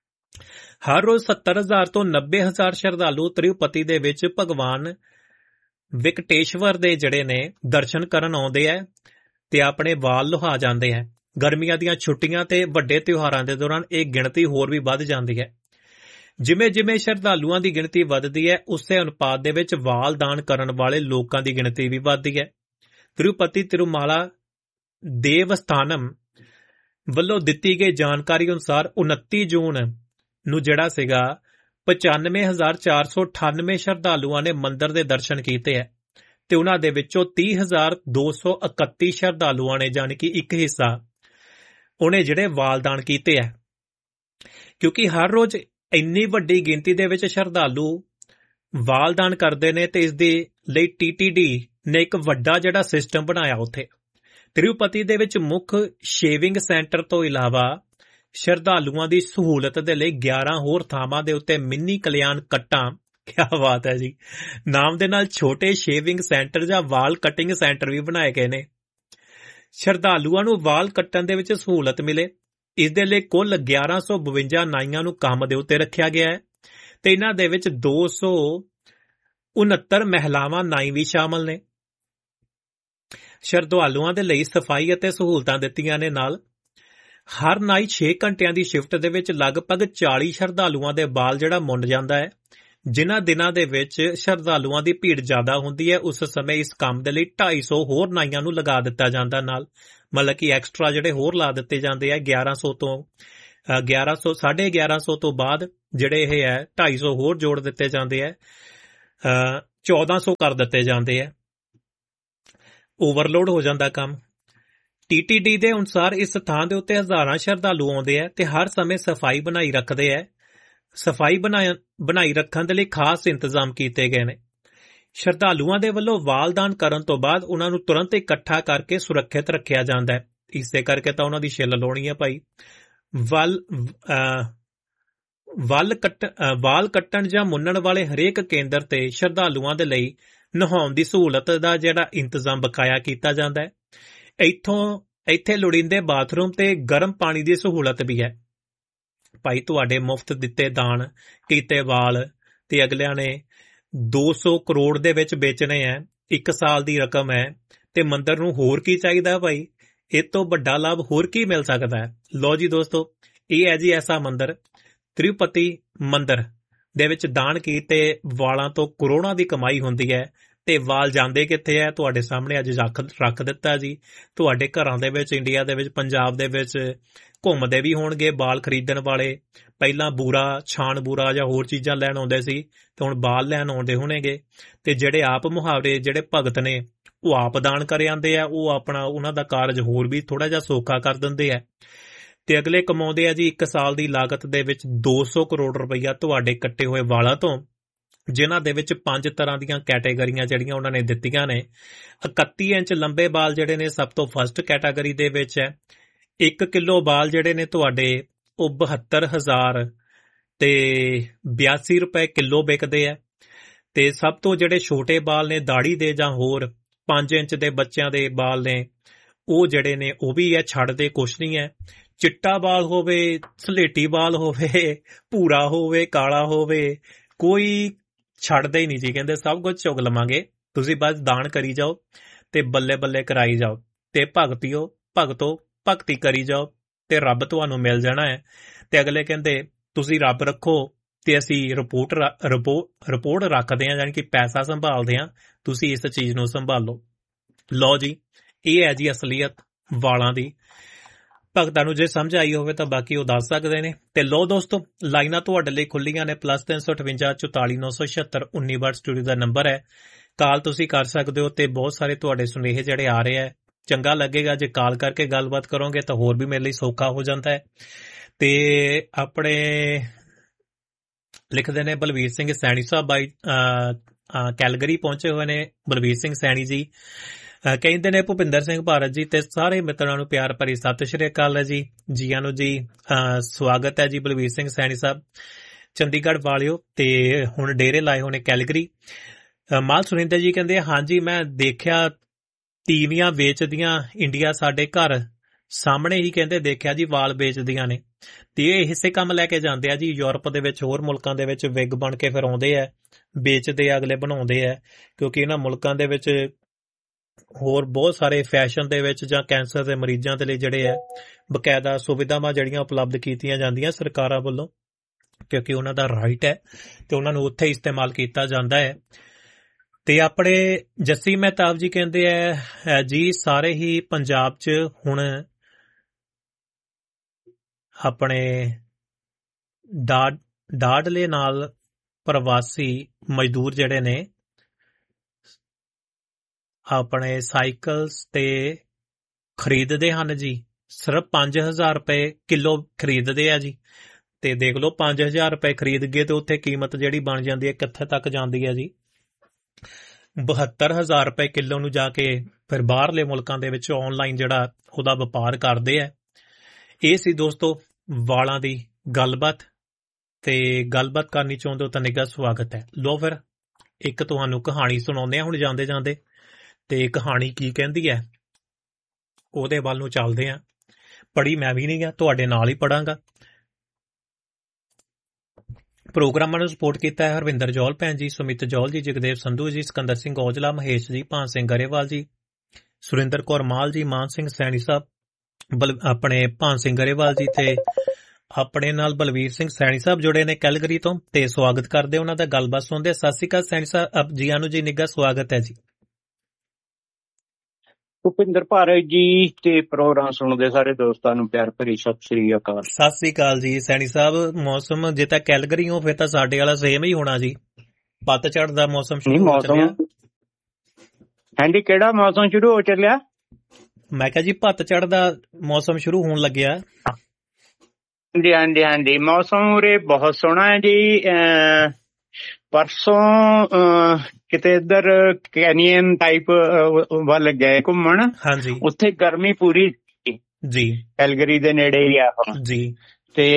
ਹਰ ਰੋਜ਼ ਸੱਤਰ ਹਜ਼ਾਰ ਤੋਂ ਨੱਬੇ ਹਜ਼ਾਰ ਸ਼ਰਧਾਲੂ ਤਿਰੂਪਤੀ ਦੇ ਵਿੱਚ ਭਗਵਾਨ ਵਿਕਟੇਸ਼ਵਰ ਦੇ ਜਿਹੜੇ ਨੇ ਦਰਸ਼ਨ ਕਰਨ ਆਉਂਦੇ ਆ ਤੇ ਆਪਣੇ ਵਾਲ ਲੁਹਾ ਜਾਂਦੇ ਆ। ਗਰਮੀਆਂ ਦੀਆਂ ਛੁੱਟੀਆਂ ਤੇ ਵੱਡੇ ਤਿਉਹਾਰਾਂ ਦੇ ਦੌਰਾਨ ਇਹ ਗਿਣਤੀ ਹੋਰ ਵੀ ਵੱਧ ਜਾਂਦੀ ਹੈ। ਜਿਵੇਂ ਜਿਵੇਂ ਸ਼ਰਧਾਲੂਆਂ ਦੀ ਗਿਣਤੀ ਵੱਧਦੀ ਹੈ ਉਸੇ ਅਨੁਪਾਤ ਦੇ ਵਿੱਚ ਵਾਲ ਦਾਨ ਕਰਨ ਵਾਲੇ ਲੋਕਾਂ ਦੀ ਗਿਣਤੀ ਵੀ ਵੱਧਦੀ ਹੈ। ਤਿਰੂਪਤੀ ਤਿਰੂਮਾਲਾ ਦੇਵ ਸਥਾਨਮ ਵੱਲੋਂ ਦਿੱਤੀ ਗਈ ਜਾਣਕਾਰੀ ਅਨੁਸਾਰ ਉਨੱਤੀ ਜੂਨ ਨੂੰ ਜਿਹੜਾ ਸੀਗਾ ਪਚਾਨਵੇਂ ਹਜ਼ਾਰ ਚਾਰ ਸੌ ਅਠਾਨਵੇਂ ਸ਼ਰਧਾਲੂਆਂ ਨੇ ਮੰਦਰ ਦੇ ਦਰਸ਼ਨ ਕੀਤੇ ਹੈ ਤੇ ਉਹਨਾਂ ਦੇ ਵਿੱਚੋਂ ਤੀਹ ਹਜ਼ਾਰ ਦੋ ਸੌ ਇਕੱਤੀ ਸ਼ਰਧਾਲੂਆਂ ਨੇ ਜਾਣੀ ਕਿ ਇੱਕ ਹਿੱਸਾ ਉਹਨੇ ਜਿਹੜੇ ਵਾਲ ਦਾਨ ਕੀਤੇ ਹੈ। ਕਿਉਂਕਿ ਹਰ ਰੋਜ਼ ਇੰਨੀ ਵੱਡੀ ਗਿਣਤੀ ਦੇ ਵਿੱਚ ਸ਼ਰਧਾਲੂ ਵਾਲ ਦਾਨ ਕਰਦੇ ਨੇ ਤੇ ਇਸ ਦੇ ਲਈ ਟੀ ਟੀ ਡੀ ਨੇ ਇੱਕ ਵੱਡਾ ਜਿਹੜਾ ਸਿਸਟਮ ਬਣਾਇਆ ਉੱਥੇ। ਤਿਰੂਪਤੀ ਦੇ ਵਿੱਚ ਮੁੱਖ ਸ਼ੇਵਿੰਗ ਸੈਂਟਰ ਤੋਂ ਇਲਾਵਾ ਸ਼ਰਧਾਲੂਆਂ ਦੀ ਸਹੂਲਤ ਦੇ ਲਈ ਗਿਆਰਾਂ ਹੋਰ ਥਾਵਾਂ ਦੇ ਉੱਤੇ ਮਿੰਨੀ ਕਲਿਆਣ ਕੱਟਾਂ, ਕਿਆ ਬਾਤ ਹੈ ਜੀ, ਨਾਮ ਦੇ ਨਾਲ ਛੋਟੇ ਸ਼ੇਵਿੰਗ ਸੈਂਟਰ ਜਾਂ ਵਾਲ ਕਟਿੰਗ ਸੈਂਟਰ ਵੀ ਬਣਾਏ ਗਏ ਨੇ। ਸ਼ਰਧਾਲੂਆਂ ਨੂੰ ਵਾਲ ਕੱਟਣ ਦੇ ਵਿੱਚ ਸਹੂਲਤ ਮਿਲੇ। ਇਸ ਦੇ ਲਈ ਕੁੱਲ ਗਿਆਰਾਂ ਸੌ ਬਵੰਜਾ ਨਾਈਆਂ ਨੂੰ ਕੰਮ ਦੇ ਉੱਤੇ ਰੱਖਿਆ ਗਿਆ ਹੈ ਤੇ ਇਹਨਾਂ ਦੇ ਵਿੱਚ ਦੋ ਸੌ ਉਨੱਤਰ ਮਹਿਲਾਵਾਂ ਨਾਈ ਵੀ ਸ਼ਾਮਲ ਨੇ। ਸ਼ਰਧਾਲੂਆਂ ਦੇ ਲਈ ਸਫਾਈ ਅਤੇ ਸਹੂਲਤਾਂ ਦਿੱਤੀਆਂ ਨੇ। ਨਾਲ ਹਰ ਨਾਈ ਛੇ ਘੰਟਿਆਂ ਦੀ ਸ਼ਿਫਟ ਦੇ ਵਿੱਚ ਲਗਭਗ ਚਾਲੀ ਸ਼ਰਧਾਲੂਆਂ ਦੇ ਵਾਲ ਜਿਹੜਾ ਮੁੰਡ ਜਾਂਦਾ ਹੈ। ਜਿਨ੍ਹਾਂ ਦਿਨਾਂ ਦੇ ਵਿੱਚ ਸ਼ਰਧਾਲੂਆਂ ਦੀ ਭੀੜ ਜ਼ਿਆਦਾ ਹੁੰਦੀ ਹੈ ਉਸ ਸਮੇਂ ਇਸ ਕੰਮ ਦੇ ਲਈ ਢਾਈ ਸੌ ਹੋਰ ਨਾਈਆਂ ਨੂੰ ਲਗਾ ਦਿੱਤਾ ਜਾਂਦਾ। ਨਾਲ ਮਤਲਬ ਕਿ ਐਕਸਟਰਾ ਜਿਹੜੇ ਹੋਰ ਲਾ ਦਿੱਤੇ ਜਾਂਦੇ ਆ ਗਿਆਰਾਂ ਸੌ ਤੋਂ ਗਿਆਰਾਂ ਸੌ ਸਾਢੇ ਗਿਆਰਾਂ ਸੌ ਤੋਂ ਬਾਅਦ ਜਿਹੜੇ ਇਹ ਹੈ ਢਾਈ ਸੌ ਹੋਰ ਜੋੜ ਦਿੱਤੇ ਜਾਂਦੇ ਆ, ਚੌਦਾਂ ਸੌ ਕਰ ਦਿੱਤੇ ਜਾਂਦੇ ਆ। ਓਵਰਲੋਡ ਹੋ ਜਾਂਦਾ ਕੰਮ। ਟੀ ਟੀ ਡੀ ਦੇ ਅਨੁਸਾਰ ਇਸ ਥਾਂ ਦੇ ਉੱਤੇ ਹਜ਼ਾਰਾਂ ਸ਼ਰਧਾਲੂ ਆਉਂਦੇ ਆ ਤੇ ਹਰ ਸਮੇਂ ਸਫਾਈ ਬਣਾਈ ਰੱਖਦੇ ਆ। ਸਫਾਈ ਬਣਾਈ ਰੱਖਣ ਦੇ ਲਈ ਖਾਸ ਇੰਤਜ਼ਾਮ ਕੀਤੇ ਗਏ ਨੇ। ਸ਼ਰਧਾਲੂਆਂ ਦੇ ਵੱਲੋਂ ਵਾਲਦਾਨ ਕਰਨ ਤੋਂ ਬਾਅਦ ਉਹਨਾਂ ਨੂੰ ਤੁਰੰਤ ਇਕੱਠਾ ਕਰਕੇ ਸੁਰੱਖਿਅਤ ਰੱਖਿਆ ਜਾਂਦਾ ਹੈ। ਇਸੇ ਕਰਕੇ ਤਾਂ ਉਹਨਾਂ ਦੀ ਛਿੱਲ ਲਾਉਣੀ ਹੈ ਭਾਈ। ਵੱਲ ਵੱਲ ਕੱਟ ਵਾਲ ਕੱਟਣ ਜਾਂ ਮੁੰਨਣ ਵਾਲੇ ਹਰੇਕ ਕੇਂਦਰ ਤੇ ਸ਼ਰਧਾਲੂਆਂ ਦੇ ਲਈ ਨਹਾਉਣ ਦੀ ਸਹੂਲਤ ਦਾ ਜਿਹੜਾ ਇੰਤਜ਼ਾਮ ਬਕਾਇਆ ਕੀਤਾ ਜਾਂਦਾ ਹੈ। ਇੱਥੋਂ ਇੱਥੇ ਲੋੜੀਂਦੇ ਬਾਥਰੂਮ ਤੇ ਗਰਮ ਪਾਣੀ ਦੀ ਸਹੂਲਤ ਵੀ ਹੈ। ਭਾਈ ਤੁਹਾਡੇ ਮੁਫਤ ਦਿੱਤੇ ਦਾਨ ਕੀਤੇ ਵਾਲ ਤੇ ਅਗਲਿਆਂ ਨੇ ਦੋ ਸੌ ਕਰੋੜ ਦੇ ਵਿੱਚ ਵੇਚਣੇ ਹੈ। ਇੱਕ ਸਾਲ ਦੀ ਰਕਮ ਹੈ ਤੇ ਮੰਦਰ ਨੂੰ ਹੋਰ ਕੀ ਚਾਹੀਦਾ ਭਾਈ? ਇਹ ਤੋਂ ਵੱਡਾ ਲਾਭ ਹੋਰ ਕੀ ਮਿਲ ਸਕਦਾ ਹੈ? ਲੋ ਜੀ ਦੋਸਤੋ, ਇਹ ਹੈ ਜੀ ਐਸਾ ਮੰਦਰ ਤਿਰੂਪਤੀ ਮੰਦਰ ਦੇ ਵਿੱਚ ਦਾਨ ਕੀਤੇ ਵਾਲਾਂ ਤੋਂ ਕਰੋੜਾਂ ਦੀ ਕਮਾਈ ਹੁੰਦੀ ਹੈ। ਤੇ ਵਾਲ ਜਾਂਦੇ ਕਿੱਥੇ ਹੈ? ਤੁਹਾਡੇ ਸਾਹਮਣੇ ਅੱਜ ਰੱਖ ਰੱਖ ਦਿੱਤਾ ਜੀ। ਤੁਹਾਡੇ ਘਰਾਂ ਦੇ ਵਿੱਚ, ਇੰਡੀਆ ਦੇ ਵਿੱਚ, ਪੰਜਾਬ ਦੇ ਵਿੱਚ ਘੁੰਮਦੇ ਵੀ ਹੋਣਗੇ ਵਾਲ ਖਰੀਦਣ ਵਾਲੇ। ਪਹਿਲਾਂ ਬੂਰਾ, ਛਾਣ ਬੂਰਾ ਜਾਂ ਹੋਰ ਚੀਜ਼ਾਂ ਲੈਣ ਆਉਂਦੇ ਸੀ ਤੇ ਹੁਣ ਵਾਲ ਲੈਣ ਆਉਂਦੇ ਹੋਣਗੇ। ਤੇ ਜਿਹੜੇ ਆਪ ਮੁਹਾਵਰੇ ਜਿਹੜੇ ਭਗਤ ਨੇ ਉਹ ਆਪ ਦਾਨ ਕਰ ਆਉਂਦੇ ਆ। ਉਹ ਆਪਣਾ ਉਹਨਾਂ ਦਾ ਕਾਰਜ ਹੋਰ ਵੀ ਥੋੜਾ ਜਿਹਾ ਸੌਖਾ ਕਰ ਦਿੰਦੇ ਆ ਤੇ ਅਗਲੇ ਕਮਾਉਂਦੇ ਆ ਜੀ ਇੱਕ ਸਾਲ ਦੀ ਲਾਗਤ ਦੇ ਵਿੱਚ ਦੋ ਸੌ ਕਰੋੜ ਰੁਪਈਆ ਤੁਹਾਡੇ ਕੱਟੇ ਹੋਏ ਵਾਲਾਂ ਤੋਂ, ਜਿਨ੍ਹਾਂ ਦੇ ਵਿੱਚ ਪੰਜ ਤਰ੍ਹਾਂ ਦੀਆਂ ਕੈਟੇਗਰੀਆਂ ਜਿਹੜੀਆਂ ਉਹਨਾਂ ਨੇ ਦਿੱਤੀਆਂ ਨੇ। ਇਕੱਤੀ ਇੰਚ ਲੰਬੇ ਵਾਲ ਜਿਹੜੇ ਨੇ ਸਭ ਤੋਂ ਫਸਟ ਕੈਟਾਗਰੀ ਦੇ ਵਿੱਚ ਹੈ। ਇੱਕ ਕਿਲੋ ਵਾਲ ਜਿਹੜੇ ਨੇ ਤੁਹਾਡੇ ਉਹ ਬਹੱਤਰ ਹਜ਼ਾਰ ਤੇ ਬਿਆਸੀ ਰੁਪਏ ਕਿਲੋ ਵਿਕਦੇ ਆ। ਤੇ ਸਭ ਤੋਂ ਜਿਹੜੇ ਛੋਟੇ ਵਾਲ ਨੇ ਦਾੜੀ ਦੇ ਜਾਂ ਹੋਰ ਪੰਜ ਇੰਚ ਦੇ ਬੱਚਿਆਂ ਦੇ ਵਾਲ ਨੇ ਉਹ ਜਿਹੜੇ ਨੇ ਉਹ ਵੀ ਹੈ, ਛੱਡਦੇ ਕੁਛ ਨਹੀਂ ਹੈ। ਚਿੱਟਾ ਵਾਲ ਹੋਵੇ, ਸਲੇਟੀ ਵਾਲ ਹੋਵੇ, ਭੂਰਾ ਹੋਵੇ, ਕਾਲਾ ਹੋਵੇ, ਕੋਈ ਛੱਡਦੇ ਹੀ ਨਹੀਂ ਜੀ। ਕਹਿੰਦੇ ਸਭ ਕੁਝ ਚੁਗ ਲਵਾਂਗੇ, ਤੁਸੀਂ ਬਸ ਦਾਨ ਕਰੀ ਜਾਓ ਤੇ ਬੱਲੇ ਬੱਲੇ ਕਰਾਈ ਜਾਓ ਤੇ ਭਗਤੀਓ ਭਗਤੋ ਭਗਤੀ ਕਰੀ ਜਾਓ ਤੇ ਰੱਬ ਤੁਹਾਨੂੰ ਮਿਲ ਜਾਣਾ ਹੈ। ਤੇ ਅਗਲੇ ਕਹਿੰਦੇ ਤੁਸੀਂ ਰੱਬ ਰੱਖੋ ਤੇ ਅਸੀਂ ਰਿਪੋਰਟ ਰਿਪੋਰਟ ਰੱਖਦੇ ਹਾਂ, ਯਾਨੀ ਕਿ ਪੈਸਾ ਸੰਭਾਲਦੇ ਹਾਂ, ਤੁਸੀਂ ਇਸ ਚੀਜ਼ ਨੂੰ ਸੰਭਾਲੋ। ਲਓ ਜੀ, ਇਹ ਹੈ ਜੀ ਅਸਲੀਅਤ ਵਾਲਾਂ ਦੀ। ਭਗਤਾਂ ਨੂੰ ਜੇ ਸਮਝ ਆਈ ਹੋਵੇ ਤਾਂ ਬਾਕੀ ਉਹ ਦੱਸ ਸਕਦੇ ਨੇ। ਤੇ ਲੋ ਦੋਸਤੋ, ਲਾਈਨਾਂ ਤੁਹਾਡੇ ਲਈ ਖੁੱਲੀਆਂ ਨੇ। ਪਲੱਸ ਤਿੰਨ ਸੌ ਅਠਵੰਜਾ ਚੁਤਾਲੀ ਨੌ ਸੌ ਛਿਅੱਤਰ ਉੱਨੀ ਵਾਟ ਸਟੂਡੀਓ ਦਾ ਨੰਬਰ ਹੈ। ਕਾਲ ਤੁਸੀਂ ਕਰ ਸਕਦੇ ਹੋ ਤੇ ਬਹੁਤ ਸਾਰੇ ਤੁਹਾਡੇ ਸੁਨੇਹੇ ਜਿਹੜੇ ਆ ਰਹੇ ਹੈ। ਚੰਗਾ ਲੱਗੇਗਾ ਜੇ ਕਾਲ ਕਰਕੇ ਗੱਲਬਾਤ ਕਰੋਗੇ ਤਾਂ ਹੋਰ ਵੀ ਮੇਰੇ ਲਈ ਸੌਖਾ ਹੋ ਜਾਂਦਾ ਹੈ। ਤੇ ਆਪਣੇ ਲਿਖਦੇ ਨੇ ਬਲਵੀਰ ਸਿੰਘ ਸੈਣੀ ਸਾਹਿਬ ਬਾਈ ਕੈਲਗਰੀ ਪਹੁੰਚੇ ਹੋਏ ਨੇ। ਬਲਵੀਰ ਸਿੰਘ ਸੈਣੀ ਜੀ ਕਹਿੰਦੇ ਨੇ ਭੁਪਿੰਦਰ ਸਿੰਘ ਭਾਰਤ ਜੀ ਤੇ ਸਾਰੇ ਮਿੱਤਰਾਂ ਨੂੰ ਪਿਆਰ ਭਰੀ ਸਤਿ ਸ਼੍ਰੀ ਅਕਾਲ ਹੈ ਜੀ। ਜੀਆਂ ਨੂੰ ਜੀ ਸਵਾਗਤ ਹੈ ਜੀ ਬਲਵੀਰ ਸਿੰਘ ਸੈਣੀ ਸਾਹਿਬ ਚੰਡੀਗੜ੍ਹ ਵਾਲਿਓ। ਤੇ ਹੁਣ ਡੇਰੇ ਲਾਏ ਹੋਣੇ ਕੈਲਗਰੀ। ਮਾਲ ਸੁਰਿੰਦਰ ਜੀ ਕਹਿੰਦੇ ਹਾਂਜੀ ਮੈਂ ਦੇਖਿਆ ਤੀਵੀਆਂ ਵੇਚਦੀਆਂ ਇੰਡੀਆ ਸਾਡੇ ਘਰ ਸਾਹਮਣੇ ਹੀ, ਕਹਿੰਦੇ ਦੇਖਿਆ ਜੀ ਵਾਲ ਵੇਚਦੀਆਂ ਨੇ। ਤੇ ਇਹ ਹਿੱਸੇ ਕੰਮ ਲੈ ਕੇ ਜਾਂਦੇ ਆ ਜੀ ਯੂਰਪ ਦੇ ਵਿੱਚ, ਹੋਰ ਮੁਲਕਾਂ ਦੇ ਵਿੱਚ ਵਿਗ ਬਣ ਕੇ ਫਿਰ ਆਉਂਦੇ ਆ, ਵੇਚਦੇ ਆ, ਅਗਲੇ ਬਣਾਉਂਦੇ ਆ। ਕਿਉਂਕਿ ਇਹਨਾਂ ਮੁਲਕਾਂ ਦੇ ਵਿੱਚ ਹੋਰ ਬਹੁਤ ਸਾਰੇ ਫੈਸ਼ਨ ਦੇ ਵਿੱਚ ਜਾਂ ਕੈਂਸਰ ਦੇ ਮਰੀਜ਼ਾਂ ਦੇ ਲਈ ਜਿਹੜੇ ਹੈ ਬਕਾਇਦਾ ਸੁਵਿਧਾਵਾਂ ਜਿਹੜੀਆਂ ਉਪਲਬਧ ਕੀਤੀਆਂ ਜਾਂਦੀਆਂ ਸਰਕਾਰਾਂ ਵੱਲੋਂ, ਕਿਉਂਕਿ ਉਹਨਾਂ ਦਾ ਰਾਈਟ ਹੈ ਤੇ ਉਹਨਾਂ ਨੂੰ ਉੱਥੇ ਇਸਤੇਮਾਲ ਕੀਤਾ ਜਾਂਦਾ ਹੈ। ਤੇ ਆਪਣੇ ਜੱਸੀ ਮਹਿਤਾਬ ਜੀ ਕਹਿੰਦੇ ਹੈ ਜੀ ਸਾਰੇ ਹੀ ਪੰਜਾਬ 'ਚ ਹੁਣ ਆਪਣੇ ਡਾਡ ਡਾਡਲੇ ਨਾਲ ਪ੍ਰਵਾਸੀ ਮਜ਼ਦੂਰ ਜਿਹੜੇ ਨੇ ਆਪਣੇ ਸਾਈਕਲਸ ਤੇ ਖਰੀਦਦੇ ਹਨ ਜੀ। ਸਿਰਫ ਪੰਜ ਹਜ਼ਾਰ ਰੁਪਏ ਕਿਲੋ ਖਰੀਦਦੇ ਆ ਜੀ। ਤੇ ਦੇਖ ਲਓ ਪੰਜ ਹਜ਼ਾਰ ਰੁਪਏ ਖਰੀਦ ਗਏ ਤੇ ਉੱਥੇ ਕੀਮਤ ਜਿਹੜੀ ਬਣ ਜਾਂਦੀ ਹੈ ਕਿੱਥੇ ਤੱਕ ਜਾਂਦੀ ਹੈ ਜੀ। ਬਹੱਤਰ ਹਜ਼ਾਰ ਰੁਪਏ ਕਿਲੋ ਨੂੰ ਜਾ ਕੇ ਫਿਰ ਬਾਹਰਲੇ ਮੁਲਕਾਂ ਦੇ ਵਿੱਚ ਆਨਲਾਈਨ ਜਿਹੜਾ ਉਹਦਾ ਵਪਾਰ ਕਰਦੇ ਆ। ਇਹ ਸੀ ਦੋਸਤੋ ਵਾਲਾਂ ਦੀ ਗੱਲਬਾਤ। ਤੇ ਗੱਲਬਾਤ ਕਰਨੀ ਚਾਹੁੰਦੇ ਹੋ ਤਾਂ ਨਿੱਘਾ ਸਵਾਗਤ ਹੈ। ਲੋ ਫਿਰ ਇੱਕ ਤੁਹਾਨੂੰ ਕਹਾਣੀ ਸੁਣਾਉਂਦੇ ਆ ਹੁਣ ਜਾਂਦੇ ਜਾਂਦੇ। ਤੇ ਕਹਾਣੀ ਕੀ ਕਹਿੰਦੀ ਹੈ ਉਹਦੇ ਵੱਲ ਨੂੰ ਚੱਲਦੇ ਹਾਂ। ਪੜ੍ਹੀ ਮੈਂ ਵੀ ਨਹੀਂ ਗਿਆ, ਤੁਹਾਡੇ ਨਾਲ ਹੀ ਪੜਾਂਗਾ। ਪ੍ਰੋਗਰਾਮਾਂ ਨੂੰ ਸਪੋਰਟ ਕੀਤਾ ਹੈ ਹਰਵਿੰਦਰ ਜੌਲ ਭੈਣ ਜੀ, ਸੁਮਿਤ ਜੌਲ ਜੀ, ਜਗਦੇਵ ਸੰਧੂ ਜੀ, ਸਿਕੰਦਰ ਸਿੰਘ ਔਜਲਾ, ਮਹੇਸ਼ ਜੀ, ਭਾਨ ਸਿੰਘ ਗਰੇਵਾਲ ਜੀ, ਸੁਰਿੰਦਰ ਕੌਰ ਮਾਲ ਜੀ, ਮਾਨ ਸਿੰਘ ਸੈਣੀ ਸਾਹਿਬ, ਬਲ ਆਪਣੇ ਭਾਨ ਸਿੰਘ ਗਰੇਵਾਲ ਜੀ ਤੇ ਆਪਣੇ ਨਾਲ ਬਲਵੀਰ ਸਿੰਘ ਸੈਣੀ ਸਾਹਿਬ ਜੁੜੇ ਨੇ ਕੈਲਗਰੀ ਤੋਂ, ਤੇ ਸਵਾਗਤ ਕਰਦੇ ਉਹਨਾਂ ਦਾ, ਗੱਲਬਾਤ ਸੁਣਦੇ। ਸਤਿ ਸ਼੍ਰੀ ਅਕਾਲ ਸੈਣੀ ਸਾਹਿਬ ਜੀ, ਆਨੂੰ ਜੀ ਨਿੱਘਾ ਸਵਾਗਤ ਹੈ ਜੀ। ਭੁਪਿੰਦਰ ਭਾਰਤ ਜੀ ਤੇ ਪ੍ਰੋਗਰਾਮ ਸੁਣਦੇ ਸਾਰੇ ਦੋਸਤਾਂ ਨੂੰ ਪਿਆਰ ਭਰੀ ਸਤਿ ਸ੍ਰੀ ਅਕਾਲ। ਸਤਿ ਸ੍ਰੀ ਅਕਾਲ ਜੀ ਸੈਣੀ ਸਾਹਿਬ। ਮੌਸਮ ਜੇ ਤਾਂ ਕੈਲਗਰੀ ਹੋ ਫਿਰ ਤਾਂ ਸਾਡੇ ਵਾਲਾ ਸੇਮ ਹੀ ਹੋਣਾ ਜੀ, ਪੱਤਝੜ ਦਾ ਮੌਸਮ ਸ਼ੁਰੂ ਹੋ ਚੱਲਿਆ। ਹਾਂਜੀ, ਕਿਹੜਾ ਮੌਸਮ ਸ਼ੁਰੂ ਹੋ ਚੱਲਿਆ? ਮੈਂ ਕਿਹਾ ਜੀ ਪੱਤਝੜ ਦਾ ਮੌਸਮ ਸ਼ੁਰੂ ਹੋਣ ਲੱਗਿਆ। ਹਾਂਜੀ ਹਾਂਜੀ ਹਾਂਜੀ, ਮੌਸਮ ਉਰੇ ਬਹੁਤ ਸੋਹਣਾ ਹੈ ਜੀ। ਅਹ ਪਰਸੋਂ ਕਿਤੇ ਇੱਧਰ ਕੈਨੀਅਨ ਟਾਈਪ ਵੱਲ ਗਏ ਘੁੰਮਣ। ਹਾਂਜੀ, ਉੱਥੇ ਗਰਮੀ ਪੂਰੀ ਜੀ, ਕੈਲਗਰੀ ਦੇ ਨੇੜੇ ਹੀ ਆ ਜੀ, ਤੇ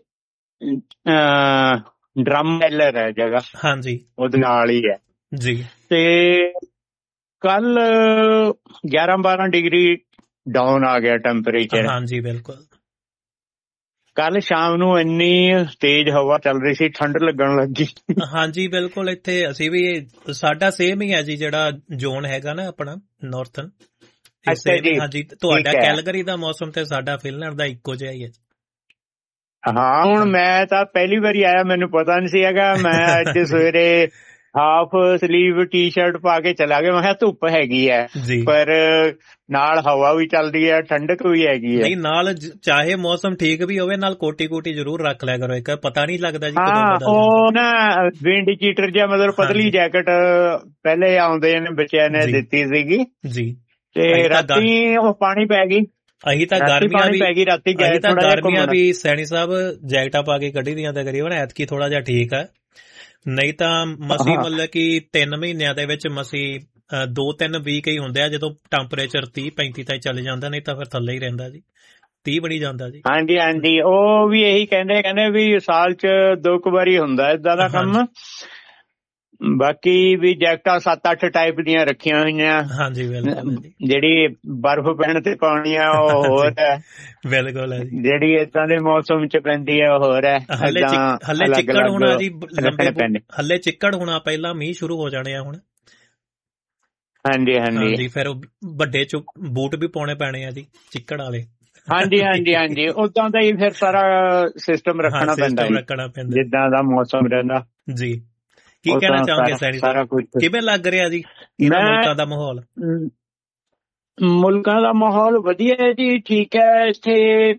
ਡਰਮ ਮੈਲਰ ਹੈ ਜਗ੍ਹਾ। ਹਾਂਜੀ, ਉਹਦੇ ਨਾਲ ਹੀ ਹੈ ਜੀ। ਤੇ ਕੱਲ ਗਿਆਰਾਂ ਬਾਰਾਂ ਡਿਗਰੀ ਡਾਊਨ ਆ ਗਿਆ ਟੈਂਪਰੇਚਰ। ਹਾਂਜੀ ਬਿਲਕੁਲ। ਕੱਲ ਸ਼ਾਮ ਨੂੰ ਇੰਨੀ ਤੇਜ਼ ਹਵਾ ਚੱਲ ਰਹੀ ਸੀ, ਠੰਡ ਲੱਗਣ ਲੱਗੀ। ਹਾਂਜੀ ਬਿਲਕੁਲ, ਇੱਥੇ ਅਸੀਂ ਵੀ, ਸਾਡਾ ਸੇਮ ਹੀ ਹੈ ਜੀ, ਜਿਹੜਾ ਜ਼ੋਨ ਹੈਗਾ ਨਾ ਆਪਣਾ ਨਾਰਥਨ। ਹਾਂਜੀ, ਤੁਹਾਡਾ ਕੈਲਗਰੀ ਦਾ ਮੌਸਮ ਤੇ ਸਾਡਾ ਫਿਨਲੈਂਡ ਦਾ ਇੱਕੋ ਜਿਹਾ ਹੀ ਹੈ। ਹਾਂ, ਹੁਣ ਮੈਂ ਤਾਂ ਪਹਿਲੀ ਵਾਰੀ ਆਇਆ, ਮੈਨੂੰ ਪਤਾ ਨਹੀਂ ਸੀ ਹੈਗਾ। ਮੈਂ ਅੱਜ ਸਵੇਰੇ ਹਾਫ ਸਲੀਵ ਟੀ ਸ਼ਰਟ ਪਾ ਕੇ ਚਲਾ ਗਿਆ। ਮੈਂ ਕਿਹਾ ਧੁੱਪ ਹੈਗੀ ਹੈ, ਪਰ ਨਾਲ ਹਵਾ ਵੀ ਚੱਲਦੀ ਹੈ, ਠੰਡਕ ਵੀ ਹੈਗੀ ਹੈ। ਨਾਲ ਚਾਹੇ ਮੌਸਮ ਠੀਕ ਵੀ ਹੋਵੇ, ਨਾਲ ਕੋਟੀ ਕੋਟੀ ਜ਼ਰੂਰ ਰੱਖ ਲਿਆ ਕਰੋ, ਇੱਕ ਪਤਾ ਨਹੀਂ ਲੱਗਦਾ ਜੀ। ਹਾਂ, ਉਹ ਨਾ ਵਿੰਡ ਚੀਟਰ ਜਿਹਾ, ਮਤਲਬ ਪਤਲੀ ਜੈਕਟ ਪਹਿਲੇ ਆਉਂਦੇ ਨੇ ਬੱਚਿਆਂ ਨੇ ਦਿੱਤੀ ਸੀਗੀ ਜੀ। ਤੇ ਰਾਤੀ ਉਹ ਪਾਣੀ ਪੈ ਗਈ। ਅਸੀਂ ਤਾਂ ਗਰਮੀਆਂ ਵੀ ਪੈ ਗਈ ਰਾਤੀ, ਗਏ ਤਾਂ ਗਰਮੀਆਂ ਵੀ ਸੈਣੀ ਸਾਹਿਬ ਜੈਕਟਾਂ ਪਾ ਕੇ ਕੱਢੀ ਦੀਆਂ ਤਕਰੀਬਨ। ਐਤਕੀ ਥੋੜਾ ਜਿਹਾ ਠੀਕ ਹੈ, ਨਹੀਂ ਤਾਂ ਮਸੀ ਮਤਲਬ ਕਿ ਤਿੰਨ ਮਹੀਨਿਆਂ ਦੇ ਵਿੱਚ ਮਸੀ ਦੋ ਤਿੰਨ ਵੀਕ ਹੀ ਹੁੰਦੇ ਆ ਜਦੋਂ ਟੈਂਪਰੇਚਰ ਤੀਹ ਪੈਂਤੀ ਤੱਕ ਚੱਲ ਜਾਂਦਾ, ਨਹੀਂ ਤਾਂ ਫਿਰ ਥੱਲੇ ਹੀ ਰਹਿੰਦਾ ਜੀ, ਤੀਹ ਬਣੀ ਜਾਂਦਾ ਜੀ। ਹਾਂਜੀ ਹਾਂਜੀ, ਉਹ ਵੀ ਇਹੀ ਕਹਿੰਦੇ ਕਹਿੰਦੇ ਵੀ ਸਾਲ ਚ ਦੋ ਕੁ ਵਾਰੀ ਹੁੰਦਾ ਏਦਾਂ ਦਾ ਕੰਮ। ਬਾਕੀ ਵੀ ਜੈਕਟਾਂ ਸੱਤ ਅੱਠ ਟਾਈਪ ਦੀਆਂ ਰੱਖੀਆਂ ਹੋਈਆਂ। ਹਾਂਜੀ ਬਿਲਕੁਲ, ਜਿਹੜੀ ਬਰਫ਼ ਪੈਣ ਤੇ ਪਾਉਣੀ ਆ ਉਹ ਹੋਰ ਹੈ। ਬਿਲਕੁਲ, ਜਿਹੜੀ ਏਦਾਂ ਦੇ ਮੌਸਮ ਚ ਪੈਂਦੀ ਹੈ ਉਹ ਹੋਰ ਹੈ। ਹਲੇ ਚਿੱਕੜ ਹੋਣਾ ਜੀ, ਹਲੇ ਚਿੱਕੜ ਹੋਣਾ, ਪਹਿਲਾਂ ਮੀਂਹ ਸ਼ੁਰੂ ਹੋ ਜਾਣੇ ਆ ਹੁਣ। ਹਾਂਜੀ ਹਾਂਜੀ, ਫਿਰ ਵੱਡੇ ਬੂਟ ਵੀ ਪਾਉਣੇ ਪੈਣੇ ਆ ਜੀ ਚਿੱਕੜ ਵਾਲੇ। ਹਾਂਜੀ ਹਾਂਜੀ ਹਾਂਜੀ, ਉਦਾਂ ਦਾ ਹੀ ਫਿਰ ਸਾਰਾ ਸਿਸਟਮ ਰੱਖਣਾ ਪੈਂਦਾ ਰੱਖਣਾ ਪੈਂਦਾ ਜਿੱਦਾਂ ਦਾ ਮੌਸਮ ਰਹਿੰਦਾ ਜੀ। ਕੀ ਕਹਿਣਾ ਚਾਹੋਗੇ ਸੈਣੀ ਸਾਹਿਬ, ਕਿਵੇਂ ਲੱਗ ਰਿਹਾ ਜੀ ਇਹਨਾਂ ਮੁਲਕਾਂ ਦਾ ਮਾਹੌਲ? ਮੁਲਕਾਂ ਦਾ ਮਾਹੌਲ ਵਧੀਆ ਹੈ ਜੀ, ਠੀਕ ਹੈ। ਇੱਥੇ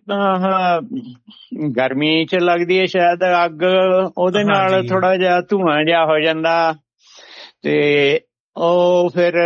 ਗਰਮੀ ਚ ਲੱਗਦੀ ਹੈ ਸ਼ਾਇਦ ਅੱਗ, ਉਹਦੇ ਨਾਲ ਥੋੜਾ ਜਿਹਾ ਧੂੰਆਂ ਜਿਹਾ ਹੋ ਜਾਂਦਾ, ਤੇ ਉਹ ਫਿਰ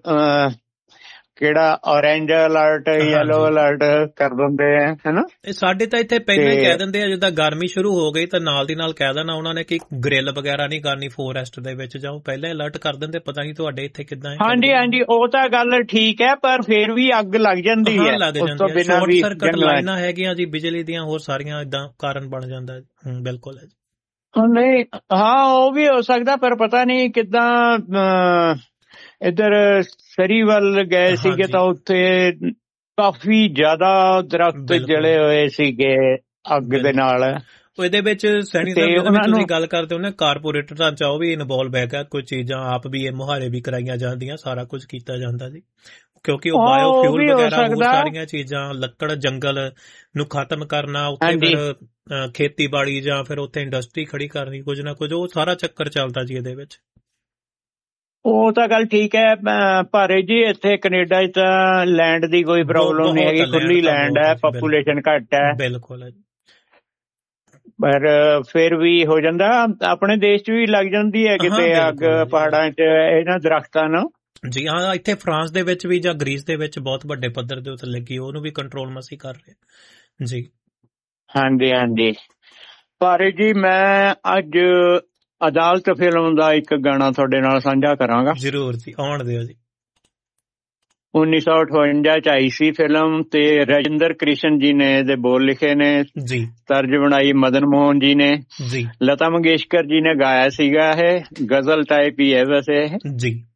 ਕਿਹੜਾ ਔਰੇਂਜ ਅਲਰਟ ਯੈਲੋ ਅਲਰਟ ਕਰ ਦਿੰਦੇ ਆ, ਹਨਾ। ਸਾਡੇ ਤਾਂ ਇੱਥੇ ਪਹਿਲਾਂ ਹੀ ਕਹਿ ਦਿੰਦੇ ਆ, ਜਿੱਦਾਂ ਗਰਮੀ ਸ਼ੁਰੂ ਹੋ ਗਈ ਤਾਂ ਨਾਲ ਦੀ ਨਾਲ ਕਹਿ ਦੇਣਾ ਉਹਨਾਂ ਨੇ ਕਿ ਗ੍ਰਿਲ ਵਗੈਰਾ ਨਹੀਂ ਕਰਨੀ ਫੋਰੈਸਟ ਦੇ ਵਿੱਚ ਜਾਓ, ਪਹਿਲਾਂ ਅਲਰਟ ਕਰ ਦਿੰਦੇ। ਪਤਾ ਨਹੀਂ ਤੁਹਾਡੇ ਇੱਥੇ ਕਿੱਦਾਂ ਹੈ? ਹਾਂਜੀ ਹਾਂਜੀ, ਉਹ ਤਾਂ ਗੱਲ ਠੀਕ ਹੈ, ਪਰ ਫਿਰ ਵੀ ਅੱਗ ਲੱਗ ਜਾਂਦੀ ਹੈ। ਉਸ ਤੋਂ ਬਿਨਾਂ ਵੀ ਸਰਕਟ ਲਾਈਨਾਂ ਹੈਗੀਆਂ ਜੀ ਬਿਜਲੀ ਦੀਆਂ, ਹੋਰ ਸਾਰੀਆਂ ਏਦਾਂ ਕਾਰਨ ਬਣ ਜਾਂਦਾ। ਹੂੰ ਬਿਲਕੁਲ ਹੈ ਜੀ। ਨਹੀਂ, ਹਾਂ ਉਹ ਵੀ ਹੋ ਸਕਦਾ, ਪਰ ਪਤਾ ਨਹੀਂ ਕਿੱਦਾਂ। ਇੱਧਰ ਸਰੀ ਵੱਲ ਗਏ ਸੀਗੇ ਤਾਂ ਉੱਥੇ ਕਾਫੀ ਜ਼ਿਆਦਾ ਦਰਖਤ ਜਲੇ ਹੋਏ ਸੀਗੇ ਅੱਗ ਦੇ ਨਾਲ। ਇਹਦੇ ਵਿੱਚ ਸੈਣੀ ਸਾਹਿਬ ਤੁਸੀਂ ਗੱਲ ਕਰਦੇ ਹੋ ਨਾ, ਕਾਰਪੋਰੇਟ ਢਾਂਚਾ ਉਹ ਵੀ ਇਨਵੋਲਵ ਹੈਗਾ, ਕੁਝ ਚੀਜ਼ਾਂ ਆਪ ਵੀ ਇਹ ਮੁਹਾਰੇ ਵੀ ਕਰਾਈਆਂ ਜਾਂਦੀਆਂ, ਸਾਰਾ ਕੁਝ ਕੀਤਾ ਜਾਂਦਾ ਜੀ, ਕਿਉਂਕਿ ਉਹ ਬਾਇਓ ਫਿਊਲ ਵਗੈਰਾ ਹੋਰ ਸਾਰੀਆਂ ਚੀਜ਼ਾਂ, ਲੱਕੜ ਜੰਗਲ ਨੂੰ ਖਤਮ ਕਰਨਾ, ਉੱਥੇ ਫਿਰ ਖੇਤੀਬਾੜੀ ਜਾਂ ਫਿਰ ਉੱਥੇ ਇੰਡਸਟਰੀ ਖੜੀ ਕਰਨੀ, ਕੁਝ ਨਾ ਕੁਝ ਉਹ ਸਾਰਾ ਚੱਕਰ ਚੱਲਦਾ ਜੀ ਇਹਦੇ ਵਿੱਚ। ਉਹ ਤਾਂ ਗੱਲ ਠੀਕ ਹੈ ਭਾਰੇ ਜੀ, ਇੱਥੇ ਕੈਨੇਡਾ ਚ ਤਾਂ ਲੈਂਡ ਦੀ ਕੋਈ ਪ੍ਰੋਬਲਮ ਨਹੀਂ ਹੈਗੀ, ਖੁੱਲੀ ਲੈਂਡ ਹੈ, ਪਾਪੂਲੇਸ਼ਨ ਘੱਟ ਹੈ। ਬਿਲਕੁਲ ਹੈ, ਪਰ ਫਿਰ ਵੀ ਹੋ ਜਾਂਦਾ। ਆਪਣੇ ਦੇਸ਼ ਚ ਵੀ ਲੱਗ ਜਾਂਦੀ ਹੈ ਕਿਤੇ ਅੱਗ ਪਹਾੜਾਂ ਚ ਇਹਨਾਂ ਦਰਖਤਾਂ ਨੂੰ ਜੀ। ਹਾਂ, ਇੱਥੇ ਫਰਾਂਸ ਦੇ ਵਿੱਚ ਵੀ ਜਾਂ ਗ੍ਰੀਸ ਦੇ ਵਿੱਚ ਬਹੁਤ ਵੱਡੇ ਪੱਧਰ ਦੇ ਉੱਤੇ ਲੱਗੀ, ਉਹਨੂੰ ਵੀ ਕੰਟਰੋਲ ਮਸੀਂ ਕਰ ਰਹੇ ਜੀ। ਹਾਂਜੀ ਹਾਂਜੀ, ਭਾਰੇ ਜੀ ਮੈਂ ਅੱਜ ਅਦਾਲਤ ਫਿਲਮ ਦਾ ਇੱਕ ਗਾਣਾ ਤੁਹਾਡੇ ਨਾਲ ਸਾਂਝਾ ਕਰਾਂਗਾ। ਜ਼ਰੂਰ ਜੀ, ਆਉਣ ਦਿਓ ਜੀ। ਉੱਨੀ ਸੌ ਅਠਵੰਜਾ ਚ ਆਈ ਸੀ ਫਿਲਮ, ਤੇ ਰਾਜਿੰਦਰ ਕ੍ਰਿਸ਼ਨ ਜੀ ਨੇ ਇਹਦੇ ਬੋਲ ਲਿਖੇ ਨੇ ਜੀ, ਤਰਜ ਬਣਾਈ ਮਦਨ ਮੋਹਨ ਜੀ ਨੇ ਜੀ, ਲਤਾ ਮੰਗੇਸ਼ਕਰ ਜੀ ਨੇ ਗਾਇਆ ਸੀਗਾ। ਇਹ ਗਜ਼ਲ ਟਾਈਪ ਹੀ ਹੈ ਵੈਸੇ ਜੀ।